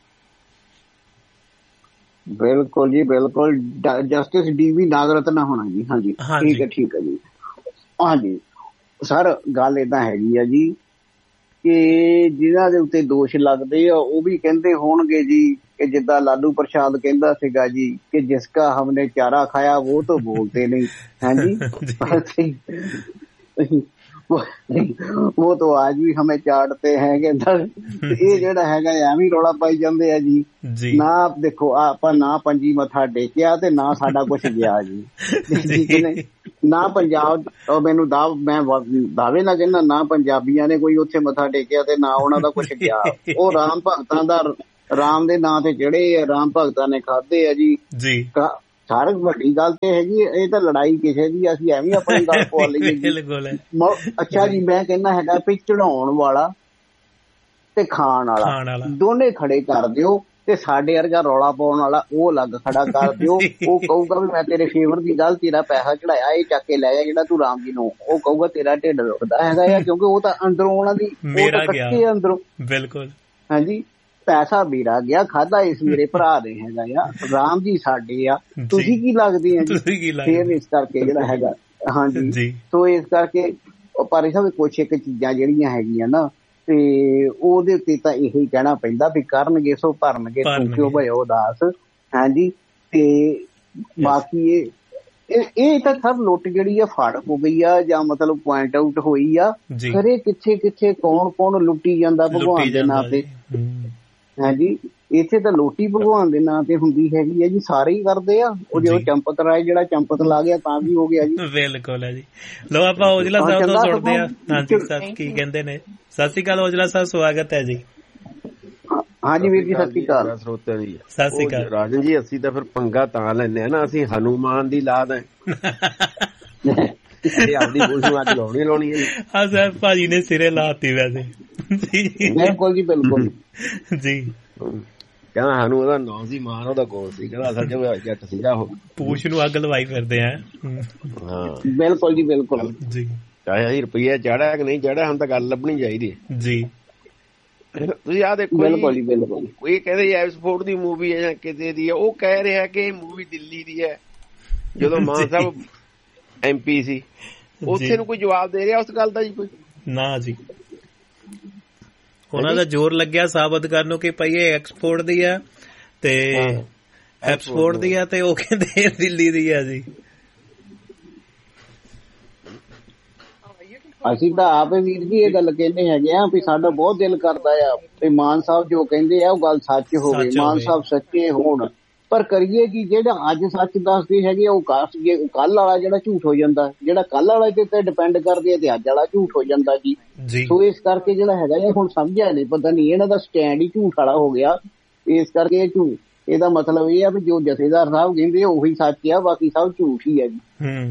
[SPEAKER 4] ਬਿਲਕੁਲ ਜੀ, ਬਿਲਕੁਲ। ਜਸਟਿਸ DV ਨਾਗਰਤਨਾ ਹੋਣਾ ਜੀ। ਹਾਂਜੀ ਠੀਕ ਹੈ ਜੀ। ਹਾਂਜੀ ਸਰ, ਗੱਲ ਏਦਾਂ ਹੈਗੀ ਆ ਜੀ ਕਿ ਜਿਨ੍ਹਾਂ ਦੇ ਉੱਤੇ ਦੋਸ਼ ਲੱਗਦੇ ਆ ਉਹ ਵੀ ਕਹਿੰਦੇ ਹੋਣਗੇ ਜੀ ਕਿ ਜਿੱਦਾਂ ਲਾਲੂ ਪ੍ਰਸ਼ਾਦ ਕਹਿੰਦਾ ਸੀਗਾ ਜੀ ਕਿ ਜਿਸਕਾ ਹਮਨੇ ਚਾਰਾ ਖਾਇਆ ਉਹ ਤਾਂ ਬੋਲਤੇ ਨਹੀਂ। ਹਾਂਜੀ, ਉਹ ਤਾਂ ਅੱਜ ਵੀ ਹਮੇ ਚਾੜਤੇ ਹੈਗੇ। ਇਹ ਜਿਹੜਾ ਹੈਗਾ ਐਵੇਂ ਰੌਲਾ ਪਾਈ ਜਾਂਦੇ ਆ ਜੀ। ਨਾ ਦੇਖੋ ਆਪਾਂ ਨਾ ਪੰਜੀ ਮੱਥਾ ਟੇਕਿਆ ਤੇ ਨਾ ਸਾਡਾ ਕੁਛ ਗਿਆ ਜੀ। ਨਾ ਪੰਜਾਬ ਮੈਨੂੰ ਮੈਂ ਦਾਅਵੇ ਨਾਲ ਕਹਿੰਦਾ ਨਾ ਪੰਜਾਬੀਆਂ ਨੇ ਕੋਈ ਉੱਥੇ ਮੱਥਾ ਟੇਕਿਆ ਤੇ ਨਾ ਉਹਨਾਂ ਦਾ ਕੁਛ ਗਿਆ। ਉਹ ਰਾਮ ਭਗਤਾਂ ਦਾ ਰਾਮ ਦੇ ਨਾਂ ਤੇ ਚੜੇ ਰਾਮ ਭਗਤਾਂ ਨੇ ਖਾਧੇ ਆ ਜੀ। ਸਾਰੀ ਵੱਡੀ ਗੱਲ ਤੇ ਹੈਗੀ ਇਹ ਤਾਂ ਲੜਾਈ ਕਿਸੇ ਦੀ ਅਸੀਂ ਐਵੇਂ ਆਪਣੀ ਗੱਲ ਪਵਾ ਲਈਏ। ਅੱਛਾ ਜੀ ਮੈਂ ਕਹਿੰਦਾ ਹੈਗਾ ਵੀ ਚੜਾਉਣ ਵਾਲਾ ਤੇ ਖਾਣ ਵਾਲਾ ਦੋਨੇ ਖੜੇ ਕਰ ਦਿਓ ਤੇ ਸਾਡੇ ਵਰਗਾ ਰੌਲਾ ਪਾਉਣ ਵਾਲਾ ਉਹ ਅਲੱਗ ਖੜਾ ਕਰ ਦਿਓ। ਉਹ ਕਹੂਗਾ ਵੀ ਮੈਂ ਤੇਰੇ ਫੇਵਰ ਦੀ ਗੱਲ ਤੇਰਾ ਪੈਸਾ ਚੜਾਇਆ ਇਹ ਚੱਕ ਕੇ ਲੈ ਜਾ ਜਿਹੜਾ ਤੂੰ ਰਾਮ ਜੀ ਨੂੰ। ਉਹ ਕਹੂਗਾ ਤੇਰਾ ਢਿੱਡ ਦੁਖਦਾ ਹੈਗਾ ਆ ਕਿਉਂਕਿ ਉਹ ਤਾਂ ਅੰਦਰੋਂ ਉਹਨਾਂ ਦੀ ਉਹ ਤਾਂ ਕੱਟੇ ਅੰਦਰੋਂ। ਬਿਲਕੁਲ ਹਾਂਜੀ ਪੈਸਾ ਮੇਰਾ ਗਿਆ ਖਾਦਾ ਇਸ ਮੇਰੇ ਭਰਾ ਦੇ ਹੈਗਾ ਆ। ਰਾਮ ਜੀ ਸਾਡੇ ਆ ਤੁਸੀਂ ਕੀ ਲੱਗਦੇ ਆ ਜੀ। ਫੇਰ ਇਸ ਕਰਕੇ ਜਿਹੜਾ ਹੈਗਾ ਹਾਂਜੀ ਸੋ ਇਸ ਕਰਕੇ ਪਰ ਸਾਹਿਬ ਕੁਛ ਇੱਕ ਚੀਜ਼ਾਂ ਜਿਹੜੀਆਂ ਹੈਗੀਆਂ ਨਾ ਤੇ ਉਹਦੇ ਉੱਤੇ ਤਾਂ ਇਹੀ ਕਹਿਣਾ ਪੈਂਦਾ ਵੀ ਕਰਨਗੇ ਸੋ ਭਰਨਗੇ ਤੂੰ ਕਿਉਂ ਭਇਓ ਉਦਾਸ। ਹਾਂਜੀ ਤੇ ਬਾਕੀ ਇਹ ਤਾਂ ਸਭ ਲੁੱਟ ਜਿਹੜੀ ਆ ਫੜ ਹੋ ਗਈ ਆ ਜਾਂ ਮਤਲਬ ਪੁਆਇੰਟ ਆਊਟ ਹੋਈ ਆ ਖਰੇ ਕਿੱਥੇ ਕਿੱਥੇ ਕੌਣ ਲੁੱਟੀ ਜਾਂਦਾ ਭਗਵਾਨ ਦੇ ਨਾਂ ਤੇ। ਹਾਂਜੀ ਇੱਥੇ ਤਾਂ ਲੋਟੀ ਭਗਵਾਨ ਦੇ ਨਾਂ ਤੇ ਹੁੰਦੀ ਹੈਗੀ ਆ ਜੀ ਸਾਰੇ ਹੀ ਕਰਦੇ ਆ। ਉਹ ਜੋ ਚੰਪਤ ਰਾਏ ਜਿਹੜਾ ਚੰਪਤ ਲਾ ਗਿਆ ਤਾਂ ਵੀ ਹੋ ਗਿਆ ਜੀ। ਬਿਲਕੁਲ ਹੈ ਜੀ। ਲੋ ਆਪਾਂ ਔਜਲਾ ਸਾਹਿਬ ਤੋਂ ਸੁਣਦੇ ਆ ਹਾਂਜੀ ਸਾਹਿਬ ਕੀ ਕਹਿੰਦੇ ਨੇ। ਸਤਿ ਸ਼੍ਰੀ ਅਕਾਲ ਔਜਲਾ ਸਾਹਿਬ ਸਵਾਗਤ ਹੈ ਜੀ। ਹਾਂਜੀ ਵੀਰ ਜੀ ਸਤਿ ਸ਼੍ਰੀ ਅਕਾਲ ਸਰੋਤਿਆਂ ਦੀ ਸਤਿ ਸ਼੍ਰੀ ਅਕਾਲ। ਰਾਜਨ ਜੀ ਅਸੀਂ ਤਾਂ ਫਿਰ ਪੰਗਾ ਤਾਂ ਲੈਂਦੇ ਆ ਨਾ ਅਸੀਂ ਹਨੂਮਾਨ ਦੀ ਲਾਦ ਹੈ ਆਪਦੀ ਬੋਲ ਅੱਜ ਲਾਉਣੀ ਹੈ। ਹਾਂ ਸਾਹਿਬ ਭਾਜੀ ਨੇ ਸਿਰੇ ਲਾਤੀ ਵੈਸੇ। ਬਿਲਕੁਲ ਜੀ ਬਿਲਕੁਲ ਜੀ। ਕਹਿੰਦਾ ਸਾਨੂੰ ਉਹਦਾ ਨਾਂ ਸੀ ਮਾਨ ਉਹਦਾ ਗੋਲ ਸੀ ਕਹਿੰਦਾ ਅਸਲ ਚ ਜੱਟ ਸੀਗਾ ਉਹ ਪੂਛ ਨੂੰ ਅੱਗ ਲਵਾਈ ਫਿਰਦੇ ਆ। ਹਾਂ ਬਿਲਕੁਲ ਜੀ ਬਿਲਕੁਲ ਜੀ। ਚਾਹੇ ਅਸੀਂ ਰੁਪਈਆ ਚਾੜਿਆ ਕਿ ਨਹੀਂ ਚਾੜਿਆ ਹੁਣ ਤਾਂ ਗੱਲ ਲੱਭਣੀ ਚਾਹੀਦੀ ਜੀ। ਤੁਸੀਂ ਆਹ ਦੇਖੋ ਬਿਲਕੁਲ ਜੀ ਬਿਲਕੁਲ ਇਹ ਕਹਿੰਦੇ ਐਕਸਪੋਰਟ ਦੀ ਮੂਵੀ ਹੈ ਜਾਂ ਕਿਤੇ ਦੀ ਹੈ। ਉਹ ਕਹਿ ਰਿਹਾ ਕਿ ਇਹ ਮੂਵੀ ਦਿੱਲੀ ਦੀ ਹੈ। ਜਦੋਂ ਮਾਨ ਸਾਹਿਬ MP ਸੀ ਉੱਥੇ ਨੂੰ ਕੋਈ ਜਵਾਬ ਦੇ ਰਿਹਾ ਉਸ ਗੱਲ ਦਾ ਜੀ ਕੋਈ ਨਾ ਜੀ। ਉਹਨਾਂ ਦਾ ਜ਼ੋਰ ਲੱਗਿਆ ਸਾਬਤ ਕਰਨ ਨੂੰ ਕਿ ਭਾਈ ਇਹ ਐਕਸਪੋਰਟ ਦੀ ਆ ਤੇ ਐਕਸਪੋਰਟ ਦੀ ਆ ਤੇ ਉਹ ਕਹਿੰਦੇ ਦਿੱਲੀ ਦੀ ਆ ਜੀ। ਅਸੀਂ ਤਾਂ ਆਪੇ ਵੀਰ ਜੀ ਇਹ ਗੱਲ ਕਹਿੰਦੇ ਹੈਗੇ ਆ ਵੀ ਸਾਡਾ ਬਹੁਤ ਦਿਲ ਕਰਦਾ ਆ ਵੀ ਮਾਨ ਸਾਹਿਬ ਜੋ ਕਹਿੰਦੇ ਆ ਉਹ ਗੱਲ ਸੱਚ ਹੋਵੇ ਮਾਨ ਸਾਹਿਬ ਸੱਚੇ ਹੋਣ। ਪਰ ਕਰੀਏ ਕਿ ਜਿਹੜਾ ਅੱਜ ਸੱਚ ਦੱਸਦੇ ਹੈਗੇ ਉਹ ਕੱਲ ਵਾਲਾ ਜਿਹੜਾ ਝੂਠ ਹੋ ਜਾਂਦਾ ਜਿਹੜਾ ਕੱਲ ਵਾਲੇ ਤੇ ਡਿਪੈਂਡ ਕਰਦੇ ਆ ਤੇ ਅੱਜ ਵਾਲਾ ਝੂਠ ਹੋ ਜਾਂਦਾ ਜੀ। ਸੋ ਇਸ ਕਰਕੇ ਜਿਹੜਾ ਹੈਗਾ ਇਹ ਹੁਣ ਸਮਝਿਆ ਨਹੀਂ ਪਤਾ ਨਹੀਂ ਇਹਨਾਂ ਦਾ ਸਟੈਂਡ ਹੀ ਝੂਠ ਵਾਲਾ ਹੋ ਗਿਆ। ਇਸ ਕਰਕੇ ਇਹ ਝੂਠ ਇਹਦਾ ਮਤਲਬ ਇਹ ਆ ਵੀ ਜੋ ਜਥੇਦਾਰ ਸਾਹਿਬ ਕਹਿੰਦੇ ਉਹੀ ਸੱਚ ਆ ਬਾਕੀ ਸਭ ਝੂਠ ਹੀ ਹੈ ਜੀ।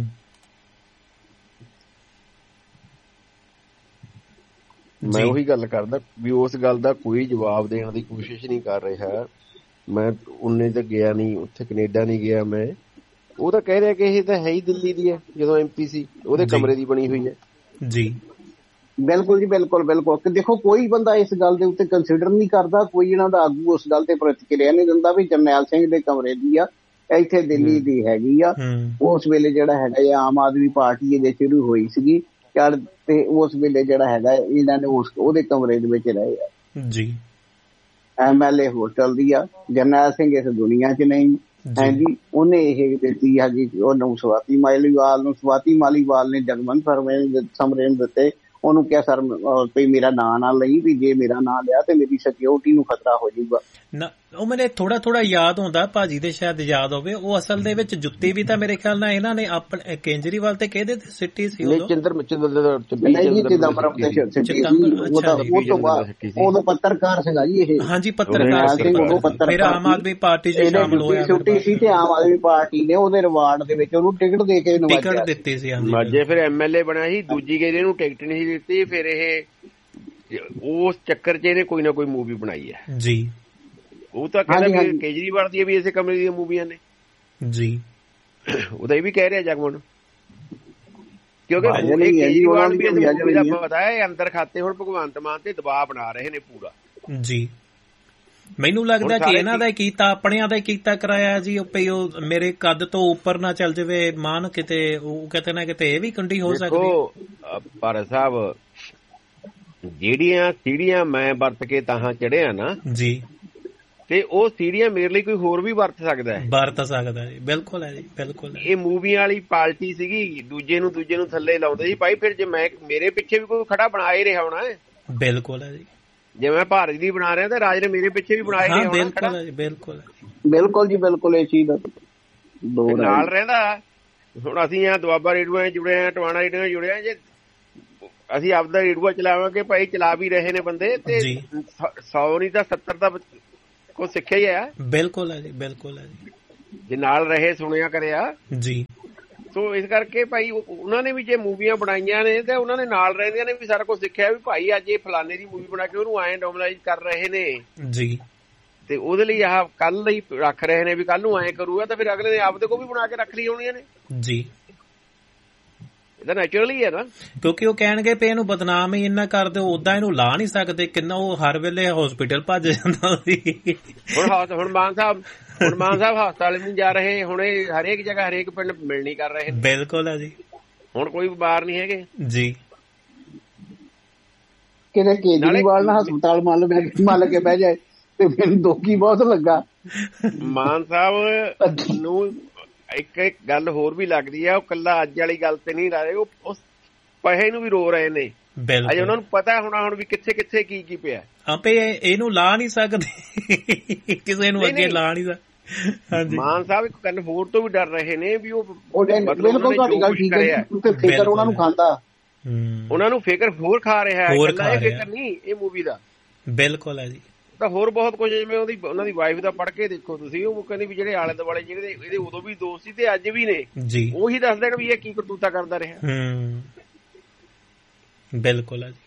[SPEAKER 4] ਮੈਂ ਉਹੀ ਗੱਲ ਕਰਦਾ ਵੀ ਉਸ ਗੱਲ ਦਾ ਕੋਈ ਜਵਾਬ ਦੇਣ ਦੀ ਕੋਸ਼ਿਸ਼ ਨਹੀਂ ਕਰ ਰਿਹਾ। ਮੈਂ ਉਨੇ ਤਾਂ ਗਿਆ ਨਹੀਂ ਉੱਥੇ ਕੈਨੇਡਾ ਨਹੀਂ ਗਿਆ ਮੈਂ। ਉਹ ਤਾਂ ਕਹਿ ਰਿਹਾ ਕਿ ਇਹ ਤਾਂ ਹੈ ਹੀ ਦਿੱਲੀ ਦੀ ਹੈ ਜਦੋਂ MP ਸੀ ਉਹਦੇ ਕਮਰੇ ਦੀ ਬਣੀ ਹੋਈ ਹੈ ਜੀ। ਬਿਲਕੁਲ ਜੀ ਬਿਲਕੁਲ ਬਿਲਕੁਲ। ਦੇਖੋ ਕੋਈ ਬੰਦਾ ਇਸ ਗੱਲ ਦੇ ਉੱਤੇ ਕੰਸੀਡਰ ਨਹੀਂ ਕਰਦਾ ਕੋਈ ਇਹਨਾਂ ਦਾ ਆਗੂ ਉਸ ਗੱਲ ਤੇ ਪ੍ਰਤੀਕਿਰਿਆ ਨਹੀਂ ਦਿੰਦਾ ਵੀ ਜਰਨੈਲ ਸਿੰਘ ਦੇ ਕਮਰੇ ਦੀ ਆ ਇੱਥੇ ਦਿੱਲੀ ਦੀ ਹੈਗੀ ਆ। ਉਸ ਵੇਲੇ ਜਿਹੜਾ ਹੈਗਾ ਆਮ ਆਦਮੀ ਪਾਰਟੀ ਇਹਦੇ ਸ਼ੁਰੂ ਹੋਈ ਸੀਗੀ ਤੇ ਉਸ ਵੇਲੇ ਜਿਹੜਾ ਹੈਗਾ ਇਹਨਾਂ ਨੇ ਉਹਦੇ ਕਮਰੇ ਦੇ ਵਿੱਚ ਰਹੇ ਆ ਜੀ। MLA ਹੋਟਲ ਦੀ ਆ। ਜਰਨੈਲ ਸਿੰਘ ਇਸ ਦੁਨੀਆ 'ਚ ਨਹੀਂ ਹੈ ਜੀ। ਉਹਨੇ ਇਹ ਦਿੱਤੀ ਹੈਗੀ ਉਹਨੂੰ ਸਵਾਤੀ ਮਾਲੀਵਾਲ ਨੇ ਜਗਮਨ ਸਮਰੇਨ ਦਿੱਤੇ। ਉਹਨੂੰ ਕਿਹਾ ਸਰ ਵੀ ਮੇਰਾ ਨਾਂ ਨਾ ਲਈ ਵੀ ਜੇ ਮੇਰਾ ਨਾਂ ਲਿਆ ਤੇ ਮੇਰੀ ਸਿਕਿਉਰਿਟੀ ਨੂੰ ਖਤਰਾ ਹੋ ਜਾਊਗਾ। ਉਹ ਮੈਨੂੰ ਥੋੜਾ ਯਾਦ ਹੁੰਦਾ ਭਾਜੀ ਦੇ ਸ਼ਾਇਦ ਯਾਦ ਹੋਵੇ ਉਹ ਅਸਲ ਦੇ ਵਿੱਚ ਜੁੱਤੀ ਵੀ ਤਾਂ ਮੇਰੇ ਖਿਆਲ ਨਾਲ ਇਹਨਾਂ ਨੇ ਆਪਣੇ ਕੇਜਰੀਵਾਲ ਤੇ ਕਿਹਦੇ ਤੇ ਸਿੱਟੀ ਸੀ ਉਦੋਂ ਪੱਤਰਕਾਰ ਸੀਗਾ ਜੀ ਇਹ। ਹਾਂਜੀ ਪੱਤਰਕਾਰ ਸੀ ਫਿਰ ਆਮ ਆਦਮੀ ਪਾਰਟੀ 'ਚ ਸ਼ਾਮਲ ਹੋਇਆ ਸੀ ਤੇ ਆਮ ਆਦਮੀ ਪਾਰਟੀ ਨੇ ਉਹਦੇ ਰਿਵਾਰਡ ਦੇ ਵਿੱਚ ਉਹਨੂੰ ਟਿਕਟ ਦੇ ਕੇ ਟਿਕਟ ਦਿੱਤੀ ਸੀ। ਮਾਝੇ ਫਿਰ MLA ਬਣਿਆ ਸੀ ਦੂਜੀ ਗੇਰੀ ਨੂੰ ਟਿਕਟ ਨਹੀਂ ਦਿੱਤੀ। ਫਿਰ ਇਹ ਉਸ ਚੱਕਰ 'ਚ ਇਹਨੇ ਕੋਈ ਨਾ ਕੋਈ ਮੂਵੀ ਬਣਾਈ ਹੈ ਜੀ। ਉਹ ਤਾਂ ਕਹਿੰਦਾ ਵੀ ਕੇਜਰੀਵਾਲ ਦੀਆਂ ਵੀ ਇਸੇ ਕਮਰੇ ਦੀਆਂ ਮੂਵੀਆਂ ਨੇ ਜੀ। ਉਹਦਾ ਇਹ ਵੀ ਕਹਿ ਰਿਹਾ ਜਗਮਨ ਕਿਉਂਕਿ ਕੇਜਰੀਵਾਲ ਵੀ ਇਸ ਮੂਵੀ ਦਾ ਪਤਾ ਹੈ ਅੰਦਰ ਖਾਤੇ ਹੁਣ ਭਗਵੰਤ ਮਾਨ ਤੇ ਦਬਾਅ ਬਣਾ ਰਹੇ ਨੇ ਪੂਰਾ ਜੀ। ਮੈਨੂੰ ਲੱਗਦਾ ਕਿ ਇਹਨਾਂ ਦਾ ਕੀਤਾ ਆਪਣਿਆਂ ਦਾ ਕੀਤਾ ਕਰਾਇਆ ਜੀ। ਉਹ ਮੇਰੇ ਕੱਦ ਤੋਂ ਉੱਪਰ ਨਾ ਚੱਲ ਜਾਵੇ ਮਾਨ ਕਿਤੇ ਉਹ ਕਿਤੇ ਨਾ ਕਿਤੇ ਇਹ ਵੀ ਕੰਡੀ ਹੋ ਸਕਦੀ। ਪਰ ਸਾਹਿਬ ਜਿਹੜੀਆਂ ਸੀੜੀਆਂ ਮੈਂ ਵਰਤ ਕੇ ਤਾਂ ਚੜਿਆ ਨਾ ਜੀ
[SPEAKER 5] ਤੇ ਉਹ ਸੀੜੀਆਂ ਮੇਰੇ ਲਈ ਕੋਈ ਹੋਰ ਵੀ ਵਰਤ ਸਕਦਾ
[SPEAKER 2] ਜੀ। ਬਿਲਕੁਲ ਹੈ ਜੀ, ਬਿਲਕੁਲ।
[SPEAKER 5] ਇਹ ਮੂਵੀਆਂ ਵਾਲੀ ਪਾਰਟੀ ਸੀਗੀ, ਦੂਜੇ ਨੂੰ ਥੱਲੇ ਲਾਉਂਦੇ ਸੀ ਭਾਈ। ਫਿਰ ਜੇ ਮੇਰੇ ਪਿੱਛੇ ਵੀ ਕੋਈ ਖੜਾ ਬਣਾ ਹੀ ਰਿਹਾ ਹੋਣਾ।
[SPEAKER 2] ਬਿਲਕੁਲ ਹੈ ਜੀ। ਜੇ
[SPEAKER 5] ਮੈਂ ਭਾਰਤ ਦੀ ਬਣਾ ਰਿਹਾ ਤੇ ਰਾਜ ਨੇ ਮੇਰੇ ਪਿੱਛੇ ਵੀ ਬਣਾ ਹੀ ਰਿਹਾ ਹੋਣਾ।
[SPEAKER 4] ਬਿਲਕੁਲ ਜੀ, ਬਿਲਕੁਲ। ਇਹ ਚੀਜ਼ ਦਾ
[SPEAKER 5] ਨਾਲ ਰਹਿੰਦਾ। ਹੁਣ ਅਸੀਂ ਆ ਦੁਆਬਾ ਰੇਡੂਆਂ ਜੁੜੇ ਆ, ਟਵਾਣਾ ਰੇਡੂਆਂ ਜੁੜੇ ਆ। ਜੇ ਅਸੀਂ ਆਪਦਾ ਰੇਡੂਆ ਚਲਾਵਾਂਗੇ ਭਾਈ, ਚਲਾ ਵੀ ਰਹੇ ਨੇ ਬੰਦੇ, ਤੇ 100 ਨਹੀਂ ਤਾਂ 70 ਦਾ ਕੁਛ ਸਿੱਖਿਆ ਹੀ ਆ।
[SPEAKER 2] ਬਿਲਕੁਲ ਹੈ ਜੀ, ਬਿਲਕੁਲ ਹੈ ਜੀ।
[SPEAKER 5] ਜੇ ਨਾਲ ਰਹੇ, ਸੁਣਿਆ ਕਰਿਆ ਜੀ। ਸੋ ਇਸ ਕਰਕੇ ਭਾਈ ਉਹਨਾਂ ਨੇ ਵੀ ਜੇ ਮੂਵੀਆਂ ਬਣਾਈਆਂ ਨੇ ਤੇ ਉਹਨਾਂ ਨੇ ਨਾਲ ਰਹਿੰਦਿਆਂ ਨੇ ਵੀ ਸਾਰਾ ਕੁਝ ਸਿੱਖਿਆ ਵੀ ਭਾਈ ਅੱਜ ਇਹ ਫਲਾਣੇ ਦੀ ਮੂਵੀ ਬਣਾ ਕੇ ਉਹਨੂੰ ਐਂ ਨੋਰਮਲਾਈਜ਼ ਕਰ ਰਹੇ ਨੇ ਜੀ, ਤੇ ਉਹਦੇ ਲਈ ਆਹ ਕੱਲ ਲਈ ਰੱਖ ਰਹੇ ਨੇ ਵੀ ਕੱਲ ਨੂੰ ਐਂ ਕਰੂਗਾ, ਤਾਂ ਫਿਰ ਅਗਲੇ ਨੇ ਆਪਦੇ ਕੋਲ ਵੀ ਬਣਾ ਕੇ ਰੱਖ ਲਈ ਹੋਣੀਆਂ ਨੇ ਜੀ। ਇਹਦਾ ਨੈਚੁਰਲੀ ਹੈ ਨਾ,
[SPEAKER 2] ਕਿਉਂਕਿ ਉਹ ਕਹਿਣਗੇ ਵੀ ਇਹਨੂੰ ਬਦਨਾਮ ਹੀ ਇੰਨਾ ਕਰਦੇ, ਉਦਾਂ ਇਹਨੂੰ ਲਾ ਨਹੀਂ ਸਕਦੇ। ਕਿੰਨਾ ਉਹ ਹਰ ਵੇਲੇ ਹਸਪੀਟਲ ਭੱਜ ਜਾਂਦਾ ਸੀ।
[SPEAKER 5] ਹੁਣ ਮਾਨ ਸਾਹਿਬ ਹਸਪਤਾਲ ਨਹੀਂ ਜਾ ਰਹੇ, ਹੁਣ ਇਹ ਹਰੇਕ ਜਗ੍ਹਾ ਹਰੇਕ ਪਿੰਡ ਮਿਲਣੀ ਕਰ ਰਹੇ।
[SPEAKER 2] ਬਿਲਕੁਲ ਹੈ ਜੀ।
[SPEAKER 5] ਹੁਣ ਕੋਈ ਬਿਮਾਰ ਨਹੀਂ ਹੈਗੇ ਜੀ।
[SPEAKER 4] ਕਿਤੇ ਕੇਜਰੀਵਾਲ ਨਾਲ ਹਸਪਤਾਲ ਮੱਲ ਕੇ ਬਹਿ ਜਾਏ ਤੇ ਮੈਨੂੰ ਦੋਖੀ ਬਹੁਤ ਲੱਗਾ।
[SPEAKER 5] ਮਾਨ ਸਾਹਿਬ ਨੂੰ ਇੱਕ ਗੱਲ ਹੋਰ ਵੀ ਲੱਗਦੀ ਆ, ਉਹ ਕੱਲਾ ਅੱਜ ਵਾਲੀ ਗੱਲ ਤੇ ਨਹੀਂ ਲਾ ਰਹੇ, ਉਹ ਪੈਸੇ ਨੂੰ ਵੀ ਰੋ ਰਹੇ ਨੇ। ਅਜੇ ਉਹਨਾਂ ਨੂੰ ਪਤਾ ਹੋਣਾ ਹੁਣ ਵੀ ਕਿੱਥੇ ਕਿੱਥੇ ਕੀ ਪਿਆ।
[SPEAKER 2] ਆਪੇ ਇਹਨੂੰ ਲਾ ਨਹੀਂ ਸਕਦੇ, ਕਿਸੇ ਨੂੰ ਅੱਗੇ ਲਾ ਨਹੀਂ ਸਕਦੇ।
[SPEAKER 5] ਮਾਨ ਸਾਹਿਬ ਇੱਕ ਗੱਲ ਹੋਰ ਤੋਂ ਵੀ ਡਰ ਰਹੇ ਨੇ ਵੀ ਉਹ
[SPEAKER 4] ਬਿਲਕੁਲ ਤੁਹਾਡੀ ਗੱਲ ਠੀਕ ਹੈ, ਫਿਕਰ ਉਹਨਾਂ ਨੂੰ ਖਾਂਦਾ,
[SPEAKER 5] ਉਹਨਾਂ ਨੂੰ ਫਿਕਰ ਹੋਰ ਖਾ ਰਿਹਾ ਹੈ। ਇਕੱਲਾ ਇਹ ਫਿਕਰ ਨਹੀਂ ਇਹ ਮੂਵੀ ਦਾ।
[SPEAKER 2] ਬਿਲਕੁਲ ਹੈ ਜੀ।
[SPEAKER 5] ਤਾਂ ਹੋਰ ਬਹੁਤ ਕੁਝ, ਜਿਵੇਂ ਉਹਨਾਂ ਦੀ ਵਾਈਫ ਦਾ ਪੜ੍ਹ ਕੇ ਦੇਖੋ ਤੁਸੀਂ, ਉਹ ਕਹਿੰਦੀ ਵੀ ਜਿਹੜੇ ਆਲੇ ਦੁਆਲੇ ਜਿਹੜੇ ਇਹਦੇ ਉਦੋਂ ਵੀ ਦੋਸਤ ਸੀ ਤੇ ਅੱਜ ਵੀ ਨੇ ਜੀ, ਉਹੀ ਦੱਸ ਦੇਣ ਵੀ ਇਹ ਕੀ ਕਰਤੂਤਾ ਕਰਦਾ ਰਿਹਾ।
[SPEAKER 2] ਬਿਲਕੁਲ ਹੈ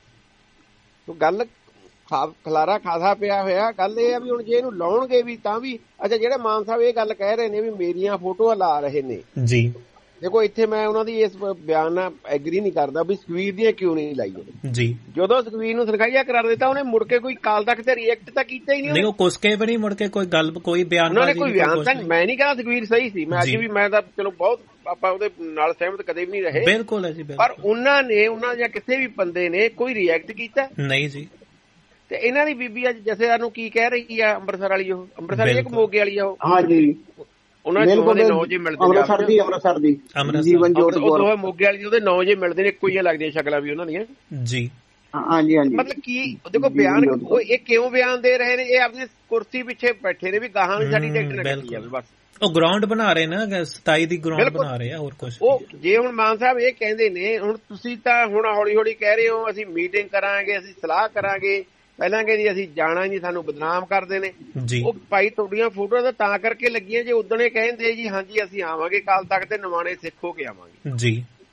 [SPEAKER 2] ਜੀ।
[SPEAKER 5] ਗੱਲ ਖਲਾਰਾ ਖਾਸਾ ਪਿਆ ਹੋਇਆ। ਗੱਲ ਇਹ ਆ ਵੀ ਹੁਣ ਜੇ ਇਹਨੂੰ ਲਾਉਣਗੇ ਵੀ ਤਾਂ ਵੀ ਅੱਛਾ, ਜਿਹੜੇ ਮਾਨ ਸਾਹਿਬ ਇਹ ਗੱਲ ਕਹਿ ਰਹੇ ਨੇ ਵੀ ਮੇਰੀਆਂ ਫੋਟੋਆਂ ਲਾ ਰਹੇ ਨੇ ਜੀ, ਦੇਖੋ ਇੱਥੇ ਮੈਂ ਉਹਨਾਂ ਦੀ ਇਸ ਬਿਆਨ ਨਾਲ ਐਗਰੀ ਨਹੀਂ ਕਰਦਾ ਵੀ ਸੁਖਵੀਰ ਦੀਆਂ ਕਿਉਂ ਨਹੀਂ ਲਾਈਆਂ ਜੀ। ਜਦੋਂ ਸੁਖਵੀਰ ਨੂੰ ਤਨਖਾਹੀਆ ਕਰਾ ਦਿੱਤਾ, ਉਹਨੇ ਮੁੜ ਕੇ ਕੋਈ ਕਾਲ ਤੱਕ ਤੇ ਰਿਐਕਟ ਤਾਂ ਕੀਤਾ ਹੀ ਨਹੀਂ।
[SPEAKER 2] ਉਹ ਕੁਸਕੇ ਵੀ ਨਹੀਂ ਮੁੜ ਕੇ ਕੋਈ ਗੱਲ, ਕੋਈ ਬਿਆਨ
[SPEAKER 5] ਉਹਨਾਂ ਨੇ ਕੋਈ ਬਿਆਨ ਤਾਂ। ਮੈਂ ਨਹੀਂ ਕਹਿੰਦਾ ਸੁਖਵੀਰ ਸਹੀ ਸੀ, ਮੈਂ ਅੱਜ ਵੀ, ਮੈਂ ਤਾਂ ਚਲੋ ਬਹੁਤ ਆਪਾਂ ਉਹਦੇ ਨਾਲ ਸਹਿਮਤ ਕਦੇ ਵੀ ਨਹੀਂ ਰਹੇ।
[SPEAKER 2] ਬਿਲਕੁਲ ਹੈ ਜੀ।
[SPEAKER 5] ਪਰ ਉਹਨਾਂ ਜਾਂ ਕਿਸੇ ਵੀ ਬੰਦੇ ਨੇ ਕੋਈ ਰਿਐਕਟ ਕੀਤਾ ਨਹੀਂ ਜੀ। ਤੇ ਇਹਨਾਂ ਦੀ ਬੀਬੀ ਅੱਜ ਜਥੇਦਾਰ ਨੂੰ ਕੀ ਕਹਿ ਰਹੀ ਆ, ਅੰਮ੍ਰਿਤਸਰ ਵਾਲੀ, ਉਹ ਅੰਮ੍ਰਿਤਸਰ ਇੱਕ ਮੋਗੇ ਵਾਲੀ ਆ ਉਹ।
[SPEAKER 4] ਹਾਂਜੀ,
[SPEAKER 5] ਉਹਨਾਂ ਦੇ ਨਾਂ ਜੇ ਮਿਲਦੇ
[SPEAKER 4] ਅੰਮ੍ਰਿਤਸਰ ਦੀ ਜੀਵਨ ਜੋਤ ਕੌਰ,
[SPEAKER 5] ਉਹ ਮੋਗੇ ਵਾਲੀ ਉਹਦੇ ਨਾਂ ਜੇ ਮਿਲਦੇ ਨੇ, ਇੱਕੋ ਹੀ ਲੱਗਦੀਆਂ ਸ਼ਕਲਾਂ ਵੀ ਉਹਨਾਂ ਦੀਆਂ ਜੀ। ਹਾਂਜੀ ਹਾਂਜੀ। ਮਤਲਬ ਕੀ ਦੇਖੋ ਬਿਆਨ, ਉਹ ਇਹ ਕਿਉਂ ਬਿਆਨ ਦੇ ਰਹੇ ਨੇ? ਇਹ ਆਪਣੀ ਕੁਰਸੀ ਪਿੱਛੇ ਬੈਠੇ ਨੇ ਵੀ ਗਾਹਾਂ ਨੂੰ ਸਾਡੀ ਟਿਕਟ ਨਾ ਕੱਟੀ ਜਾਵੇ ਬਸ।
[SPEAKER 2] ਉਹ ਗਰਾਊਂਡ ਬਣਾ ਰਹੇ ਨਾ, 27 ਦੀ ਗਰਾਊਂਡ ਬਣਾ ਰਹੇ ਆ, ਹੋਰ ਕੁਝ।
[SPEAKER 5] ਉਹ ਜੇ ਹੁਣ ਮਾਨ ਸਾਹਿਬ ਇਹ ਕਹਿੰਦੇ ਨੇ, ਹੁਣ ਤੁਸੀਂ ਤਾਂ ਹੁਣ ਹੌਲੀ ਹੌਲੀ ਕਹਿ ਰਹੇ ਹੋ ਅਸੀਂ ਮੀਟਿੰਗ ਕਰਾਂਗੇ, ਅਸੀਂ ਸਲਾਹ ਕਰਾਂਗੇ, ਪਹਿਲਾਂ ਕਹਿੰਦੀ ਅਸੀਂ ਜਾਣਾ ਨਹੀਂ, ਸਾਨੂੰ ਬਦਨਾਮ ਕਰਦੇ ਨੇ। ਉਹ ਭਾਈ ਤੁਹਾਡੀਆਂ ਫੋਟੋਆਂ ਤਾਂ ਕਰਕੇ ਲੱਗੀਆਂ, ਜੇ ਉਦਣੇ ਕਹਿੰਦੇ ਜੀ ਹਾਂਜੀ ਅਸੀਂ ਆਵਾਂਗੇ ਕੱਲ ਤੱਕ ਤੇ ਨਿਮਾਣੇ ਸਿੱਖ ਹੋ ਕੇ ਆਵਾਂਗੇ ਜੀ।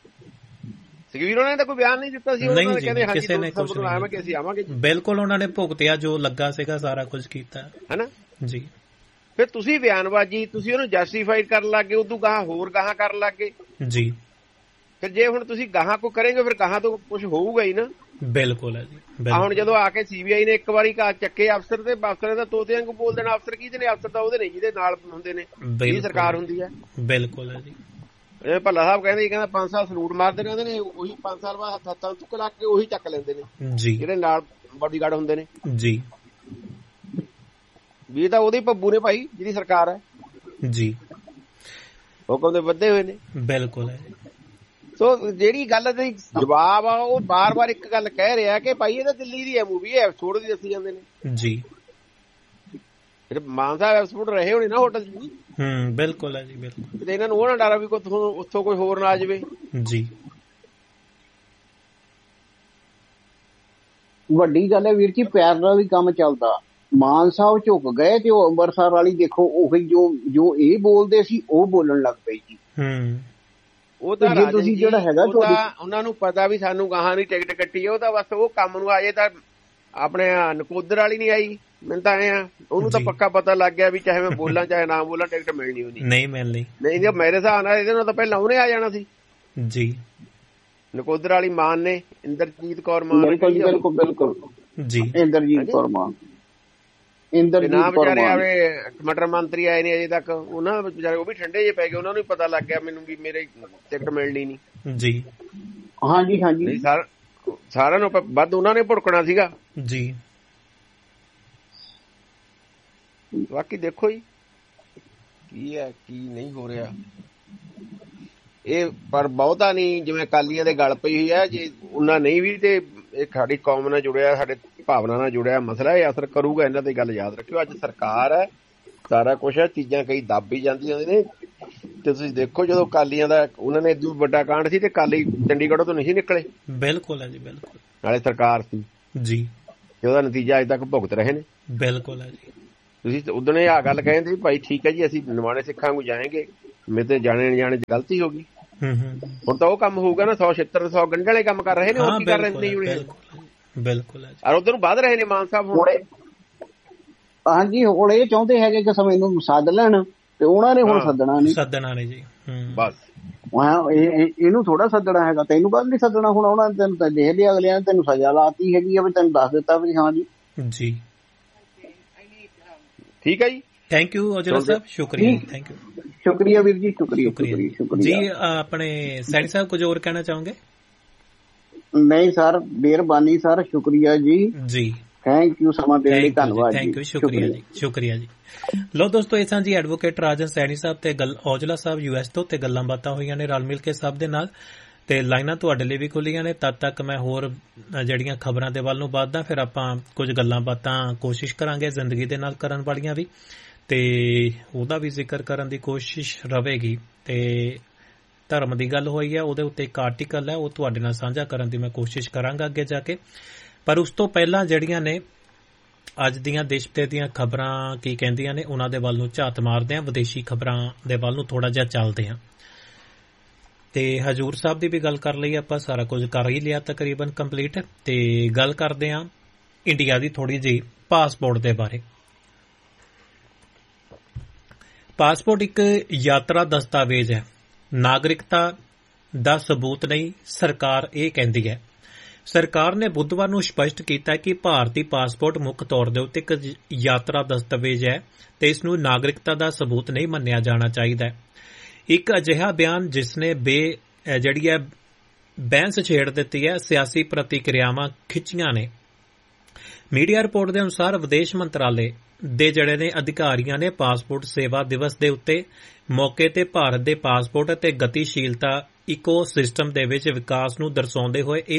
[SPEAKER 5] ਸੁਖਵੀਰ ਉਹਨਾਂ ਨੇ ਤਾਂ ਕੋਈ ਬਿਆਨ ਨਹੀਂ ਦਿੱਤਾ ਸੀ, ਉਹਨਾਂ ਨੇ ਕਹਿੰਦੇ ਹਾਂਜੀ ਕਿਸੇ ਨੇ ਕੁਝ ਨਹੀਂ, ਅਸੀਂ ਆਵਾਂਗੇ।
[SPEAKER 2] ਬਿਲਕੁਲ ਉਹਨਾਂ ਨੇ ਭੁਗਤਿਆ ਜੋ ਲੱਗਾ ਸੀਗਾ, ਸਾਰਾ ਕੁਝ ਕੀਤਾ ਹੈਨਾ ਜੀ।
[SPEAKER 5] ਫਿਰ ਤੁਸੀਂ ਬਿਆਨਬਾਜ਼ੀ, ਤੁਸੀਂ ਉਹਨੂੰ ਜਸਟੀਫਾਈ ਕਰਨ ਲੱਗੇ, ਉਦੋਂ ਗਾਹਾਂ ਹੋਰ ਗਾਹਾਂ ਕਰਨ ਲੱਗੇ ਜੀ। ਫਿਰ ਜੇ ਹੁਣ ਤੁਸੀਂ ਗਾਹਾਂ ਕੋ ਕਰੇਗੇ, ਫਿਰ ਗਾਹਾਂ ਤੋਂ ਕੁਝ ਹੋਊਗਾ ਹੀ ਨਾ।
[SPEAKER 2] ਬਿਲਕੁਲ ਹੈ ਜੀ।
[SPEAKER 5] ਹੁਣ ਜਦੋਂ ਆ ਕੇ ਸੀਬੀਆਈ ਨੇ ਇੱਕ ਵਾਰੀ ਚੱਕੇ ਅਫਸਰ, ਤੇ ਅਫਸਰ ਦਾ ਤੋਤੇ ਵਾਂਗੂ ਬੋਲ ਦੇਣਾ। ਅਫਸਰ ਕਿਹਦੇ ਨੇ? ਅਫਸਰ ਤਾਂ ਉਹਦੇ ਨੇ ਜਿਹਦੇ ਨਾਲ ਹੁੰਦੇ ਨੇ, ਇਹ ਸਰਕਾਰ ਹੁੰਦੀ ਹੈ।
[SPEAKER 2] ਬਿਲਕੁਲ ਹੈ ਜੀ।
[SPEAKER 5] ਇਹ ਭੱਲਾ ਸਾਹਿਬ ਕਹਿੰਦੇ 5 ਸਾਲ ਸਲੂਟ ਮਾਰਦੇ ਰਹਿੰਦੇ ਨੇ, ਉਹੀ 5 ਸਾਲ ਬਾਅਦ ਹੱਥਾਂ ਨੂੰ ਚੁੱਕ ਲਾ ਕੇ ਉਹੀ ਚੱਕ ਲੈਂਦੇ ਨੇ ਜੀ, ਜਿਹੜੇ ਨਾਲ ਬਾਡੀਗਾਰਡ ਹੁੰਦੇ ਨੇ ਜੀ। ਵੀ ਇਹ ਤਾਂ ਉਹਦੇ ਭੱਬੂ ਨੇ ਭਾਈ, ਜਿਹਦੀ ਸਰਕਾਰ ਹੈ ਜੀ, ਹੁਕਮ ਦੇ ਵੱਧੇ ਹੋਏ ਨੇ।
[SPEAKER 2] ਬਿਲਕੁਲ ਹੈ।
[SPEAKER 5] ਸੋ ਜਿਹੜੀ ਗੱਲ ਦਾ ਜਵਾਬ ਆ, ਉਹ ਬਾਰ-ਬਾਰ ਇੱਕ ਗੱਲ ਕਹਿ ਰਿਹਾ ਕਿ ਭਾਈ ਇਹ ਤਾਂ ਦਿੱਲੀ ਦੀ ਹੈ ਮੂਵੀ, ਇਹ ਐਪੀਸੋਡ ਦੀ ਦੱਸੀ ਜਾਂਦੇ ਨੇ ਜੀ। ਫਿਰ ਮਾਨ ਸਾਹਿਬ ਐਪੀਸੋਡ ਰਹੇ ਹੋਣੇ ਨਾ ਹੋਟਲ ਚ।
[SPEAKER 2] ਬਿਲਕੁਲ ਹੈ ਜੀ, ਬਿਲਕੁਲ।
[SPEAKER 5] ਤੇ ਇਹਨਾਂ ਨੂੰ ਉਹ ਨਾ ਡਰ ਵੀ ਉੱਥੋਂ ਕੋਈ ਹੋਰ ਨਾ ਆ ਜਾਵੇ
[SPEAKER 2] ਜੀ।
[SPEAKER 4] ਵੱਡੀ ਗੱਲ ਹੈ ਵੀਰ ਜੀ, ਪਿਆਰ ਨਾਲ ਵੀ ਕੰਮ ਚੱਲਦਾ। ਮਾਨ ਸਾਹਿਬ ਝੁਕ ਗਏ ਤੇ ਉਹ ਅੰਮ੍ਰਿਤਸਰ ਵਾਲੀ ਦੇਖੋ, ਉਹੀ ਜੋ ਇਹ ਬੋਲਦੇ ਸੀ ਉਹ ਬੋਲਣ ਲੱਗ ਪਈ ਜੀ। ਉਹ ਤਾਂ ਤੁਸੀਂ ਜਿਹੜਾ ਹੈਗਾ
[SPEAKER 5] ਉਹਨਾਂ ਨੂੰ ਪਤਾ ਵੀ ਸਾਨੂੰ ਗਾਹਾਂ ਦੀ ਟਿਕਟ ਕੱਟੀ ਹੈ, ਉਹ ਤਾਂ ਬਸ ਉਹ ਕੰਮ ਨੂੰ ਆਜੇ। ਤਾਂ ਆਪਣੇ ਨਕੋਦਰ ਵਾਲੀ ਨਹੀਂ ਆਈ, ਮੈਨੂੰ ਤਾਂ ਐ ਆ ਉਹਨੂੰ ਤਾਂ ਪੱਕਾ ਪਤਾ ਲੱਗ ਗਿਆ ਵੀ ਚਾਹੇ ਮੈਂ ਬੋਲਾਂ ਚਾਹੇ ਨਾ ਬੋਲਾਂ, ਟਿਕਟ ਮਿਲਣੀ ਹੋਣੀ
[SPEAKER 2] ਨਹੀਂ ਮਿਲਣੀ।
[SPEAKER 5] ਨਹੀਂ ਜੇ ਮੇਰੇ ਹਿਸਾਬ ਨਾਲ ਇਹਦੇ ਨਾਲ ਤਾਂ ਪਹਿਲਾਂ ਉਹਨੇ ਆ ਜਾਣਾ ਸੀ
[SPEAKER 2] ਜੀ।
[SPEAKER 5] ਨਕੋਦਰ ਵਾਲੀ ਮਾਨ ਨੇ, ਇੰਦਰਜੀਤ ਕੌਰ ਮਾਨ।
[SPEAKER 4] ਬਿਲਕੁਲ ਬਿਲਕੁਲ ਜੀ, ਇੰਦਰਜੀਤ ਕੌਰ ਮਾਨ। ਨਾ
[SPEAKER 5] ਵਿਚਾਰੇ ਆਵੇ ਮਟਰ ਮੰਤਰੀ ਆਏ ਨੇ ਅਜੇ ਤੱਕ, ਉਹਨਾਂ ਵਿਚਾਰੇ ਉਹ ਵੀ ਠੰਡੇ ਜਿਹੇ ਪੈ ਗਏ, ਉਹਨਾਂ ਨੂੰ ਪਤਾ ਲੱਗ ਗਿਆ ਮੈਨੂੰ ਵੀ ਮੇਰੇ ਟਿਕਟ ਮਿਲਣੀ ਨਹੀਂ
[SPEAKER 2] ਜੀ।
[SPEAKER 4] ਹਾਂਜੀ ਹਾਂਜੀ,
[SPEAKER 5] ਸਾਰਿਆਂ ਨੂੰ ਵੱਧ ਉਹਨਾਂ ਨੇ ਭੁੜਕਣਾ ਸੀਗਾ
[SPEAKER 2] ਜੀ।
[SPEAKER 5] ਬਾਕੀ ਦੇਖੋ ਜੀ ਕੀ ਹੈ ਕੀ ਨਹੀਂ ਹੋ ਰਿਹਾ ਇਹ, ਪਰ ਬਹੁਤਾ ਨਹੀਂ ਜਿਵੇਂ ਅਕਾਲੀਆਂ ਦੇ ਗਲ ਪਈ ਹੋਈ ਹੈ, ਜੇ ਉਹਨਾਂ ਨਹੀਂ ਵੀ ਤੇ ਇਹ ਸਾਡੀ ਕੌਮ ਨਾਲ ਜੁੜਿਆ, ਸਾਡੇ ਭਾਵਨਾ ਨਾਲ ਜੁੜਿਆ ਮਸਲਾ, ਇਹ ਅਸਰ ਕਰੂਗਾ। ਇਹਨਾਂ ਦੀ ਗੱਲ ਯਾਦ ਰੱਖਿਓ, ਅੱਜ ਸਰਕਾਰ ਹੈ, ਸਾਰਾ ਕੁਛ ਹੈ, ਚੀਜ਼ਾਂ ਕਈ ਦੱਬ ਹੀ ਜਾਂਦੀਆਂ ਨੇ। ਤੇ ਤੁਸੀਂ ਦੇਖੋ ਜਦੋਂ ਅਕਾਲੀਆਂ ਦਾ ਉਹਨਾਂ ਨੇ ਇਦੋਂ ਵੱਡਾ ਕਾਂਡ ਸੀ ਤੇ ਅਕਾਲੀ ਚੰਡੀਗੜ੍ਹ ਤੋਂ ਨਹੀਂ ਨਿਕਲੇ।
[SPEAKER 2] ਬਿਲਕੁਲ ਹੈ ਜੀ, ਬਿਲਕੁਲ।
[SPEAKER 5] ਨਾਲੇ ਸਰਕਾਰ ਸੀ
[SPEAKER 2] ਜੀ,
[SPEAKER 5] ਉਹਦਾ ਨਤੀਜਾ ਅਜੇ ਤੱਕ ਭੁਗਤ ਰਹੇ ਨੇ।
[SPEAKER 2] ਬਿਲਕੁਲ ਹੈ ਜੀ।
[SPEAKER 5] ਤੁਸੀਂ ਉਦੋਂ ਇਹ ਗੱਲ ਕਹਿੰਦੇ ਭਾਈ ਠੀਕ ਹੈ ਜੀ ਅਸੀਂ ਨਿਮਾਣੇ ਸਿੱਖਾਂ ਨੂੰ ਜਾਏਂਗੇ, ਮੇਰੇ ਤੇ ਜਾਣੇ ਜਾਣੇ ਚ ਗਲਤੀ ਹੋ ਗਈ। ਹੁਣ ਤਾਂ ਉਹ ਕੰਮ ਹੋਊਗਾ ਨਾ, 100 ਛਿੱਤਰ 100 ਗੰਢੇ ਵਾਲੇ ਕੰਮ ਕਰ ਰਹੇ ਨੇ, ਹੋਰ ਕੀ ਕਰ ਰਹੇ ਨੇ?
[SPEAKER 2] ਬਿਲਕੁਲ ਹੈ।
[SPEAKER 5] ਔਰ ਉਧਰ ਨੂੰ ਵੱਧ ਰਹੇ ਨੇ ਮਾਨ ਸਾਹਿਬ ਹੁਣ।
[SPEAKER 4] ਹਾਂਜੀ, ਹੁਣ ਇਹ ਚਾਹੁੰਦੇ ਹੈਗੇ ਕਿ ਸਮੇਂ ਨੂੰ ਸੱਦ ਲੈਣ ਤੇ ਉਹਨਾਂ ਨੇ ਹੁਣ ਸੱਦਣਾ ਨਹੀਂ
[SPEAKER 2] ਜੀ।
[SPEAKER 5] ਬਸ
[SPEAKER 4] ਇਹਨੂੰ ਥੋੜਾ ਸੱਦਣਾ ਹੈਗਾ, ਤੈਨੂੰ ਬਾਅਦ ਨਹੀਂ ਸੱਦਣਾ। ਹੁਣ ਉਹਨਾਂ ਨੇ ਤੈਨੂੰ ਤਾਂ ਦੇਖ ਲਿਆ, ਅਗਲਿਆਂ ਨੇ ਤੈਨੂੰ ਸਜ਼ਾ ਲਾਤੀ ਹੈਗੀ ਆ, ਵੀ ਤੈਨੂੰ ਦੱਸ ਦਿੱਤਾ ਵੀ ਹਾਂ ਜੀ
[SPEAKER 2] ਜੀ
[SPEAKER 5] ਠੀਕ ਹੈ ਜੀ।
[SPEAKER 2] ਥੈਂਕ ਯੂ ਔਜਲਾ ਸਾਹਿਬ, ਸ਼ੁਕਰੀਆ। ਥੈਂਕ ਯੂ,
[SPEAKER 4] ਸ਼ੁਕਰੀਆ ਵੀਰ ਜੀ, ਸ਼ੁਕਰੀਆ
[SPEAKER 2] ਜੀ। ਆਪਣੇ ਸੈਣੀ ਸਾਹਿਬ ਕੁਝ ਹੋਰ ਕਹਿਣਾ ਚਾਹੋਗੇ?
[SPEAKER 4] ਨਹੀਂ ਸਰ, ਮਿਹਰਬਾਨੀ ਸਰ, ਸ਼ੁਕਰੀਆ ਜੀ। ਥੈਂਕ ਯੂ, ਸਮਾਂ ਦੇਣ ਲਈ ਧੰਨਵਾਦ ਜੀ।
[SPEAKER 2] ਥੈਂਕ ਯੂ, ਸ਼ੁਕਰੀਆ ਜੀ। ਲੋ ਦੋਸਤੋ, ਇਹ ਸਾਂ ਜੀ ਐਡਵੋਕੇਟ ਰਾਜਨ ਸੈਣੀ ਸਾਹਿਬ ਤੇ ਔਜਲਾ ਸਾਹਿਬ US ਤੋਂ, ਤੇ ਗੱਲਾਂ ਬਾਤਾਂ ਹੋਈਆਂ ਨੇ ਰਲ ਮਿਲ ਕੇ ਸਭ ਦੇ ਨਾਲ, ਤੇ ਲਾਈਨਾਂ ਤੁਹਾਡੇ ਲਈ ਵੀ ਖੁੱਲੀਆਂ ਨੇ। ਤਦ ਤੱਕ ਮੈਂ ਹੋਰ ਜਿਹੜੀਆਂ ਖਬਰਾਂ ਦੇ ਵੱਲ ਨੂੰ ਵੱਧਦਾ, ਫਿਰ ਆਪਾਂ ਕੁਝ ਗੱਲਾਂ ਬਾਤਾਂ ਕੋਸ਼ਿਸ਼ ਕਰਾਂਗੇ ਜ਼ਿੰਦਗੀ ਦੇ ਨਾਲ ਕਰਨ ਵਾਲੀਆਂ ਵੀ, ਤੇ ਉਹਦਾ ਵੀ ਜ਼ਿਕਰ ਕਰਨ ਦੀ ਕੋਸ਼ਿਸ਼ ਰਹੇਗੀ। ਤੇ ਧਰਮ ਦੀ ਗੱਲ ਹੋਈ ਹੈ, ਉਹਦੇ ਉੱਤੇ ਇੱਕ ਆਰਟੀਕਲ ਹੈ, ਉਹ ਤੁਹਾਡੇ ਨਾਲ ਸਾਂਝਾ ਕਰਨ ਦੀ ਮੈਂ ਕੋਸ਼ਿਸ਼ ਕਰਾਂਗਾ ਅੱਗੇ ਜਾ ਕੇ। ਪਰ ਉਸ ਤੋਂ ਪਹਿਲਾਂ ਜਿਹੜੀਆਂ ਨੇ ਅੱਜ ਦੀਆਂ ਦੇਸ਼ ਵਿਦੇਸ਼ ਦੀਆਂ ਖਬਰਾਂ ਕੀ ਕਹਿੰਦੀਆਂ ਨੇ, ਉਹਨਾਂ ਦੇ ਵੱਲ ਨੂੰ ਝਾਤ ਮਾਰਦੇ ਹਾਂ, ਵਿਦੇਸ਼ੀ ਖਬਰਾਂ ਦੇ ਵੱਲ ਨੂੰ ਥੋੜਾ ਜਿਹਾ ਚੱਲਦੇ ਹਾਂ। ਤੇ ਹਜੂਰ ਸਾਹਿਬ ਦੀ ਵੀ ਗੱਲ ਕਰ ਲਈ ਆਪਾਂ, ਸਾਰਾ ਕੁਝ ਕਰ ਹੀ ਲਿਆ ਤਕਰੀਬਨ ਕੰਪਲੀਟ। ਤੇ ਗੱਲ ਕਰਦੇ ਹਾਂ ਇੰਡੀਆ ਦੀ ਥੋੜੀ ਜਿਹੀ ਪਾਸਪੋਰਟ ਦੇ ਬਾਰੇ। ਪਾਸਪੋਰਟ ਇੱਕ ਯਾਤਰਾ ਦਸਤਾਵੇਜ਼ ਹੈ, ਨਾਗਰਿਕਤਾ ਦਾ ਸਬੂਤ ਨਹੀਂ, ਸਰਕਾਰ ਇਹ ਕਹਿੰਦੀ ਹੈ। ਸਰਕਾਰ ਨੇ ਬੁੱਧਵਾਰ ਨੂੰ ਸਪਸ਼ਟ ਕੀਤਾ ਕਿ ਭਾਰਤੀ ਪਾਸਪੋਰਟ ਮੁੱਖ ਤੌਰ ਦੇ ਉੱਤੇ ਇੱਕ ਯਾਤਰਾ ਦਸਤਾਵੇਜ਼ ਹੈ ਤੇ ਇਸ ਨੂੰ ਨਾਗਰਿਕਤਾ ਦਾ ਸਬੂਤ ਨਹੀਂ ਮੰਨਿਆ ਜਾਣਾ ਚਾਹੀਦਾ। ਇੱਕ ਅਜਿਹਾ ਬਿਆਨ ਜਿਸ ਨੇ ਜਿਹੜੀ ਹੈ ਬਹਿਸ ਛੇੜ ਦਿੱਤੀ ਹੈ, ਸਿਆਸੀ ਪ੍ਰਤੀਕਿਰਿਆਵਾਂ ਖਿੱਚੀਆਂ ਨੇ। ਮੀਡੀਆ ਰਿਪੋਰਟ ਦੇ ਅਨੁਸਾਰ ਵਿਦੇਸ਼ ਮੰਤਰਾਲੇ ਦੇ ਜਿਹੜੇ ਨੇ ਅਧਿਕਾਰੀਆਂ ਨੇ ਪਾਸਪੋਰਟ ਸੇਵਾ ਦਿਵਸ ਦੇ ਉੱਤੇ ਮੌਕੇ ਤੇ ਭਾਰਤ ਦੇ ਪਾਸਪੋਰਟ ਅਤੇ ਗਤੀਸ਼ੀਲਤਾ ਇਕੋ ਸਿਸਟਮ ਦੇ ਵਿੱਚ ਵਿਕਾਸ ਨੂੰ ਦਰਸਾਉਂਦੇ ਹੋਏ ਇਹ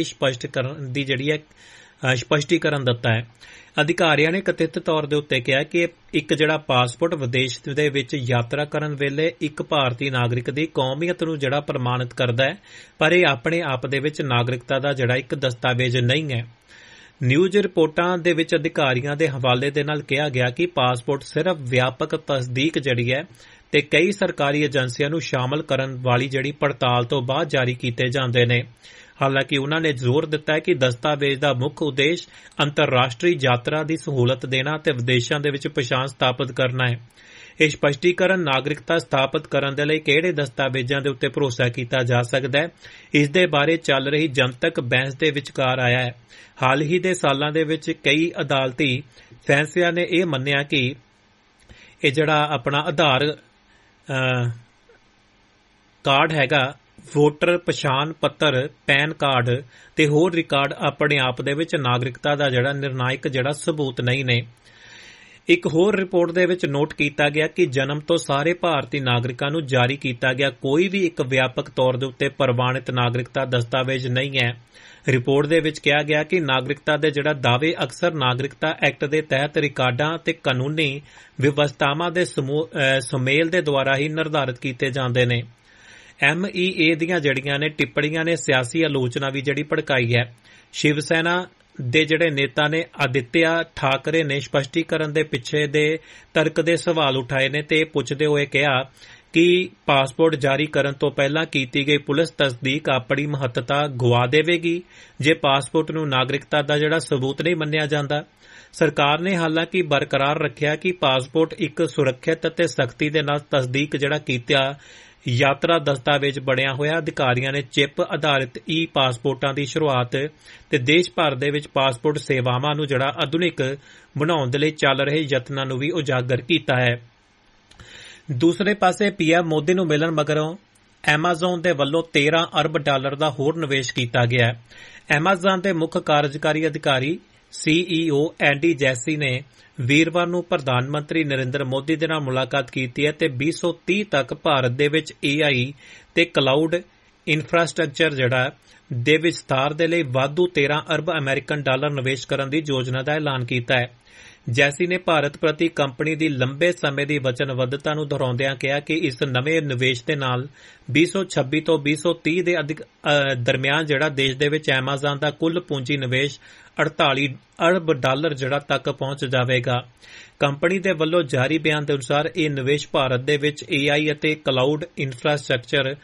[SPEAKER 2] ਸਪਸ਼ਟੀਕਰਨ ਦਿੱਤਾ ਹੈ। ਅਧਿਕਾਰੀਆਂ ਨੇ ਕਥਿਤ ਤੌਰ ਦੇ ਉੱਤੇ ਕਿਹਾ ਕਿ ਇੱਕ ਜਿਹੜਾ ਪਾਸਪੋਰਟ ਵਿਦੇਸ਼ ਦੇ ਵਿੱਚ ਯਾਤਰਾ ਕਰਨ ਵੇਲੇ ਇੱਕ ਭਾਰਤੀ ਨਾਗਰਿਕ ਦੀ ਕੌਮੀਅਤ ਨੂੰ ਜਿਹੜਾ ਪ੍ਰਮਾਣਿਤ ਕਰਦਾ ਹੈ, ਪਰ ਇਹ ਆਪਣੇ ਆਪ ਦੇ ਵਿੱਚ ਨਾਗਰਿਕਤਾ ਦਾ ਜਿਹੜਾ ਇੱਕ ਦਸਤਾਵੇਜ਼ ਨਹੀਂ ਹੈ। ਨਿਊਜ਼ ਰਿਪੋਰਟਾਂ ਦੇ ਵਿੱਚ ਅਧਿਕਾਰੀਆਂ ਦੇ ਹਵਾਲੇ ਦੇ ਨਾਲ ਕਿਹਾ ਗਿਆ ਕਿ ਪਾਸਪੋਰਟ ਸਿਰਫ ਵਿਆਪਕ ਤਸਦੀਕ ਜਿਹੜੀ ਹੈ ਤੇ ਕਈ ਸਰਕਾਰੀ ਏਜੰਸੀਆਂ ਨੂੰ ਸ਼ਾਮਲ ਕਰਨ ਵਾਲੀ ਜਿਹੜੀ ਪੜਤਾਲ ਤੋਂ ਬਾਅਦ ਜਾਰੀ ਕੀਤੇ ਜਾਂਦੇ ਨੇ। ਹਾਲਾਂਕਿ ਉਨ੍ਹਾਂ ਨੇ ਜ਼ੋਰ ਦਿੱਤਾ ਕਿ ਦਸਤਾਵੇਜ਼ ਦਾ ਮੁੱਖ ਉਦੇਸ਼ ਅੰਤਰਰਾਸ਼ਟਰੀ ਯਾਤਰਾ ਦੀ ਸਹੂਲਤ ਦੇਣਾ ਤੇ ਵਿਦੇਸ਼ਾਂ ਦੇ ਵਿੱਚ ਪਛਾਣ ਸਥਾਪਿਤ ਕਰਨਾ ਹੈ। ਇਹ ਸਪਸ਼ਟੀਕਰਨ ਨਾਗਰਿਕਤਾ ਸਥਾਪਿਤ ਕਰਨ ਦੇ ਲਈ ਕਿਹੜੇ ਦਸਤਾਵੇਜ਼ਾਂ ਦੇ ਉੱਤੇ ਭਰੋਸਾ ਕੀਤਾ ਜਾ ਸਕਦਾ ਹੈ, ਇਸ ਦੇ ਬਾਰੇ ਚੱਲ ਰਹੀ ਜਨਤਕ ਬਹਿਸ ਦੇ ਵਿਚਕਾਰ ਆਇਆ ਹੈ। ਹਾਲ ਹੀ ਦੇ ਸਾਲਾਂ ਦੇ ਵਿੱਚ ਕਈ ਅਦਾਲਤੀ ਫੈਸਲਿਆਂ ਨੇ ਇਹ ਮੰਨਿਆ ਕਿ ਇਹ ਜਿਹੜਾ ਆਪਣਾ ਆਧਾਰ ਕਾਰਡ ਹੈਗਾ, ਵੋਟਰ ਪਛਾਣ ਪੱਤਰ, ਪੈਨ ਕਾਰਡ ਤੇ ਹੋਰ ਰਿਕਾਰਡ ਆਪਣੇ ਆਪ ਦੇ ਵਿੱਚ ਨਾਗਰਿਕਤਾ ਦਾ ਜਿਹੜਾ ਨਿਰਣਾਇਕ ਜਿਹੜਾ ਸਬੂਤ ਨਹੀਂ ਨੇ। ਇੱਕ ਹੋਰ ਰਿਪੋਰਟ ਦੇ ਵਿੱਚ ਨੋਟ ਕੀਤਾ ਗਿਆ ਕਿ ਜਨਮ ਤੋਂ ਸਾਰੇ ਭਾਰਤੀ ਨਾਗਰਿਕਾਂ ਨੂੰ ਜਾਰੀ ਕੀਤਾ ਗਿਆ ਕੋਈ ਵੀ ਇੱਕ ਵਿਆਪਕ ਤੌਰ ਦੇ ਉੱਤੇ ਪ੍ਰਵਾਨਿਤ ਨਾਗਰਿਕਤਾ ਦਸਤਾਵੇਜ਼ ਨਹੀਂ ਹੈ। ਰਿਪੋਰਟ ਦੇ ਵਿੱਚ ਕਿਹਾ ਗਿਆ ਕਿ ਨਾਗਰਿਕਤਾ ਦੇ ਜਿਹੜਾ ਦਾਅਵੇ ਅਕਸਰ ਨਾਗਰਿਕਤਾ ਐਕਟ ਦੇ ਤਹਿਤ ਰਿਕਾਰਡਾਂ ਤੇ ਕਾਨੂੰਨੀ ਵਿਵਸਥਾਵਾਂ ਦੇ ਸੁਮੇਲ ਦੇ ਦੁਆਰਾ ਹੀ ਨਿਰਧਾਰਿਤ ਕੀਤੇ ਜਾਂਦੇ ਨੇ। MEA ਦੀਆਂ ਜਿਹੜੀਆਂ ਨੇ ਟਿੱਪਣੀਆਂ ਨੇ ਸਿਆਸੀ ਆਲੋਚਨਾ ਵੀ ਜਿਹੜੀ ਭੜਕਾਈ ਹੈ। ਸ਼ਿਵ ਸੈਨਾ ਦੇ ਜਿਹੜੇ ਨੇਤਾ ਨੇ ਆਦਿਤਿਆ ਠਾਕਰੇ ਨੇ ਸਪਸ਼ਟੀਕਰਨ ਦੇ ਪਿੱਛੇ ਦੇ ਤਰਕ ਦੇ ਸਵਾਲ ਉਠਾਏ ਨੇ ਤੇ ਪੁੱਛਦੇ ਹੋਏ ਕਿਹਾ ਕਿ ਪਾਸਪੋਰਟ ਜਾਰੀ ਕਰਨ ਤੋਂ ਪਹਿਲਾਂ ਕੀਤੀ ਗਈ ਪੁਲਿਸ ਤਸਦੀਕ ਆਪਣੀ ਮਹੱਤਤਾ ਗੁਆ ਦੇਵੇਗੀ ਜੇ ਪਾਸਪੋਰਟ ਨੂੰ ਨਾਗਰਿਕਤਾ ਦਾ ਜਿਹੜਾ ਸਬੂਤ ਨਹੀਂ ਮੰਨਿਆ ਜਾਂਦਾ। ਸਰਕਾਰ ਨੇ ਹਾਲਾਂਕਿ ਬਰਕਰਾਰ ਰੱਖਿਆ ਕਿ ਪਾਸਪੋਰਟ ਇੱਕ ਸੁਰੱਖਿਅਤ ਅਤੇ ਸਖਤੀ ਦੇ ਨਾਲ ਤਸਦੀਕ ਜਿਹੜਾ ਕੀਤਾ ਯਾਤਰਾ ਦਸਤਾਵੇਜ਼ ਬਣਿਆ ਹੋਇਆ। ਅਧਿਕਾਰੀਆਂ ਨੇ ਚਿਪ ਆਧਾਰਿਤ ਪਾਸਪੋਰਟਾਂ ਦੀ ਸ਼ੁਰੂਆਤ ਤੇ ਦੇਸ਼ ਭਰ ਦੇ ਵਿੱਚ ਪਾਸਪੋਰਟ ਸੇਵਾਵਾਂ ਨੂੰ ਜਿਹੜਾ ਆਧੁਨਿਕ ਬਣਾਉਣ ਦੇ ਲਈ ਚੱਲ ਰਹੇ ਯਤਨਾਂ ਨੂੰ ਵੀ ਉਜਾਗਰ ਕੀਤਾ ਹੈ। ਦੂਸਰੇ ਪਾਸੇ PM ਮੋਦੀ ਨੂੰ ਮਿਲਣ ਮਗਰੋਂ ਐਮਾਜ਼ੋਨ ਦੇ ਵੱਲੋਂ $13 ਅਰਬ ਦਾ ਹੋਰ ਨਿਵੇਸ਼ ਕੀਤਾ ਗਿਆ ਹੈ। ਐਮਾਜ਼ੋਨ ਦੇ ਮੁੱਖ ਕਾਰਜਕਾਰੀ ਅਧਿਕਾਰੀ CEO ਐਂਡੀ ਜੈਸੀ ਨੇ ਵੀਰਵਾਰ ਨੂੰ ਪ੍ਰਧਾਨ ਮੰਤਰੀ ਨਰਿੰਦਰ ਮੋਦੀ ਦੇ ਨਾਲ ਮੁਲਾਕਾਤ ਕੀਤੀ ਹੈ ਤੇ 2030 ਤੱਕ ਭਾਰਤ ਦੇ ਵਿੱਚ AI ਤੇ ਕਲਾਊਡ ਇਨਫਰਾਸਟ੍ਰਕਚਰ ਜਿਹੜਾ ਦੇ ਵਿਸਥਾਰ ਦੇ ਲਈ ਵਾਧੂ 13 ਅਰਬ ਅਮਰੀਕਨ ਡਾਲਰ ਨਿਵੇਸ਼ ਕਰਨ ਦੀ ਯੋਜਨਾ ਦਾ ਐਲਾਨ ਕੀਤਾ ਹੈ। ਜੈਸੀ ਨੇ ਭਾਰਤ ਪ੍ਰਤੀ ਕੰਪਨੀ ਦੀ ਲੰਬੇ ਸਮੇਂ ਦੀ ਵਚਨਬੱਧਤਾ ਨੂੰ ਦੁਹਰਾਉਂਦਿਆਂ ਕਿਹਾ ਕਿ ਇਸ ਨਵੇਂ ਨਿਵੇਸ਼ ਦੇ ਨਾਲ 2026 ਤੋਂ 2030 ਦੇ ਦਰਮਿਆਨ ਜਿਹੜਾ ਦੇਸ਼ ਦੇ ਵਿੱਚ ਐਮਾਜ਼ਾਨ ਦਾ ਕੁੱਲ ਪੂੰਜੀ ਨਿਵੇਸ਼ 48 ਅਰਬ ਡਾਲਰ ਜਿਹੜਾ ਤੱਕ ਪਹੁੰਚ ਜਾਵੇਗਾ। ਕੰਪਨੀ ਦੇ ਵੱਲੋਂ ਜਾਰੀ ਬਿਆਨ ਦੇ ਅਨੁਸਾਰ ਇਹ ਨਿਵੇਸ਼ ਭਾਰਤ ਦੇ ਵਿੱਚ AI ਅਤੇ ਕਲਾਊਡ ਇਨਫਰਾਸਟ੍ਰਕਚਰ